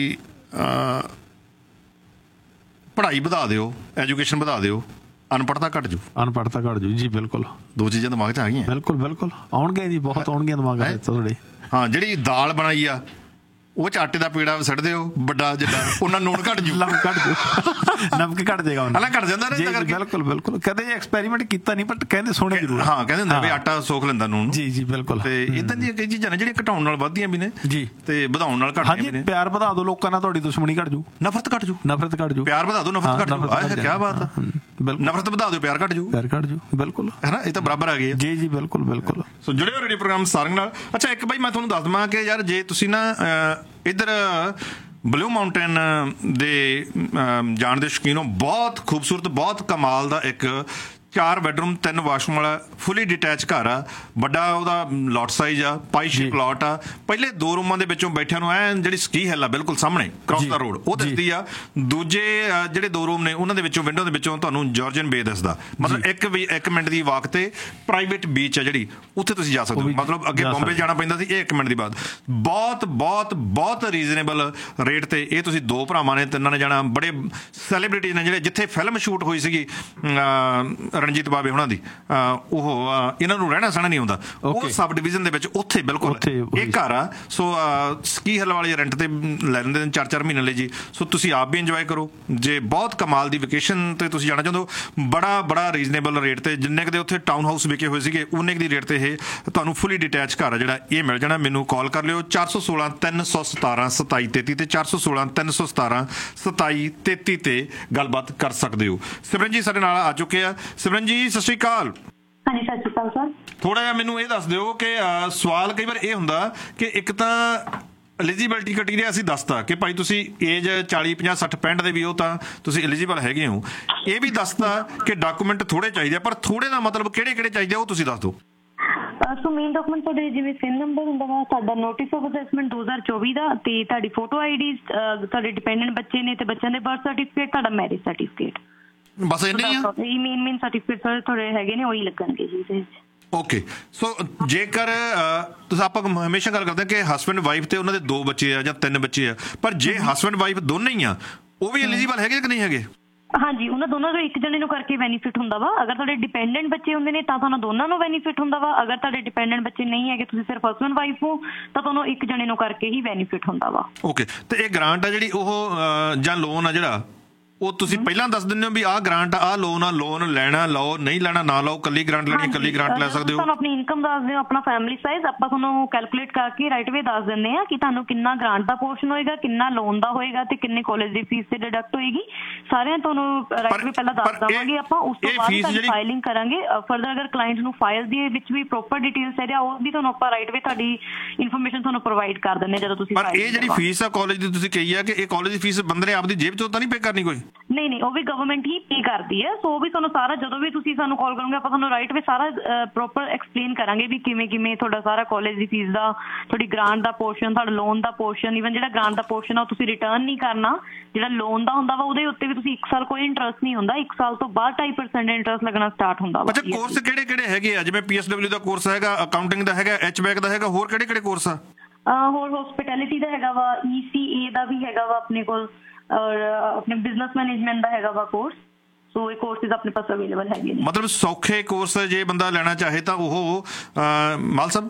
ਪੜ੍ਹਾਈ ਵਧਾ ਦਿਓ, ਐਜੂਕੇਸ਼ਨ ਵਧਾ ਦਿਓ, ਅਨਪੜ੍ਹਤਾ ਘੱਟ ਜੂ, ਅਨਪੜ੍ਹਤਾ ਘੱਟ ਜੂ ਜੀ, ਬਿਲਕੁਲ। ਦੋ ਚੀਜ਼ਾਂ ਦਿਮਾਗ 'ਚ ਆ ਗਈਆਂ, ਬਿਲਕੁਲ ਬਿਲकुल ਆਉਣਗੇ ਜੀ, ਬਹੁਤ ਆਉਣਗੀਆਂ ਦਿਮਾਗ 'ਚ ਤੁਹਾਡੇ। ਹਾਂ, ਜਿਹੜੀ ਦਾਲ ਬਣਾਈ ਆ ਉਹ ਚ ਆਟੇ ਦਾ ਪੇੜਾ ਸੁੱਟ ਦਿਓ ਵੱਡਾ ਜਿੱਦਾਂ, ਉਹਨਾਂ ਨੂਣ ਘੱਟ ਜੂ, ਨਮਕ ਘੱਟ ਜੂ, ਨਮਕ ਘੱਟ ਜਾਏਗਾ ਉਹਨਾਂ ਹਲਾ ਘੱਟ ਜਾਂਦਾ ਨਾ। ਬਿਲਕੁਲ ਬਿਲकुल, ਕਦੇ ਐਕਸਪੈਰੀਮੈਂਟ ਕੀਤਾ ਨਹੀਂ ਬਟ ਕਹਿੰਦੇ ਸੁਣੇ ਜ਼ਰੂਰ। ਹਾਂ, ਕਹਿੰਦੇ ਹੁੰਦੇ ਵੀ ਆਟਾ ਸੋਖ ਲੈਂਦਾ ਨੂਣ। ਜੀ ਜੀ ਬਿਲਕੁਲ। ਤੇ ਇਦਾਂ ਦੀਆਂ ਕਈ ਚੀਜ਼ਾਂ ਨੇ ਜਿਹੜੀਆਂ ਘਟਾਉਣ ਨਾਲ ਵੱਧਦੀਆਂ ਵੀ ਨੇ ਜੀ ਤੇ ਵਧਾਉਣ ਨਾਲ ਘਟਦੀਆਂ ਵੀ ਨੇ। ਪਿਆਰ ਵਧਾ ਦਿਓ ਲੋਕਾਂ ਨਾਲ, ਤੁਹਾਡੀ ਦੁਸ਼ਮਣੀ ਘੱਟ ਜੂ, ਨਫ਼ਰਤ ਘੱਟ ਜੂ, ਨਫ਼ਰਤ ਘੱਟ ਜੂ। ਪਿਆਰ ਵਧਾ ਦਿਓ, ਨਫ਼ਰਤ ਘੱਟ ਜੂ। ਆਹ ਕੀ ਬਾਤ ਆ, ਨਫ਼ਰਤ ਵਧਾ ਦਿਓ, ਪਿਆਰ ਘੱਟ ਜੂ, ਪਿਆਰ ਘੱਟ ਜੂ, ਬਿਲਕੁਲ ਹੈ ਨਾ, ਇਹ ਤਾਂ ਬਰਾਬਰ ਆ ਗਏ ਆ। ਜੀ ਜੀ ਬਿਲਕੁਲ ਬਿਲकुल। ਸੋ ਜੁੜੇ ਹੋ ਰੇਡੀਓ ਪ੍ਰੋਗਰਾਮ ਸਾਰੰਗ ਨਾਲ। ਅੱਛਾ, ਇੱਕ ਬਾਈ ਮੈਂ ਤੁਹਾਨੂੰ ਦੱਸ ਦਵਾਂ ਕਿ ਯਾਰ ਜੇ ਤੁਸੀਂ ਨਾ ਇੱਧਰ ਬਲੂ ਮਾਊਂਟੇਨ ਦੇ ਜਾਣ ਦੇ ਸ਼ੌਕੀਨ ਹੋ, ਬਹੁਤ ਖੂਬਸੂਰਤ, ਬਹੁਤ ਕਮਾਲ ਦਾ ਇੱਕ ਚਾਰ ਬੈਡਰੂਮ ਤਿੰਨ ਵਾਸ਼ਰੂਮ ਵਾਲਾ ਫੁੱਲੀ ਡਿਟੈਚ ਘਰ ਆ, ਵੱਡਾ ਉਹਦਾ ਲੋਟ ਸਾਈਜ਼ ਆ, ਪਾਈ ਸ਼ੇਪ ਲੋਟ ਆ। ਪਹਿਲੇ ਦੋ ਰੂਮਾਂ ਦੇ ਵਿੱਚੋਂ ਬੈਠਿਆਂ ਨੂੰ ਐ ਜਿਹੜੀ ਸਕੀ ਹਿੱਲ ਆ ਬਿਲਕੁਲ ਸਾਹਮਣੇ ਕ੍ਰਾਸ ਦਾ ਰੋਡ ਉਹ ਦਿਸਦੀ ਆ। ਦੂਜੇ ਜਿਹੜੇ ਦੋ ਰੂਮ ਨੇ ਉਹਨਾਂ ਦੇ ਵਿੱਚੋਂ ਵਿੰਡੋ ਦੇ ਵਿੱਚੋਂ ਤੁਹਾਨੂੰ ਜਾਰਜਨ ਬੇ ਦਿਸਦਾ, ਮਤਲਬ ਇੱਕ ਵੀ ਇੱਕ ਮਿੰਟ ਦੀ ਵਾਕ ਤੇ ਪ੍ਰਾਈਵੇਟ ਬੀਚ ਆ ਜਿਹੜੀ, ਉੱਥੇ ਤੁਸੀਂ ਜਾ ਸਕਦੇ ਹੋ। ਮਤਲਬ ਅੱਗੇ ਬੰਬੇ ਜਾਣਾ ਪੈਂਦਾ ਸੀ, ਇਹ ਇੱਕ ਮਿੰਟ ਦੀ ਬਾਤ। ਬਹੁਤ ਬਹੁਤ ਬਹੁਤ ਰੀਜ਼ਨੇਬਲ ਰੇਟ ਤੇ ਇਹ ਤੁਸੀਂ ਦੋ ਭਰਾਵਾਂ ਨੇ, ਤਿੰਨਾਂ ਨੇ ਜਾਣਾ। ਬੜੇ ਸੈਲੀਬ੍ਰਿਟੀ ਨੇ ਜਿਹੜੇ, ਜਿੱਥੇ ਫਿਲਮ ਸ਼ੂਟ ਹੋਈ ਸੀਗੀ ਰਣਜੀਤ ਬਾਵੇ ਉਹਨਾਂ ਦੀ, ਉਹ ਇਹਨਾਂ ਨੂੰ ਰਹਿਣਾ ਸਹਿਣਾ ਨਹੀਂ ਆਉਂਦਾ, ਉਹ ਸਬ ਡਿਵੀਜ਼ਨ ਦੇ ਵਿੱਚ ਉੱਥੇ ਬਿਲਕੁਲ ਇਹ ਘਰ ਆ। ਸੋ ਸਕੀ ਹਿੱਲ ਵਾਲੇ ਰੈਂਟ ਤੇ ਲੈ ਲੈਂਦੇ ਨੇ ਚਾਰ ਚਾਰ ਮਹੀਨੇ ਲਈ ਜੀ। ਸੋ ਤੁਸੀਂ ਆਪ ਵੀ ਇੰਜੋਏ ਕਰੋ। ਜੇ ਬਹੁਤ ਕਮਾਲ ਦੀ ਵੈਕੇਸ਼ਨ ਤੇ ਤੁਸੀਂ ਜਾਣਾ ਚਾਹੁੰਦੇ ਹੋ, ਬੜਾ ਬੜਾ ਰੀਜ਼ਨੇਬਲ ਰੇਟ ਤੇ, ਜਿੰਨੇ ਕੁ ਦੇ ਉੱਥੇ ਟਾਊਨ ਹਾਊਸ ਵਿਕੇ ਹੋਏ ਸੀਗੇ ਉਨੇ ਕੁ ਦੀ ਰੇਟ ਤੇ ਇਹ ਤੁਹਾਨੂੰ ਫੁੱਲੀ ਡਿਟੈਚ ਘਰ ਆ ਜਿਹੜਾ ਇਹ ਮਿਲ ਜਾਣਾ। ਮੈਨੂੰ ਕਾਲ ਕਰ ਲਿਓ ਚਾਰ ਸੌ ਸੋਲਾਂ ਤਿੰਨ ਸੌ ਸਤਾਰਾਂ ਸਤਾਈ ਤੇਤੀ ਤੇ ਚਾਰ ਸੌ ਸੋਲਾਂ ਤਿੰਨ ਸੌ ਸਤਾਰਾਂ ਸਤਾਈ ਤੇਤੀ ਤੇ ਗੱਲਬਾਤ ਕਰ ਸਕਦੇ ਹੋ। ਸਿਮਰਨ ਜੀ ਸਾਡੇ ਨਾਲ ਆ ਚੁੱਕੇ ਆ। ਸਿਮਰਨ ਜੀ ਸਤਿ ਸ਼੍ਰੀ ਅਕਾਲ। ਹਾਂਜੀ ਸਤਿ ਸ਼੍ਰੀ ਅਕਾਲ ਸਰ। ਥੋੜਾ ਜਿਹਾ ਮੈਨੂੰ ਇਹ ਦੱਸ ਦਿਓ ਕਿ ਸਵਾਲ ਕਈ ਵਾਰ ਇਹ ਹੁੰਦਾ ਕਿ ਇੱਕ ਤਾਂ ਐਲੀਜੀਬਿਲਟੀ ਕ੍ਰਾਈਟੇਰੀਆ ਅਸੀਂ ਦੱਸਤਾ ਕਿ ਭਾਈ ਤੁਸੀਂ ਏਜ ਚਾਲੀ ਪੰਜਾਹ ਸੱਠ ਪੈਂਹਠ ਦੇ ਵੀ ਹੋ ਤਾਂ ਤੁਸੀਂ ਐਲੀਜੀਬਲ ਹੈਗੇ ਹੋ। ਇਹ ਵੀ ਦੱਸਤਾ ਕਿ ਡਾਕੂਮੈਂਟ ਥੋੜੇ ਚਾਹੀਦੇ ਆ, ਪਰ ਥੋੜੇ ਦਾ ਮਤਲਬ ਕਿਹੜੇ ਕਿਹੜੇ ਚਾਹੀਦੇ ਆ ਉਹ ਤੁਸੀਂ ਦੱਸ ਦਿਓ। ਸੋ ਮੇਨ ਡਾਕੂਮੈਂਟ ਤੁਹਾਡੇ ਜਿਵੇਂ ਸਿਨ ਨੰਬਰ ਹੁੰਦਾ ਵਾ, ਤੁਹਾਡਾ ਨੋਟਿਸ ਆਫ ਅਸੈਸਮੈਂਟ ਦੋ ਹਜ਼ਾਰ ਚੌਵੀ ਦਾ, ਤੇ ਤੁਹਾਡੀ ਫੋਟੋ ਆਈਡੀ, ਤੁਹਾਡੇ ਡਿਪੈਂਡੈਂਟ ਬੱਚੇ ਨੇ ਤੇ ਬੱਚਿਆਂ ਦੇ ਬਰਥ ਸਰਟੀਫਿਕੇਟ, ਤੁਹਾਡਾ ਮੈਰਿਜ ਸਰਟੀਫਿਕੇਟ, ਬਸ ਇੰਨੇ ਹੀ ਆ। ਇਹ ਮੇਨ ਮੇਨ ਸਰਟੀਫਿਕੇਟ ਤੁਹਾਡੇ ਹੈਗੇ ਨੇ, ਉਹੀ ਲੱਗਣਗੇ ਜੀ ਇਹਦੇ ਵਿੱਚ। ਓਕੇ, ਸੋ ਜੇਕਰ ਤੁਸੀਂ ਆਪਾਂ ਹਮੇਸ਼ਾ ਗੱਲ ਕਰਦੇ ਕਿ ਹਸਬੈਂਡ ਵਾਈਫ ਤੇ ਉਹਨਾਂ ਦੇ ਦੋ ਬੱਚੇ ਆ ਜਾਂ ਤਿੰਨ ਬੱਚੇ ਆ, ਪਰ ਜੇ ਹਸਬੈਂਡ ਵਾਈਫ ਦੋਨੇ ਹੀ ਆ ਉਹ ਵੀ ਐਲੀਜੀਬਲ ਹੈਗੇ ਕਿ ਨਹੀਂ ਹੈਗੇ? ਹਾਂਜੀ, ਉਹਨਾਂ ਦੋਨਾਂ ਚੋਂ ਇੱਕ ਜਣੇ ਨੂੰ ਕਰਕੇ ਬੈਨੀਫਿਟ ਹੁੰਦਾ ਵਾ। ਅਗਰ ਤੁਹਾਡੇ ਡਿਪੈਂਡੈਂਟ ਬੱਚੇ ਹੁੰਦੇ ਨੇ ਤਾਂ ਤੁਹਾਨੂੰ ਦੋਨਾਂ ਨੂੰ ਬੈਨੀਫਿਟ ਹੁੰਦਾ ਵਾ। ਅਗਰ ਤੁਹਾਡੇ ਡਿਪੈਂਡੈਂਟ ਬੱਚੇ ਨਹੀਂ ਹੈਗੇ, ਤੁਸੀਂ ਸਿਰਫ ਹਸਬੈਂਡ ਵਾਈਫ ਹੋ, ਤਾਂ ਤੁਹਾਨੂੰ ਇੱਕ ਜਣੇ ਨੂੰ ਕਰਕੇ ਹੀ ਬੈਨੀਫਿਟ ਹੁੰਦਾ ਵਾ। ਓਕੇ, ਤੇ ਇਹ ਗ੍ਰਾਂਟ ਆ ਜਿਹੜੀ ਉਹ ਜਾਂ ਲੋਨ ਆ ਜਿਹੜਾ, ਉਹ ਤੁਸੀਂ ਪਹਿਲਾਂ ਦੱਸ ਦਿੰਦੇ ਹੋ ਵੀ ਆਹ ਗ੍ਰਾਂਟ ਆਹ ਲੋਨ ਆ, ਲੋਨ ਲੈਣਾ ਲਓ, ਨਹੀਂ ਲੈਣਾ ਨਾ ਲਓ, ਕੱਲੀ ਗ੍ਰਾਂਟ ਲੈਣੀ ਕੱਲੀ ਗ੍ਰਾਂਟ ਲੈ ਸਕਦੇ ਹੋ। ਤੁਹਾਨੂੰ ਆਪਣੀ ਇਨਕਮ ਦੱਸ ਦਿਓ, ਆਪਣਾ ਫੈਮਿਲੀ ਸਾਈਜ਼, ਆਪਾਂ ਤੁਹਾਨੂੰ ਕੈਲਕੂਲੇਟ ਕਰਕੇ ਰਾਈਟ ਵੇ ਦੱਸ ਦਿੰਦੇ ਆ ਕਿ ਤੁਹਾਨੂੰ ਕਿੰਨਾ ਗ੍ਰਾਂਟ ਦਾ ਪੋਰਸ਼ਨ ਹੋਏਗਾ, ਕਿੰਨਾ ਲੋਨ ਦਾ ਹੋਏਗਾ ਤੇ ਕਿੰਨੇ ਕਾਲਜ ਦੀ ਫੀਸ ਤੇ ਡਿਡਕਟ ਹੋਏਗੀ। ਸਾਰਿਆਂ ਤੁਹਾਨੂੰ ਰਾਈਟ ਵੇ ਪਹਿਲਾਂ ਦੱਸ ਦੇਵਾਂਗੇ ਆਪਾਂ। ਉਸ ਤੋਂ ਬਾਅਦ ਫਾਈਲਿੰਗ ਕਰਾਂਗੇ ਫਰਦਰ। ਅਗਰ ਕਲਾਇੰਟ ਨੂੰ ਫਾਈਲ ਦੇ ਵਿੱਚ ਵੀ ਪ੍ਰੋਪਰ ਡਿਟੇਲਸ ਹੈ ਉਹ ਵੀ ਤੁਹਾਨੂੰ ਆਪਾਂ ਰਾਈਟ ਵੇ ਤੁਹਾਡੀ ਇਨਫੋਰਮੇਸ਼ਨ ਤੁਹਾਨੂੰ ਪ੍ਰੋਵਾਈਡ ਕਰ ਦਿੰਦੇ ਜਦੋਂ ਤੁਸੀਂ। ਪਰ ਇਹ ਜਿਹੜੀ ਫੀਸ ਆ ਕਾਲਜ ਦੀ ਤੁਸੀਂ ਕਹੀ ਆ ਕਿ ਇਹ ਕਾਲਜ ਦੀ ਫੀਸ ਬੰਦੇ ਨੇ ਆਪਦੀ ਜੇਬ ਚੋਂ ਤਾਂ ਨਹੀਂ ਪੇ ਕਰਨੀ ਕੋਈ? ਨਹੀਂ ਨਹੀਂ, ਉਹ ਵੀ ਗਵਰਨਮੈਂਟ ਹੀ ਪੇ ਕਰਦੀ ਹੈ। ਸੋ ਉਹ ਵੀ ਤੁਹਾਨੂੰ ਸਾਰਾ, ਜਦੋਂ ਵੀ ਤੁਸੀਂ ਸਾਨੂੰ ਕਾਲ ਕਰੋਗੇ ਆਪਾਂ ਤੁਹਾਨੂੰ ਰਾਈਟ ਵੇ ਸਾਰਾ ਪ੍ਰੋਪਰ ਐਕਸਪਲੇਨ ਕਰਾਂਗੇ ਵੀ ਕਿਵੇਂ ਕਿਵੇਂ ਤੁਹਾਡਾ ਸਾਰਾ ਕਾਲਜ ਦੀ ਫੀਸ ਦਾ, ਤੁਹਾਡੀ ਗ੍ਰਾਂਟ ਦਾ ਪੋਰਸ਼ਨ, ਤੁਹਾਡਾ ਲੋਨ ਦਾ ਪੋਰਸ਼ਨ, ਈਵਨ ਜਿਹੜਾ ਗ੍ਰਾਂਟ ਦਾ ਪੋਰਸ਼ਨ ਆ ਉਹ ਤੁਸੀਂ ਰਿਟਰਨ ਨਹੀਂ ਕਰਨਾ। ਜਿਹੜਾ ਲੋਨ ਦਾ ਹੁੰਦਾ ਵਾ ਉਹਦੇ ਉੱਤੇ ਵੀ ਤੁਸੀਂ ਇੱਕ ਸਾਲ ਕੋਈ ਇੰਟਰਸਟ ਨਹੀਂ ਹੁੰਦਾ, ਇੱਕ ਸਾਲ ਤੋਂ ਬਾਅਦ ਢਾਈ ਪਰਸੈਂਟ ਇੰਟਰਸਟ ਲੱਗਣਾ ਸਟਾਰਟ ਹੁੰਦਾ ਵਾ। ਅੱਛਾ, ਕੋਰਸ ਕਿਹੜੇ ਕਿਹੜੇ ਹੈਗੇ ਆ? ਜਿਵੇਂ ਪੀ ਐਸ ਡਬਲਿਊ ਦਾ ਕੋਰਸ ਹੈਗਾ, ਅਕਾਊਂਟਿੰਗ ਦਾ ਹੈਗਾ, ਐਚ ਬੈਕ ਦਾ ਹੈਗਾ, ਹੋਰ ਕਿਹੜੇ ਕਿਹੜੇ ਕੋਰਸ ਆ? ਹੋਰ ਹੋਸਪਿਟੈਲਿਟੀ ਦਾ ਹੈਗਾ ਵਾ, ਈ ਸੀ ਏ ਦਾ ਵੀ ਹੈਗਾ ਵਾ ਆਪਣੇ ਕੋਲ, ਔਰ ਆਪਣੇ ਬਿਜ਼ਨਸ ਮੈਨੇਜਮੈਂਟ ਦਾ ਹੈਗਾ ਵਾ ਕੋਰਸ। ਸੋ ਇਹ ਕੋਰਸਿਸ ਆਪਣੇ ਪਾਸ ਅਵੇਲੇਬਲ ਹੈਗੇ ਨੇ। ਮਤਲਬ ਸੌਖੇ ਕੋਰਸ ਜੇ ਬੰਦਾ ਲੈਣਾ ਚਾਹੇ ਤਾਂ ਉਹ ਮਾਲ ਸਾਹਿਬ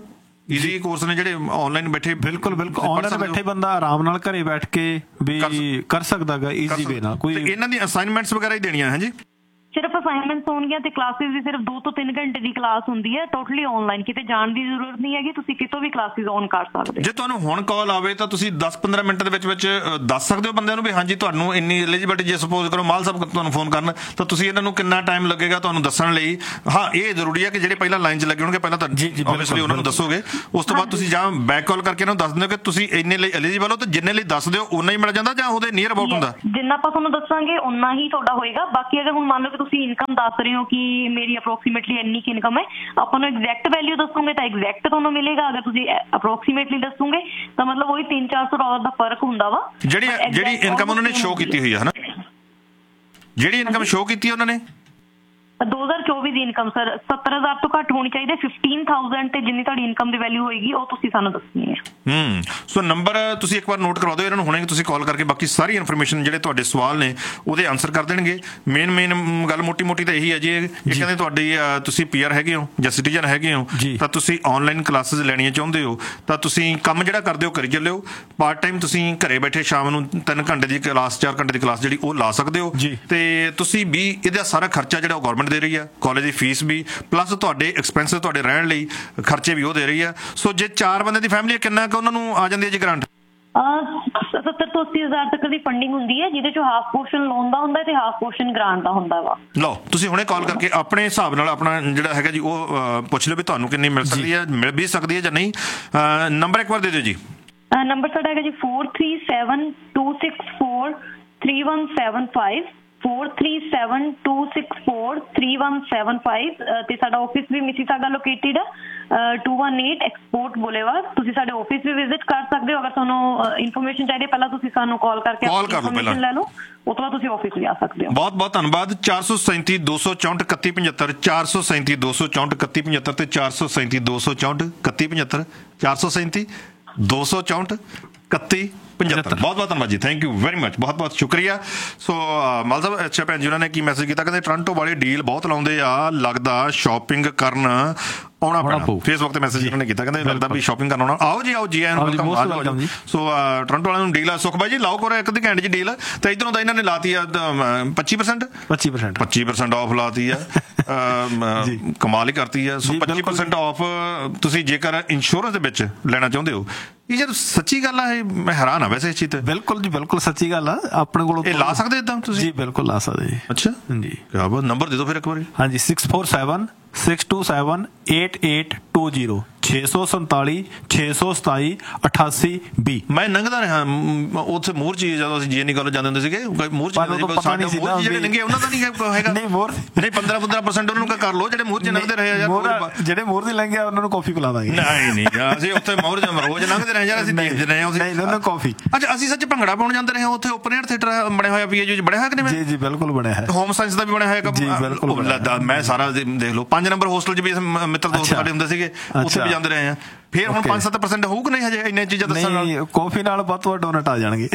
ਈਜ਼ੀ ਕੋਰਸ ਨੇ ਜਿਹੜੇ ਆਨਲਾਈਨ ਬੈਠੇ ਬਿਲਕੁਲ ਬਿਲਕੁਲ ਆਨਲਾਈਨ ਬੈਠੇ ਬੰਦਾ ਆਰਾਮ ਨਾਲ ਘਰੇ ਬੈਠ ਕੇ ਵੀ ਕਰ ਸਕਦਾ ਗਾ ਈਜ਼ੀ ਵੇ ਨਾਲ। ਕੋਈ ਇਹਨਾਂ ਦੀ ਅਸਾਈਨਮੈਂਟਸ ਵਗੈਰਾ ਹੀ ਦੇਣੀਆਂ ਹੈ ਜੀ? ਸਿਰਫ ਅਸਾਈਨਮੈਂਟਸ ਹੋਣਗੀਆਂ ਤੇ ਕਲਾਸਿਸ ਵੀ ਸਿਰਫ ਦੋ ਤੋਂ ਤਿੰਨ ਘੰਟੇ ਦੀ ਕਲਾਸ ਹੁੰਦੀ ਹੈ, ਟੋਟਲੀ ਆਨਲਾਈਨ, ਕਿਤੇ ਜਾਣ ਦੀ ਜ਼ਰੂਰਤ ਨਹੀਂ ਹੈਗੀ, ਤੁਸੀਂ ਕਿਤੋਂ ਵੀ ਕਲਾਸਿਸ ਔਨ ਕਰ ਸਕਦੇ। ਜੇ ਤੁਹਾਨੂੰ ਹੁਣ ਕਾਲ ਆਵੇ ਤਾਂ ਤੁਸੀਂ ਦਸ ਪੰਦਰਾਂ ਮਿੰਟ ਦੇ ਵਿੱਚ ਵਿੱਚ ਦੱਸ ਸਕਦੇ ਹੋ ਬੰਦਿਆਂ ਨੂੰ ਵੀ ਹਾਂਜੀ ਤੁਹਾਨੂੰ ਇੰਨੀ ਐਲੀਜੀਬਿਲਟੀ, ਜੇ ਸਪੋਜ਼ ਕਰੋ ਮਾਲ ਸਾਹਿਬ ਤੁਹਾਨੂੰ ਫੋਨ ਕਰਨ ਤਾਂ ਤੁਸੀਂ ਇਹਨਾਂ ਨੂੰ ਕਿੰਨਾ ਟਾਈਮ ਲੱਗੇਗਾ ਤੁਹਾਨੂੰ ਦੱਸਣ ਲਈ? ਹਾਂ, ਇਹ ਜ਼ਰੂਰੀ ਹੈ ਕਿ ਜਿਹੜੇ ਪਹਿਲਾਂ ਲਾਈਨ 'ਚ ਲੱਗੇ ਹੋਣਗੇ ਪਹਿਲਾਂ ਤਾਂ ਆਬਵੀਅਸਲੀ ਉਹਨਾਂ ਨੂੰ ਦੱਸੋਗੇ, ਉਸ ਤੋਂ ਬਾਅਦ ਤੁਸੀਂ ਜਾਂ ਬੈਕ ਕਾਲ ਕਰਕੇ ਇਹਨਾਂ ਨੂੰ ਦੱਸ ਦਿਓ ਕਿ ਤੁਸੀਂ ਇੰਨੇ ਲਈ ਐਲੀਜੀਬਲ ਹੋ, ਤੇ ਜਿੰਨੇ ਲਈ ਦੱਸ ਦਿਓ ਉਨਾ ਹੀ ਮਿਲ ਜਾਂਦਾ ਜਾਂ ਉਹਦੇ ਨੀਅਰ ਅਬਾਊਟ ਹੁੰਦਾ? ਜਿੰਨਾ ਆਪਾਂ ਤੁਹਾਨੂੰ ਦੱਸਾਂਗੇ ਉਨਾ ਹੀ ਤੁਹਾਡਾ ਹੋਏਗਾ। ਬਾਕੀ ਅਗਰ ਹੁਣ ਮੰਨ ਲਓ ਕਿ ਤੁਸੀਂ ਇਨਕਮ ਦੱਸ ਰਹੇ ਹੋ ਕਿ ਮੇਰੀ ਅਪਰੋਕਸੀਮੇਟਲੀ ਇੰਨੀ ਕੀ ਇਨਕਮ ਹੈ, ਆਪਾਂ ਨੂੰ ਐਗਜ਼ੈਕਟ ਵੈਲਿਊ ਦੱਸੋਗੇ ਤਾਂ ਐਗਜ਼ੈਕਟ ਤੁਹਾਨੂੰ ਮਿਲੇਗਾ। ਅਗਰ ਤੁਸੀਂ ਅਪਰੋਕਸੀਮੇਟਲੀ ਦੱਸੋਗੇ ਤਾਂ ਮਤਲਬ ਉਹੀ ਤਿੰਨ ਚਾਰ ਸੌ ਡਾਲਰ ਦਾ ਫਰਕ ਹੁੰਦਾ ਵਾ। ਜਿਹੜੀ ਜਿਹੜੀ ਇਨਕਮ ਉਹਨਾਂ ਨੇ ਸ਼ੋਅ ਕੀਤੀ ਹੋਈ ਹੈ ਹਨਾ, ਜਿਹੜੀ ਇਨਕਮ ਸ਼ੋਅ ਕੀਤੀ ਉਹਨਾਂ ਨੇ ਦੋ ਹਜ਼ਾਰ ਚੌਵੀ ਦੀ ਇਨਕਮ ਸਰ ਸੱਤਰ ਹਜ਼ਾਰ ਤੋਂ ਘੱਟ ਹੋਣੀ ਚਾਹੀਦੀ, ਫਿਫਟੀਨ ਥਾਊਜ਼ੈਂਡ ਤੇ ਜਿੰਨੀ ਤੁਹਾਡੀ ਇਨਕਮ ਦੀ ਵੈਲਿਊ ਹੋਏਗੀ ਉਹ ਤੁਸੀਂ ਸਾਨੂੰ ਦੱਸਣੀ ਹੈ। ਹੂੰ ਸੋ ਨੰਬਰ ਤੁਸੀਂ ਇੱਕ ਵਾਰ ਨੋਟ ਕਰਵਾ ਦਿਓ ਇਹਨਾਂ ਨੂੰ, ਹੁਣੇ ਤੁਸੀਂ ਕਾਲ ਕਰਕੇ ਬਾਕੀ ਸਾਰੀ ਇਨਫੋਰਮੇਸ਼ਨ ਜਿਹੜੇ ਤੁਹਾਡੇ ਸਵਾਲ ਨੇ ਉਹਦੇ ਆਨਸਰ ਕਰ ਦੇਣਗੇ। ਮੇਨ ਮੇਨ ਗੱਲ ਮੋਟੀ ਮੋਟੀ ਤਾਂ ਇਹੀ ਹੈ ਜੀ, ਇਹ ਕਹਿੰਦੇ ਤੁਹਾਡੀ ਤੁਸੀਂ ਪੀ ਆਰ ਹੈਗੇ ਹੋ ਜਾਂ ਸਿਟੀਜ਼ਨ ਹੈਗੇ ਹੋ ਤਾਂ ਤੁਸੀਂ ਆਨਲਾਈਨ ਕਲਾਸਿਸ ਲੈਣੀਆਂ ਚਾਹੁੰਦੇ ਹੋ ਤਾਂ ਤੁਸੀਂ ਕੰਮ ਜਿਹੜਾ ਕਰਦੇ ਹੋ ਕਰੀ ਚੱਲਿਓ। ਪਾਰਟ ਟਾਈਮ ਤੁਸੀਂ ਘਰੇ ਬੈਠੇ ਸ਼ਾਮ ਨੂੰ ਤਿੰਨ ਘੰਟੇ ਦੀ ਕਲਾਸ ਚਾਰ ਘੰਟੇ ਦੀ ਕਲਾਸ ਜਿਹੜੀ ਉਹ ਲਾ ਸਕਦੇ ਹੋ, ਤੇ ਤੁਸੀਂ ਵੀ ਇਹਦਾ ਸਾਰਾ ਖਰਚਾ ਜਿਹੜਾ ਗਵਰਨਮੈਂਟ ਦੇ ਰਹੀ ਆ, ਕਾਲਜ ਦੀ ਫੀਸ ਵੀ ਪਲੱਸ ਤੁਹਾਡੇ ਐਕਸਪੈਂਸਿਸ ਤੁਹਾਡੇ ਰਹਿਣ ਲਈ ਖਰਚੇ ਵੀ ਉਹ ਦੇ ਰਹੀ ਆ। ਸੋ ਜੇ ਚਾਰ ਬੰਦੇ ਦੀ ਫੈਮਿਲੀ ਕਿੰਨਾ ਕੁ ਉਹਨਾਂ ਨੂੰ ਆ ਜਾਂਦੀ ਹੈ ਜੀ ਗ੍ਰਾਂਟ? ਸੱਤਰ ਤੋਂ ਅੱਸੀ ਹਜ਼ਾਰ ਤੱਕ ਦੀ ਫੰਡਿੰਗ ਹੁੰਦੀ ਹੈ, ਜਿਹਦੇ ਚੋਂ ਹਾਫ ਪੋਰਸ਼ਨ ਲੋਨ ਦਾ ਹੁੰਦਾ ਤੇ ਹਾਫ ਪੋਰਸ਼ਨ ਗ੍ਰਾਂਟ ਦਾ ਹੁੰਦਾ ਵਾ। ਲਓ ਤੁਸੀਂ ਹੁਣੇ ਕਾਲ ਕਰਕੇ ਆਪਣੇ ਹਿਸਾਬ ਨਾਲ ਆਪਣਾ ਜਿਹੜਾ ਹੈਗਾ ਜੀ ਉਹ ਪੁੱਛ ਲਓ ਵੀ ਤੁਹਾਨੂੰ ਕਿੰਨੀ ਮਿਲ ਸਕਦੀ ਹੈ, ਮਿਲ ਵੀ ਸਕਦੀ ਹੈ ਜਾਂ ਨਹੀਂ। ਨੰਬਰ ਇੱਕ ਵਾਰ ਦੇ ਦਿਓ ਜੀ। ਨੰਬਰ ਸਾਡਾ ਹੈਗਾ ਜੀ four three seven two six four three one seven five four three seven two six four three one seven five ਤੇ ਸਾਡਾ ਆਫਿਸ ਵੀ ਮਿਸੀਸਾਗਾ ਲੋਕੇਟਡ ਹੈ two one eight export boulevard. ਤੁਸੀਂ ਸਾਡੇ ਆਫਿਸ ਵੀ ਵਿਜ਼ਿਟ ਕਰ ਸਕਦੇ ਹੋ। ਅਗਰ ਤੁਹਾਨੂੰ ਇਨਫੋਰਮੇਸ਼ਨ ਚਾਹੀਦੀ ਪਹਿਲਾਂ ਤੁਸੀਂ ਸਾਨੂੰ ਕਾਲ ਕਰਕੇ ਇਨਫੋਰਮੇਸ਼ਨ ਲੈ ਲਓ, ਉਸ ਤੋਂ ਬਾਅਦ ਤੁਸੀਂ ਆਫਿਸ ਵੀ ਆ ਸਕਦੇ ਹੋ। ਬਹੁਤ ਬਹੁਤ ਧੰਨਵਾਦ। ਚਾਰ ਸੌ ਸੈਂਤੀ ਦੋ ਸੌ ਚੌਂਹਠ ਇਕੱਤੀ ਪਝੱਤਰ ਚਾਰ ਸੌ ਸੈਂਤੀ ਦੋ ਸੌ ਚੌਂਹਠ ਇਕੱਤੀ ਪਝੱਤਰ ਤੇ ਚਾਰ ਸੌ ਸੈਂਤੀ ਦੋ ਸੌ ਚੌਂਹਠ ਇਕੱਤੀ ਪਝੱਤਰ ਚਾਰ ਸੌ ਸੈਂਤੀ ਦੋ ਸੌ ਚੌਂਹਠ ਇਕੱਤੀ ਪਝੱਤਰ। ਬਹੁਤ ਬਹੁਤ ਧੰਨਵਾਦ ਜੀ, ਥੈਂਕ ਯੂ ਵੈਰੀ ਮਚ, ਬਹੁਤ ਬਹੁਤ ਸ਼ੁਕਰੀਆ। ਸੋ ਮਾਲ ਸਾਹਿਬ ਅੱਛਾ ਭੈਣ ਜੀ ਉਹਨਾਂ ਨੇ ਕੀ ਮੈਸੇਜ ਕੀਤਾ, ਕਹਿੰਦੇ ਟੋਰਾਂਟੋ ਵਾਲੇ ਡੀਲ ਬਹੁਤ ਲਾਉਂਦੇ ਆ, ਲੱਗਦਾ ਸ਼ਾਪਿੰਗ ਕਰਨ ਆਉਣਾ ਪੈਣਾ। ਫੇਸਬੁੱਕ ਤੇ ਮੈਸੇਜ ਉਹਨਾਂ ਨੇ ਕੀਤਾ, ਕਹਿੰਦੇ ਲੱਗਦਾ ਵੀ ਸ਼ਾਪਿੰਗ ਕਰਨ ਆਉਣਾ। ਆਓ ਜੀ ਆਓ ਜੀ ਆਇਆਂ ਨੂੰ। ਸੋ ਟੋਰਾਂਟੋ ਵਾਲਿਆਂ ਨੂੰ ਡੀਲ ਆ, ਸੁਖ ਬਾਈ ਜੀ ਲਾਓ ਕੋਰਾ ਇੱਕ ਦੀ ਘੰਟੇ 'ਚ ਡੀਲ, ਤੇ ਇੱਧਰੋਂ ਤਾਂ ਇਹਨਾਂ ਨੇ ਲਾਤੀ ਆ ਪੱਚੀ ਪਰਸੈਂਟ ਪੱਚੀ ਪਰਸੈਂਟ ਪੱਚੀ ਪਰਸੈਂਟ ਆਫ ਲਾਤੀ ਆ, ਕਮਾਲ ਹੀ ਕਰਤੀ ਆ। ਸੋ ਪੱਚੀ ਪਰਸੈਂਟ ਆਫ ਤੁਸੀਂ ਜੇਕਰ ਇੰਸ਼ੋਰੈਂਸ ਦੇ ਵਿੱਚ ਲੈਣਾ ਚਾਹੁੰਦੇ ਹੋ, ਇਹ ਜਦ ਸੱਚੀ ਗੱਲ ਆ, ਇਹ ਮੈਂ ਹੈਰਾਨ ਆ ਵੈਸੇ ਇਸ ਚੀਜ਼ ਤੇ। ਬਿਲਕੁਲ ਜੀ ਬਿਲਕੁਲ ਸੱਚੀ ਗੱਲ ਆ, ਆਪਣੇ ਕੋਲ ਇਹ ਲਾ ਸਕਦੇ ਇਦਾਂ ਤੁਸੀਂ? ਜੀ ਬਿਲਕੁਲ ਲਾ ਸਕਦੇ ਜੀ। ਅੱਛਾ ਜੀ ਕਿਆ ਬਾਤ, ਨੰਬਰ ਦੇ ਦਿਓ ਫਿਰ ਇੱਕ ਵਾਰੀ। ਹਾਂਜੀ six four seven six to seven eight eight two zero ਛੇ ਸੌ ਸੰਤਾਲੀ ਛੇ ਸੌ ਸਤਾਈ ਅਠਾਸੀ ਵੀਹ। ਮੈਂ ਲੰਘਦਾ ਰਿਹਾ ਉੱਥੇ ਮੋਰ ਚ ਜਦੋਂ ਅਸੀਂ ਜੀਐਨਈ ਕਾਲਜ ਜਾਂਦੇ ਹੁੰਦੇ ਸੀਗੇ, ਮੋਰ ਚ ਸਾਡੇ ਮੋਰ ਜਿਹੜੇ ਲੰਘੇ ਉਹਨਾਂ ਦਾ ਨਹੀਂ ਹੈਗਾ ਨਹੀਂ ਮੋਰ ਨਹੀਂ ਪੰਦਰਾਂ ਪੰਦਰਾਂ ਪਰਸੈਂਟ ਉਹਨਾਂ ਨੂੰ ਕਰ ਲਓ ਜਿਹੜੇ ਮੋਰ ਚ ਲੰਘਦੇ ਰਹੇ ਯਾਰ, ਜਿਹੜੇ ਮੋਰ ਦੇ ਲੰਘੇ ਉਹਨਾਂ ਨੂੰ ਕਾਫੀ ਪਿਲਾ ਦਾਂਗੇ। ਨਹੀਂ ਨਹੀਂ ਅਸੀਂ ਉੱਥੇ ਮੋਰ ਰੋਜ਼ ਲੰਘਦੇ ਰਹੇ ਯਾਰ, ਅਸੀਂ ਦੇਖਦੇ ਰਹੇ ਉਹਨਾਂ ਨੂੰ ਕਾਫੀ। ਅੱਛਾ ਅਸੀਂ ਸੱਚ ਭੰਗੜਾ ਪਾਉਣ ਜਾਂਦੇ ਰਹੇ ਉੱਥੇ, ਓਪਨ ਏਅਰ ਥੀਏਟਰ ਬਣਿਆ ਹੋਇਆ ਪੀਏਯੂ ਚ ਬਣਿਆ ਹੋਇਆ ਕਿ ਨਹੀਂ? ਜੀ ਜੀ ਬਿਲਕੁਲ ਬਣਿਆ ਹੈ। ਹੋਮ ਸਾਇੰਸ ਦਾ ਵੀ ਬਣਿਆ ਹੋਇਆ, ਮੈਂ ਸਾਰਾ ਦੇਖ ਲਓ। ਪੰਜ ਨੰਬਰ ਹੋਸਟਲ ਚ ਵੀ ਮਿੱਤਰ ਦੋਸਤ ਸਾਡੇ ਹੁੰਦੇ ਸੀਗੇ, ਉੱਥੇ ਵੀ ਜਾਂਦੇ ਰਹੇ ਆ। ਫਿਰ ਹੁਣ ਪੰਜ ਸੱਤ ਪਰਸੈਂਟ ਹੋਊ ਕਿ ਨਹੀਂ ਹਜੇ ਇੰਨੀਆਂ ਚੀਜ਼ਾਂ ਦੱਸਣ ਨਾਲ? ਕਾਫੀ ਨਾਲ ਵੱਧ ਤੋਂ ਵੱਧ ਡੋਨਟ ਆ ਜਾਣਗੇ।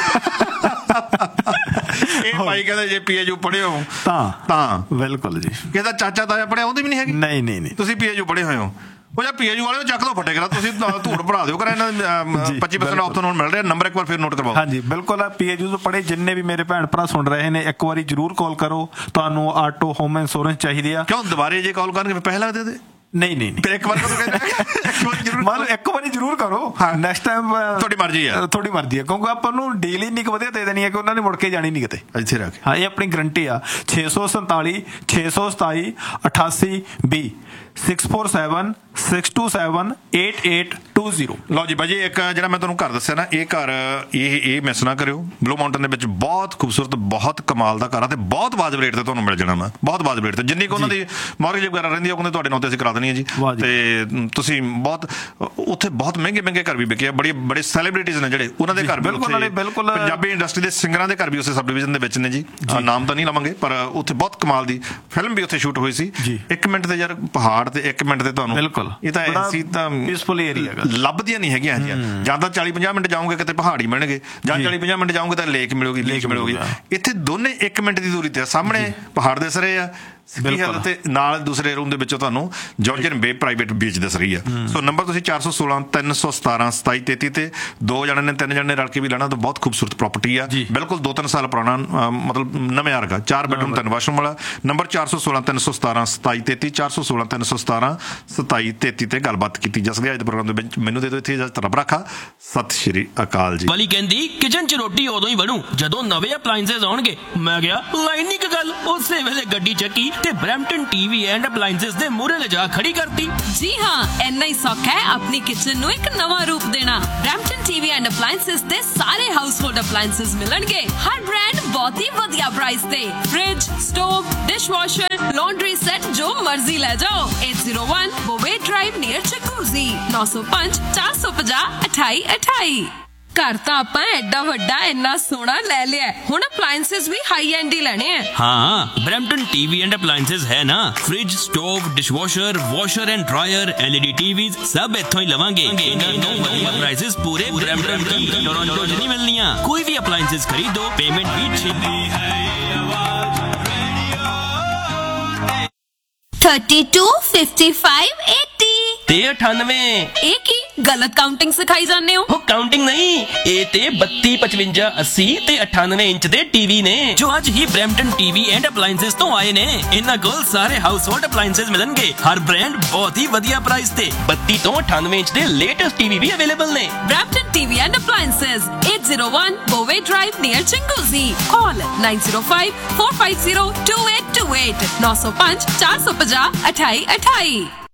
ਇਹ ਭਾਈ ਕਹਿੰਦੇ ਜੇ ਪੀਏਯੂ ਪੜ੍ਹੇ ਹੋ ਤਾਂ ਤਾਂ ਬਿਲਕੁਲ ਜੀ। ਕਿਸੇ ਦਾ ਚਾਚਾ ਤਾਇਆ ਪੜ੍ਹਿਆ ਉਹਦੀ ਵੀ ਨਹੀਂ ਹੈਗੀ? ਨਹੀਂ ਨਹੀਂ ਨਹੀਂ ਤੁਸੀਂ ਪੀਏਯੂ ਪੜ੍ਹੇ ਹੋਏ ਹੋ। ਉਹ ਜਾਂ ਪੀਏਯੂ ਵਾਲੇ ਚੱਕ ਦੋ ਫਟੇ ਕਰਾ, ਤੁਸੀਂ ਧੂੜ ਭਰਾ ਦਿਓ ਕਰਾ। ਇਹਨਾਂ ਪੱਚੀ ਪਰਸੈਂਟ ਆਫ ਤੁਹਾਨੂੰ ਮਿਲ ਰਿਹਾ। ਨੰਬਰ ਇੱਕ ਵਾਰ ਫਿਰ ਨੋਟ ਕਰਵਾਓ। ਹਾਂਜੀ ਬਿਲਕੁਲ, ਪੀਏਯੂ ਤੋਂ ਪੜ੍ਹੇ ਜਿੰਨੇ ਵੀ ਮੇਰੇ ਭੈਣ ਭਰਾ ਸੁਣ ਰਹੇ ਨੇ, ਇੱਕ ਵਾਰੀ ਜ਼ਰੂਰ ਕਾਲ ਕਰੋ। ਤੁਹਾਨੂੰ ਆਟੋ ਹੋਮ ਇੰਸ਼ੋਰੈਂਸ ਚਾਹੀਦੀ ਆ? ਕਿਉਂ ਦੁਬਾਰੇ ਜੇ ਕਾਲ ਕਰਨਗੇ ਪੈਸੇ ਲੱਗਦੇ ਤੇ? ਨਹੀਂ ਨਹੀਂ ਨਹੀਂ ਇੱਕ ਵਾਰ ਮੰਨ ਲਓ ਇੱਕ ਵਾਰੀ ਜ਼ਰੂਰ ਕਰੋ, ਨੈਕਸਟ ਟਾਈਮ ਤੁਹਾਡੀ ਮਰਜ਼ੀ ਆ। ਤੁਹਾਡੀ ਮਰਜ਼ੀ ਆ, ਕਿਉਂਕਿ ਆਪਾਂ ਨੂੰ ਡੀਲ ਹੀ ਇੰਨੀ ਕੁ ਵਧੀਆ ਦੇ ਦੇਣੀ ਹੈ ਕਿ ਉਹਨਾਂ ਨੇ ਮੁੜ ਕੇ ਜਾਣੀ ਨਹੀਂ ਕਿਤੇ ਇੱਥੇ ਰੱਖ। ਹਾਂ ਇਹ ਆਪਣੀ ਗਰੰਟੀ ਆ। ਛੇ ਸੌ ਸੰਤਾਲੀ ਛੇ ਸੌ ਸਤਾਈ ਅਠਾਸੀ ਵੀਹ six four seven six to seven eight eight two zero. ਲਓ ਜੀ ਭਾਜੀ, ਇੱਕ ਜਿਹੜਾ ਮੈਂ ਤੁਹਾਨੂੰ ਘਰ ਦੱਸਿਆ ਨਾ, ਇਹ ਘਰ ਇਹ ਇਹ ਮਿਸ ਨਾ ਕਰਿਓ। ਬਲੂ ਮਾਊਂਟਨ ਦੇ ਵਿੱਚ ਬਹੁਤ ਖੂਬਸੂਰਤ ਬਹੁਤ ਕਮਾਲ ਦਾ ਘਰ ਆ ਤੇ ਬਹੁਤ ਵਾਜਬ ਰੇਟ ਤੇ ਤੁਹਾਨੂੰ ਮਿਲ ਜਾਣਾ ਵਾ, ਬਹੁਤ ਵਾਜਬ ਰੇਟ ਤੇ। ਜਿੰਨੀ ਕੁ ਉਹਨਾਂ ਦੀ ਮਾਰਗੇਜ ਵਗੈਰਾ ਰਹਿੰਦੀ ਆ ਉਹ ਕਹਿੰਦੇ ਤੁਹਾਡੇ ਨਾਂ ਤੇ ਅਸੀਂ ਕਰਾ ਦੇਣੀ ਹੈ ਜੀ। ਤੇ ਤੁਸੀਂ ਬਹੁਤ ਉੱਥੇ ਬਹੁਤ ਮਹਿੰਗੇ ਮਹਿੰਗੇ ਘਰ ਵੀ ਵਿਕੇ ਆ, ਬੜੇ ਬੜੇ ਸੈਲੀਬ੍ਰਿਟੀਜ਼ ਨੇ ਜਿਹੜੇ ਉਹਨਾਂ ਦੇ ਘਰ ਵੀ ਬਿਲਕੁਲ ਪੰਜਾਬੀ ਇੰਡਸਟਰੀ ਦੇ ਸਿੰਗਰਾਂ ਦੇ ਘਰ ਵੀ ਉਸੇ ਸਬ ਡਿਵੀਜ਼ਨ ਦੇ ਵਿੱਚ ਨੇ ਜੀ। ਨਾਮ ਤਾਂ ਨਹੀਂ ਲਵਾਂਗੇ ਪਰ ਉੱਥੇ ਬਹੁਤ ਕਮਾਲ ਦੀ ਫਿਲਮ ਵੀ ਉੱਥੇ ਸ਼ੂਟ ਹੋਈ ਸੀ। ਇੱਕ ਮਿੰਟ ਤੇ ਯਾਰ ਪਹਾੜ ਤੇ ਇੱਕ ਮਿੰਟ ਤੇ ਤੁਹਾਨੂੰ ਬਿਲਕੁਲ ਇਹ ਤਾਂ ਐਸੀ ਤਾਂ ਪੀਸਫੁਲ ਏਰੀਆ ਲੱਭਦੀਆਂ ਨਹੀਂ ਹੈਗੀਆਂ ਜੀ। ਜਾਂ ਤਾਂ ਚਾਲੀ ਪੰਜਾਹ ਮਿੰਟ ਜਾਓਗੇ ਕਿਤੇ ਪਹਾੜੀ ਮਿਲਣਗੇ, ਜਾਂ ਚਾਲੀ ਪੰਜਾਹ ਮਿੰਟ ਜਾਓਗੇ ਤਾਂ ਲੇਕ ਮਿਲੂਗੀ ਲੇਕ ਮਿਲੂਗੀ। ਇੱਥੇ ਦੋਨੇ ਇੱਕ ਮਿੰਟ ਦੀ ਦੂਰੀ ਤੇ ਸਾਹਮਣੇ ਪਹਾੜ ਦਿਸ ਰਹੇ ਆ ਸਿੱਖੀ ਹੈਲਥ ਤੇ ਨਾਲ ਦੂਸਰੇ ਰੂਮ ਦੇ ਵਿੱਚੋਂ ਤੁਹਾਨੂੰ ਜਾਰਜਨ ਬੇ ਪ੍ਰਾਈਵੇਟ ਬੀਚ ਦਿਸ ਰਹੀ ਆ। ਸੋ ਨੰਬਰ ਤੁਸੀਂ ਚਾਰ ਸੌ ਸੋਲਾਂ ਤਿੰਨ ਸੌ ਸਤਾਰਾਂ ਸਤਾਈ ਤੇਤੀ ਤੇ ਦੋ ਜਣੇ ਨੇ ਤਿੰਨ ਜਣੇ ਰਲ ਕੇ ਵੀ ਲੈਣਾ ਤਾਂ ਬਹੁਤ ਖੂਬਸੂਰਤ ਪ੍ਰਾਪਰਟੀ ਆ, ਬਿਲਕੁਲ ਦੋ ਤਿੰਨ ਸਾਲ ਪੁਰਾਣਾ, ਮਤਲਬ ਨਵੇਂ ਵਰਗਾ, ਚਾਰ ਬੈਡਰੂਮ ਤਿੰਨ ਵਾਸ਼ਰੂਮ ਵਾਲਾ। ਨੰਬਰ ਚਾਰ ਸੌ ਸੋਲਾਂ ਤਿੰਨ ਸੌ ਸਤਾਰਾਂ ਸਤਾਈ ਤੇਤੀ ਚਾਰ ਸੌ ਸੋਲਾਂ ਤਿੰਨ ਸੌ ਸਤਾਰਾਂ ਸਤਾਈ ਤੇਤੀ ਤੇ ਗੱਲਬਾਤ ਕੀਤੀ ਜਾ ਸਕਦੀ ਹੈ। ਅੱਜ ਦੇ ਪ੍ਰੋਗਰਾਮ ਦੇ ਵਿੱਚ ਮੈਨੂੰ ਦੇ ਦਿਓ ਇੱਥੇ ਇਜਾਜ਼ਤ, ਰੱਬ ਰਾਖਾ, ਸਤਿ ਸ਼੍ਰੀ ਅਕਾਲ ਜੀ। ਵਾਲੀ ਕਹਿੰਦੀ ਕਿਚਨ 'ਚ ਰੋਟੀ ਉਦੋਂ ਹੀ ਬਣੂ ਜਦੋਂ ਨਵੇਂ ਅਪਲਾਈਐਂਸਸ ਆਉਣਗੇ। ਮੈਂ ਕਿਹਾ ਲਾਈਨ ਨਹੀਂ ਗੱਲ, ਉਸੇ ਵੇਲੇ ਗੱਡੀ ਚੱਕੀ ਤੇ ਬਰੈਂਪਟਨ ਟੀਵੀ ਐਂਡ ਅਪਲਾਈਐਂਸਸ ਦੇ ਮੂਹਰੇ ਲਿਜਾ ਖੜੀ ਕਰਤੀ। ਜੀ ਹਾਂ, ਇੰਨਾ ਹੀ ਸੌਖਾ ਹੈ ਆਪਣੀ ਕਿਚਨ ਨੂੰ ਇੱਕ ਨਵਾਂ ਰੂਪ ਦੇਣਾ। ਬਰੈਂਪਟਨ ਟੀਵੀ ਐਂਡ ਅਪਲਾਈਐਂਸਸ ਦੇ ਸਾਰੇ ਹਾਊਸਹੋਲਡ ਅਪਲਾਈਐਂਸਸ ਮਿਲਣਗੇ, ਹਰ ਬ੍ਰਾਂਡ ਬਹੁਤ ਹੀ ਵਧੀਆ ਪ੍ਰਾਈਸ ਤੇ। Fridge, stove, dishwasher, laundry set, ਜੋ ਮਰਜ਼ੀ ਲੈ ਜਾਓ। eight zero one ਬੋਵੇ drive near ਚਕੂਜ਼ੀ, ਨੌ ਸੌ ਪੰਜ ਚਾਰ ਸੌ ਪੰਜਾਹ ਅਠਾਈ ਅਠਾਈ। ਘਰ ਤਾਂ ਆਪਾਂ ਐਡਾ ਵੱਡਾ ਇੰਨਾ ਸੋਹਣਾ ਲੈ ਲਿਆ, ਹੁਣ ਅਪਲਾਈਐਂਸਸ ਵੀ ਹਾਈ ਐਂਡ ਹੀ ਲੈਣੇ ਆ। ਹਾਂ, ਬਰੈਂਪਟਨ ਟੀਵੀ ਐਂਡ ਅਪਲਾਈਐਂਸਸ ਹੈ ਨਾ। Fridge, stove, dishwasher, washer and dryer, LED ਟੀਵੀਜ਼ ਸਭ ਇੱਥੋਂ ਹੀ ਲਵਾਂਗੇ। ਇਹਨਾਂ ਨੂੰ ਵਧੀਆ ਪ੍ਰਾਈਸਸ ਪੂਰੇ ਬਰੈਂਪਟਨ ਤੇ ਟੋਰਾਂਟੋ 'ਚ ਨਹੀਂ ਮਿਲਣੀਆਂ। ਕੋਈ ਵੀ ਅਪਲਾਈਐਂਸਸ ਖਰੀਦੋ, ਪੇਮੈਂਟ ਵੀ ਛੇਤੀ ਹੈ। thirty-two fifty-five eighty ਤੇ ਅਠਾਨਵੇਂ। ਇਹ ਕੀ ਗਲਤ ਕਾਊਂਟਿੰਗ ਸਿਖਾਈ ਜਾਂਦੇ ਹੋ? ਉਹ ਕਾਊਂਟਿੰਗ ਨਹੀਂ, ਇਹ ਤੇ ਬੱਤੀ ਪਚਵੰਜਾ ਅੱਸੀ ਤੇ ਅਠਾਨਵੇਂ ਇੰਚ ਦੇ ਟੀਵੀ ਨੇ ਜੋ ਅੱਜ ਹੀ ਬਰੈਂਪਟਨ ਟੀਵੀ ਐਂਡ ਅਪਲਾਈਐਂਸਸ ਤੋਂ ਆਏ ਨੇ। ਇਹਨਾਂ ਕੋਲ ਸਾਰੇ ਹਾਊਸਹੋਲਡ ਅਪਲਾਈਐਂਸਸ ਮਿਲਣਗੇ, ਹਰ ਬ੍ਰਾਂਡ ਬਹੁਤ ਹੀ ਵਧੀਆ ਪ੍ਰਾਈਸ ਤੇ। ਬੱਤੀ ਤੋਂ ਅਠਾਨਵੇਂ ਇੰਚ ਦੇ ਲੇਟੈਸਟ ਟੀਵੀ ਵੀ ਅਵੇਲੇਬਲ ਨੇ। Brampton TV and appliances eight zero one ਬੋਵੇ drive near ਚੰਗੂਜ਼ੀ। Call nine zero five four five zero two eight two eight ਨੌ ਸੌ ਪੰਜ ਚਾਰ ਸੌ ਪੰਜਾਹ ਅਠਾਈ ਅਠਾਈ।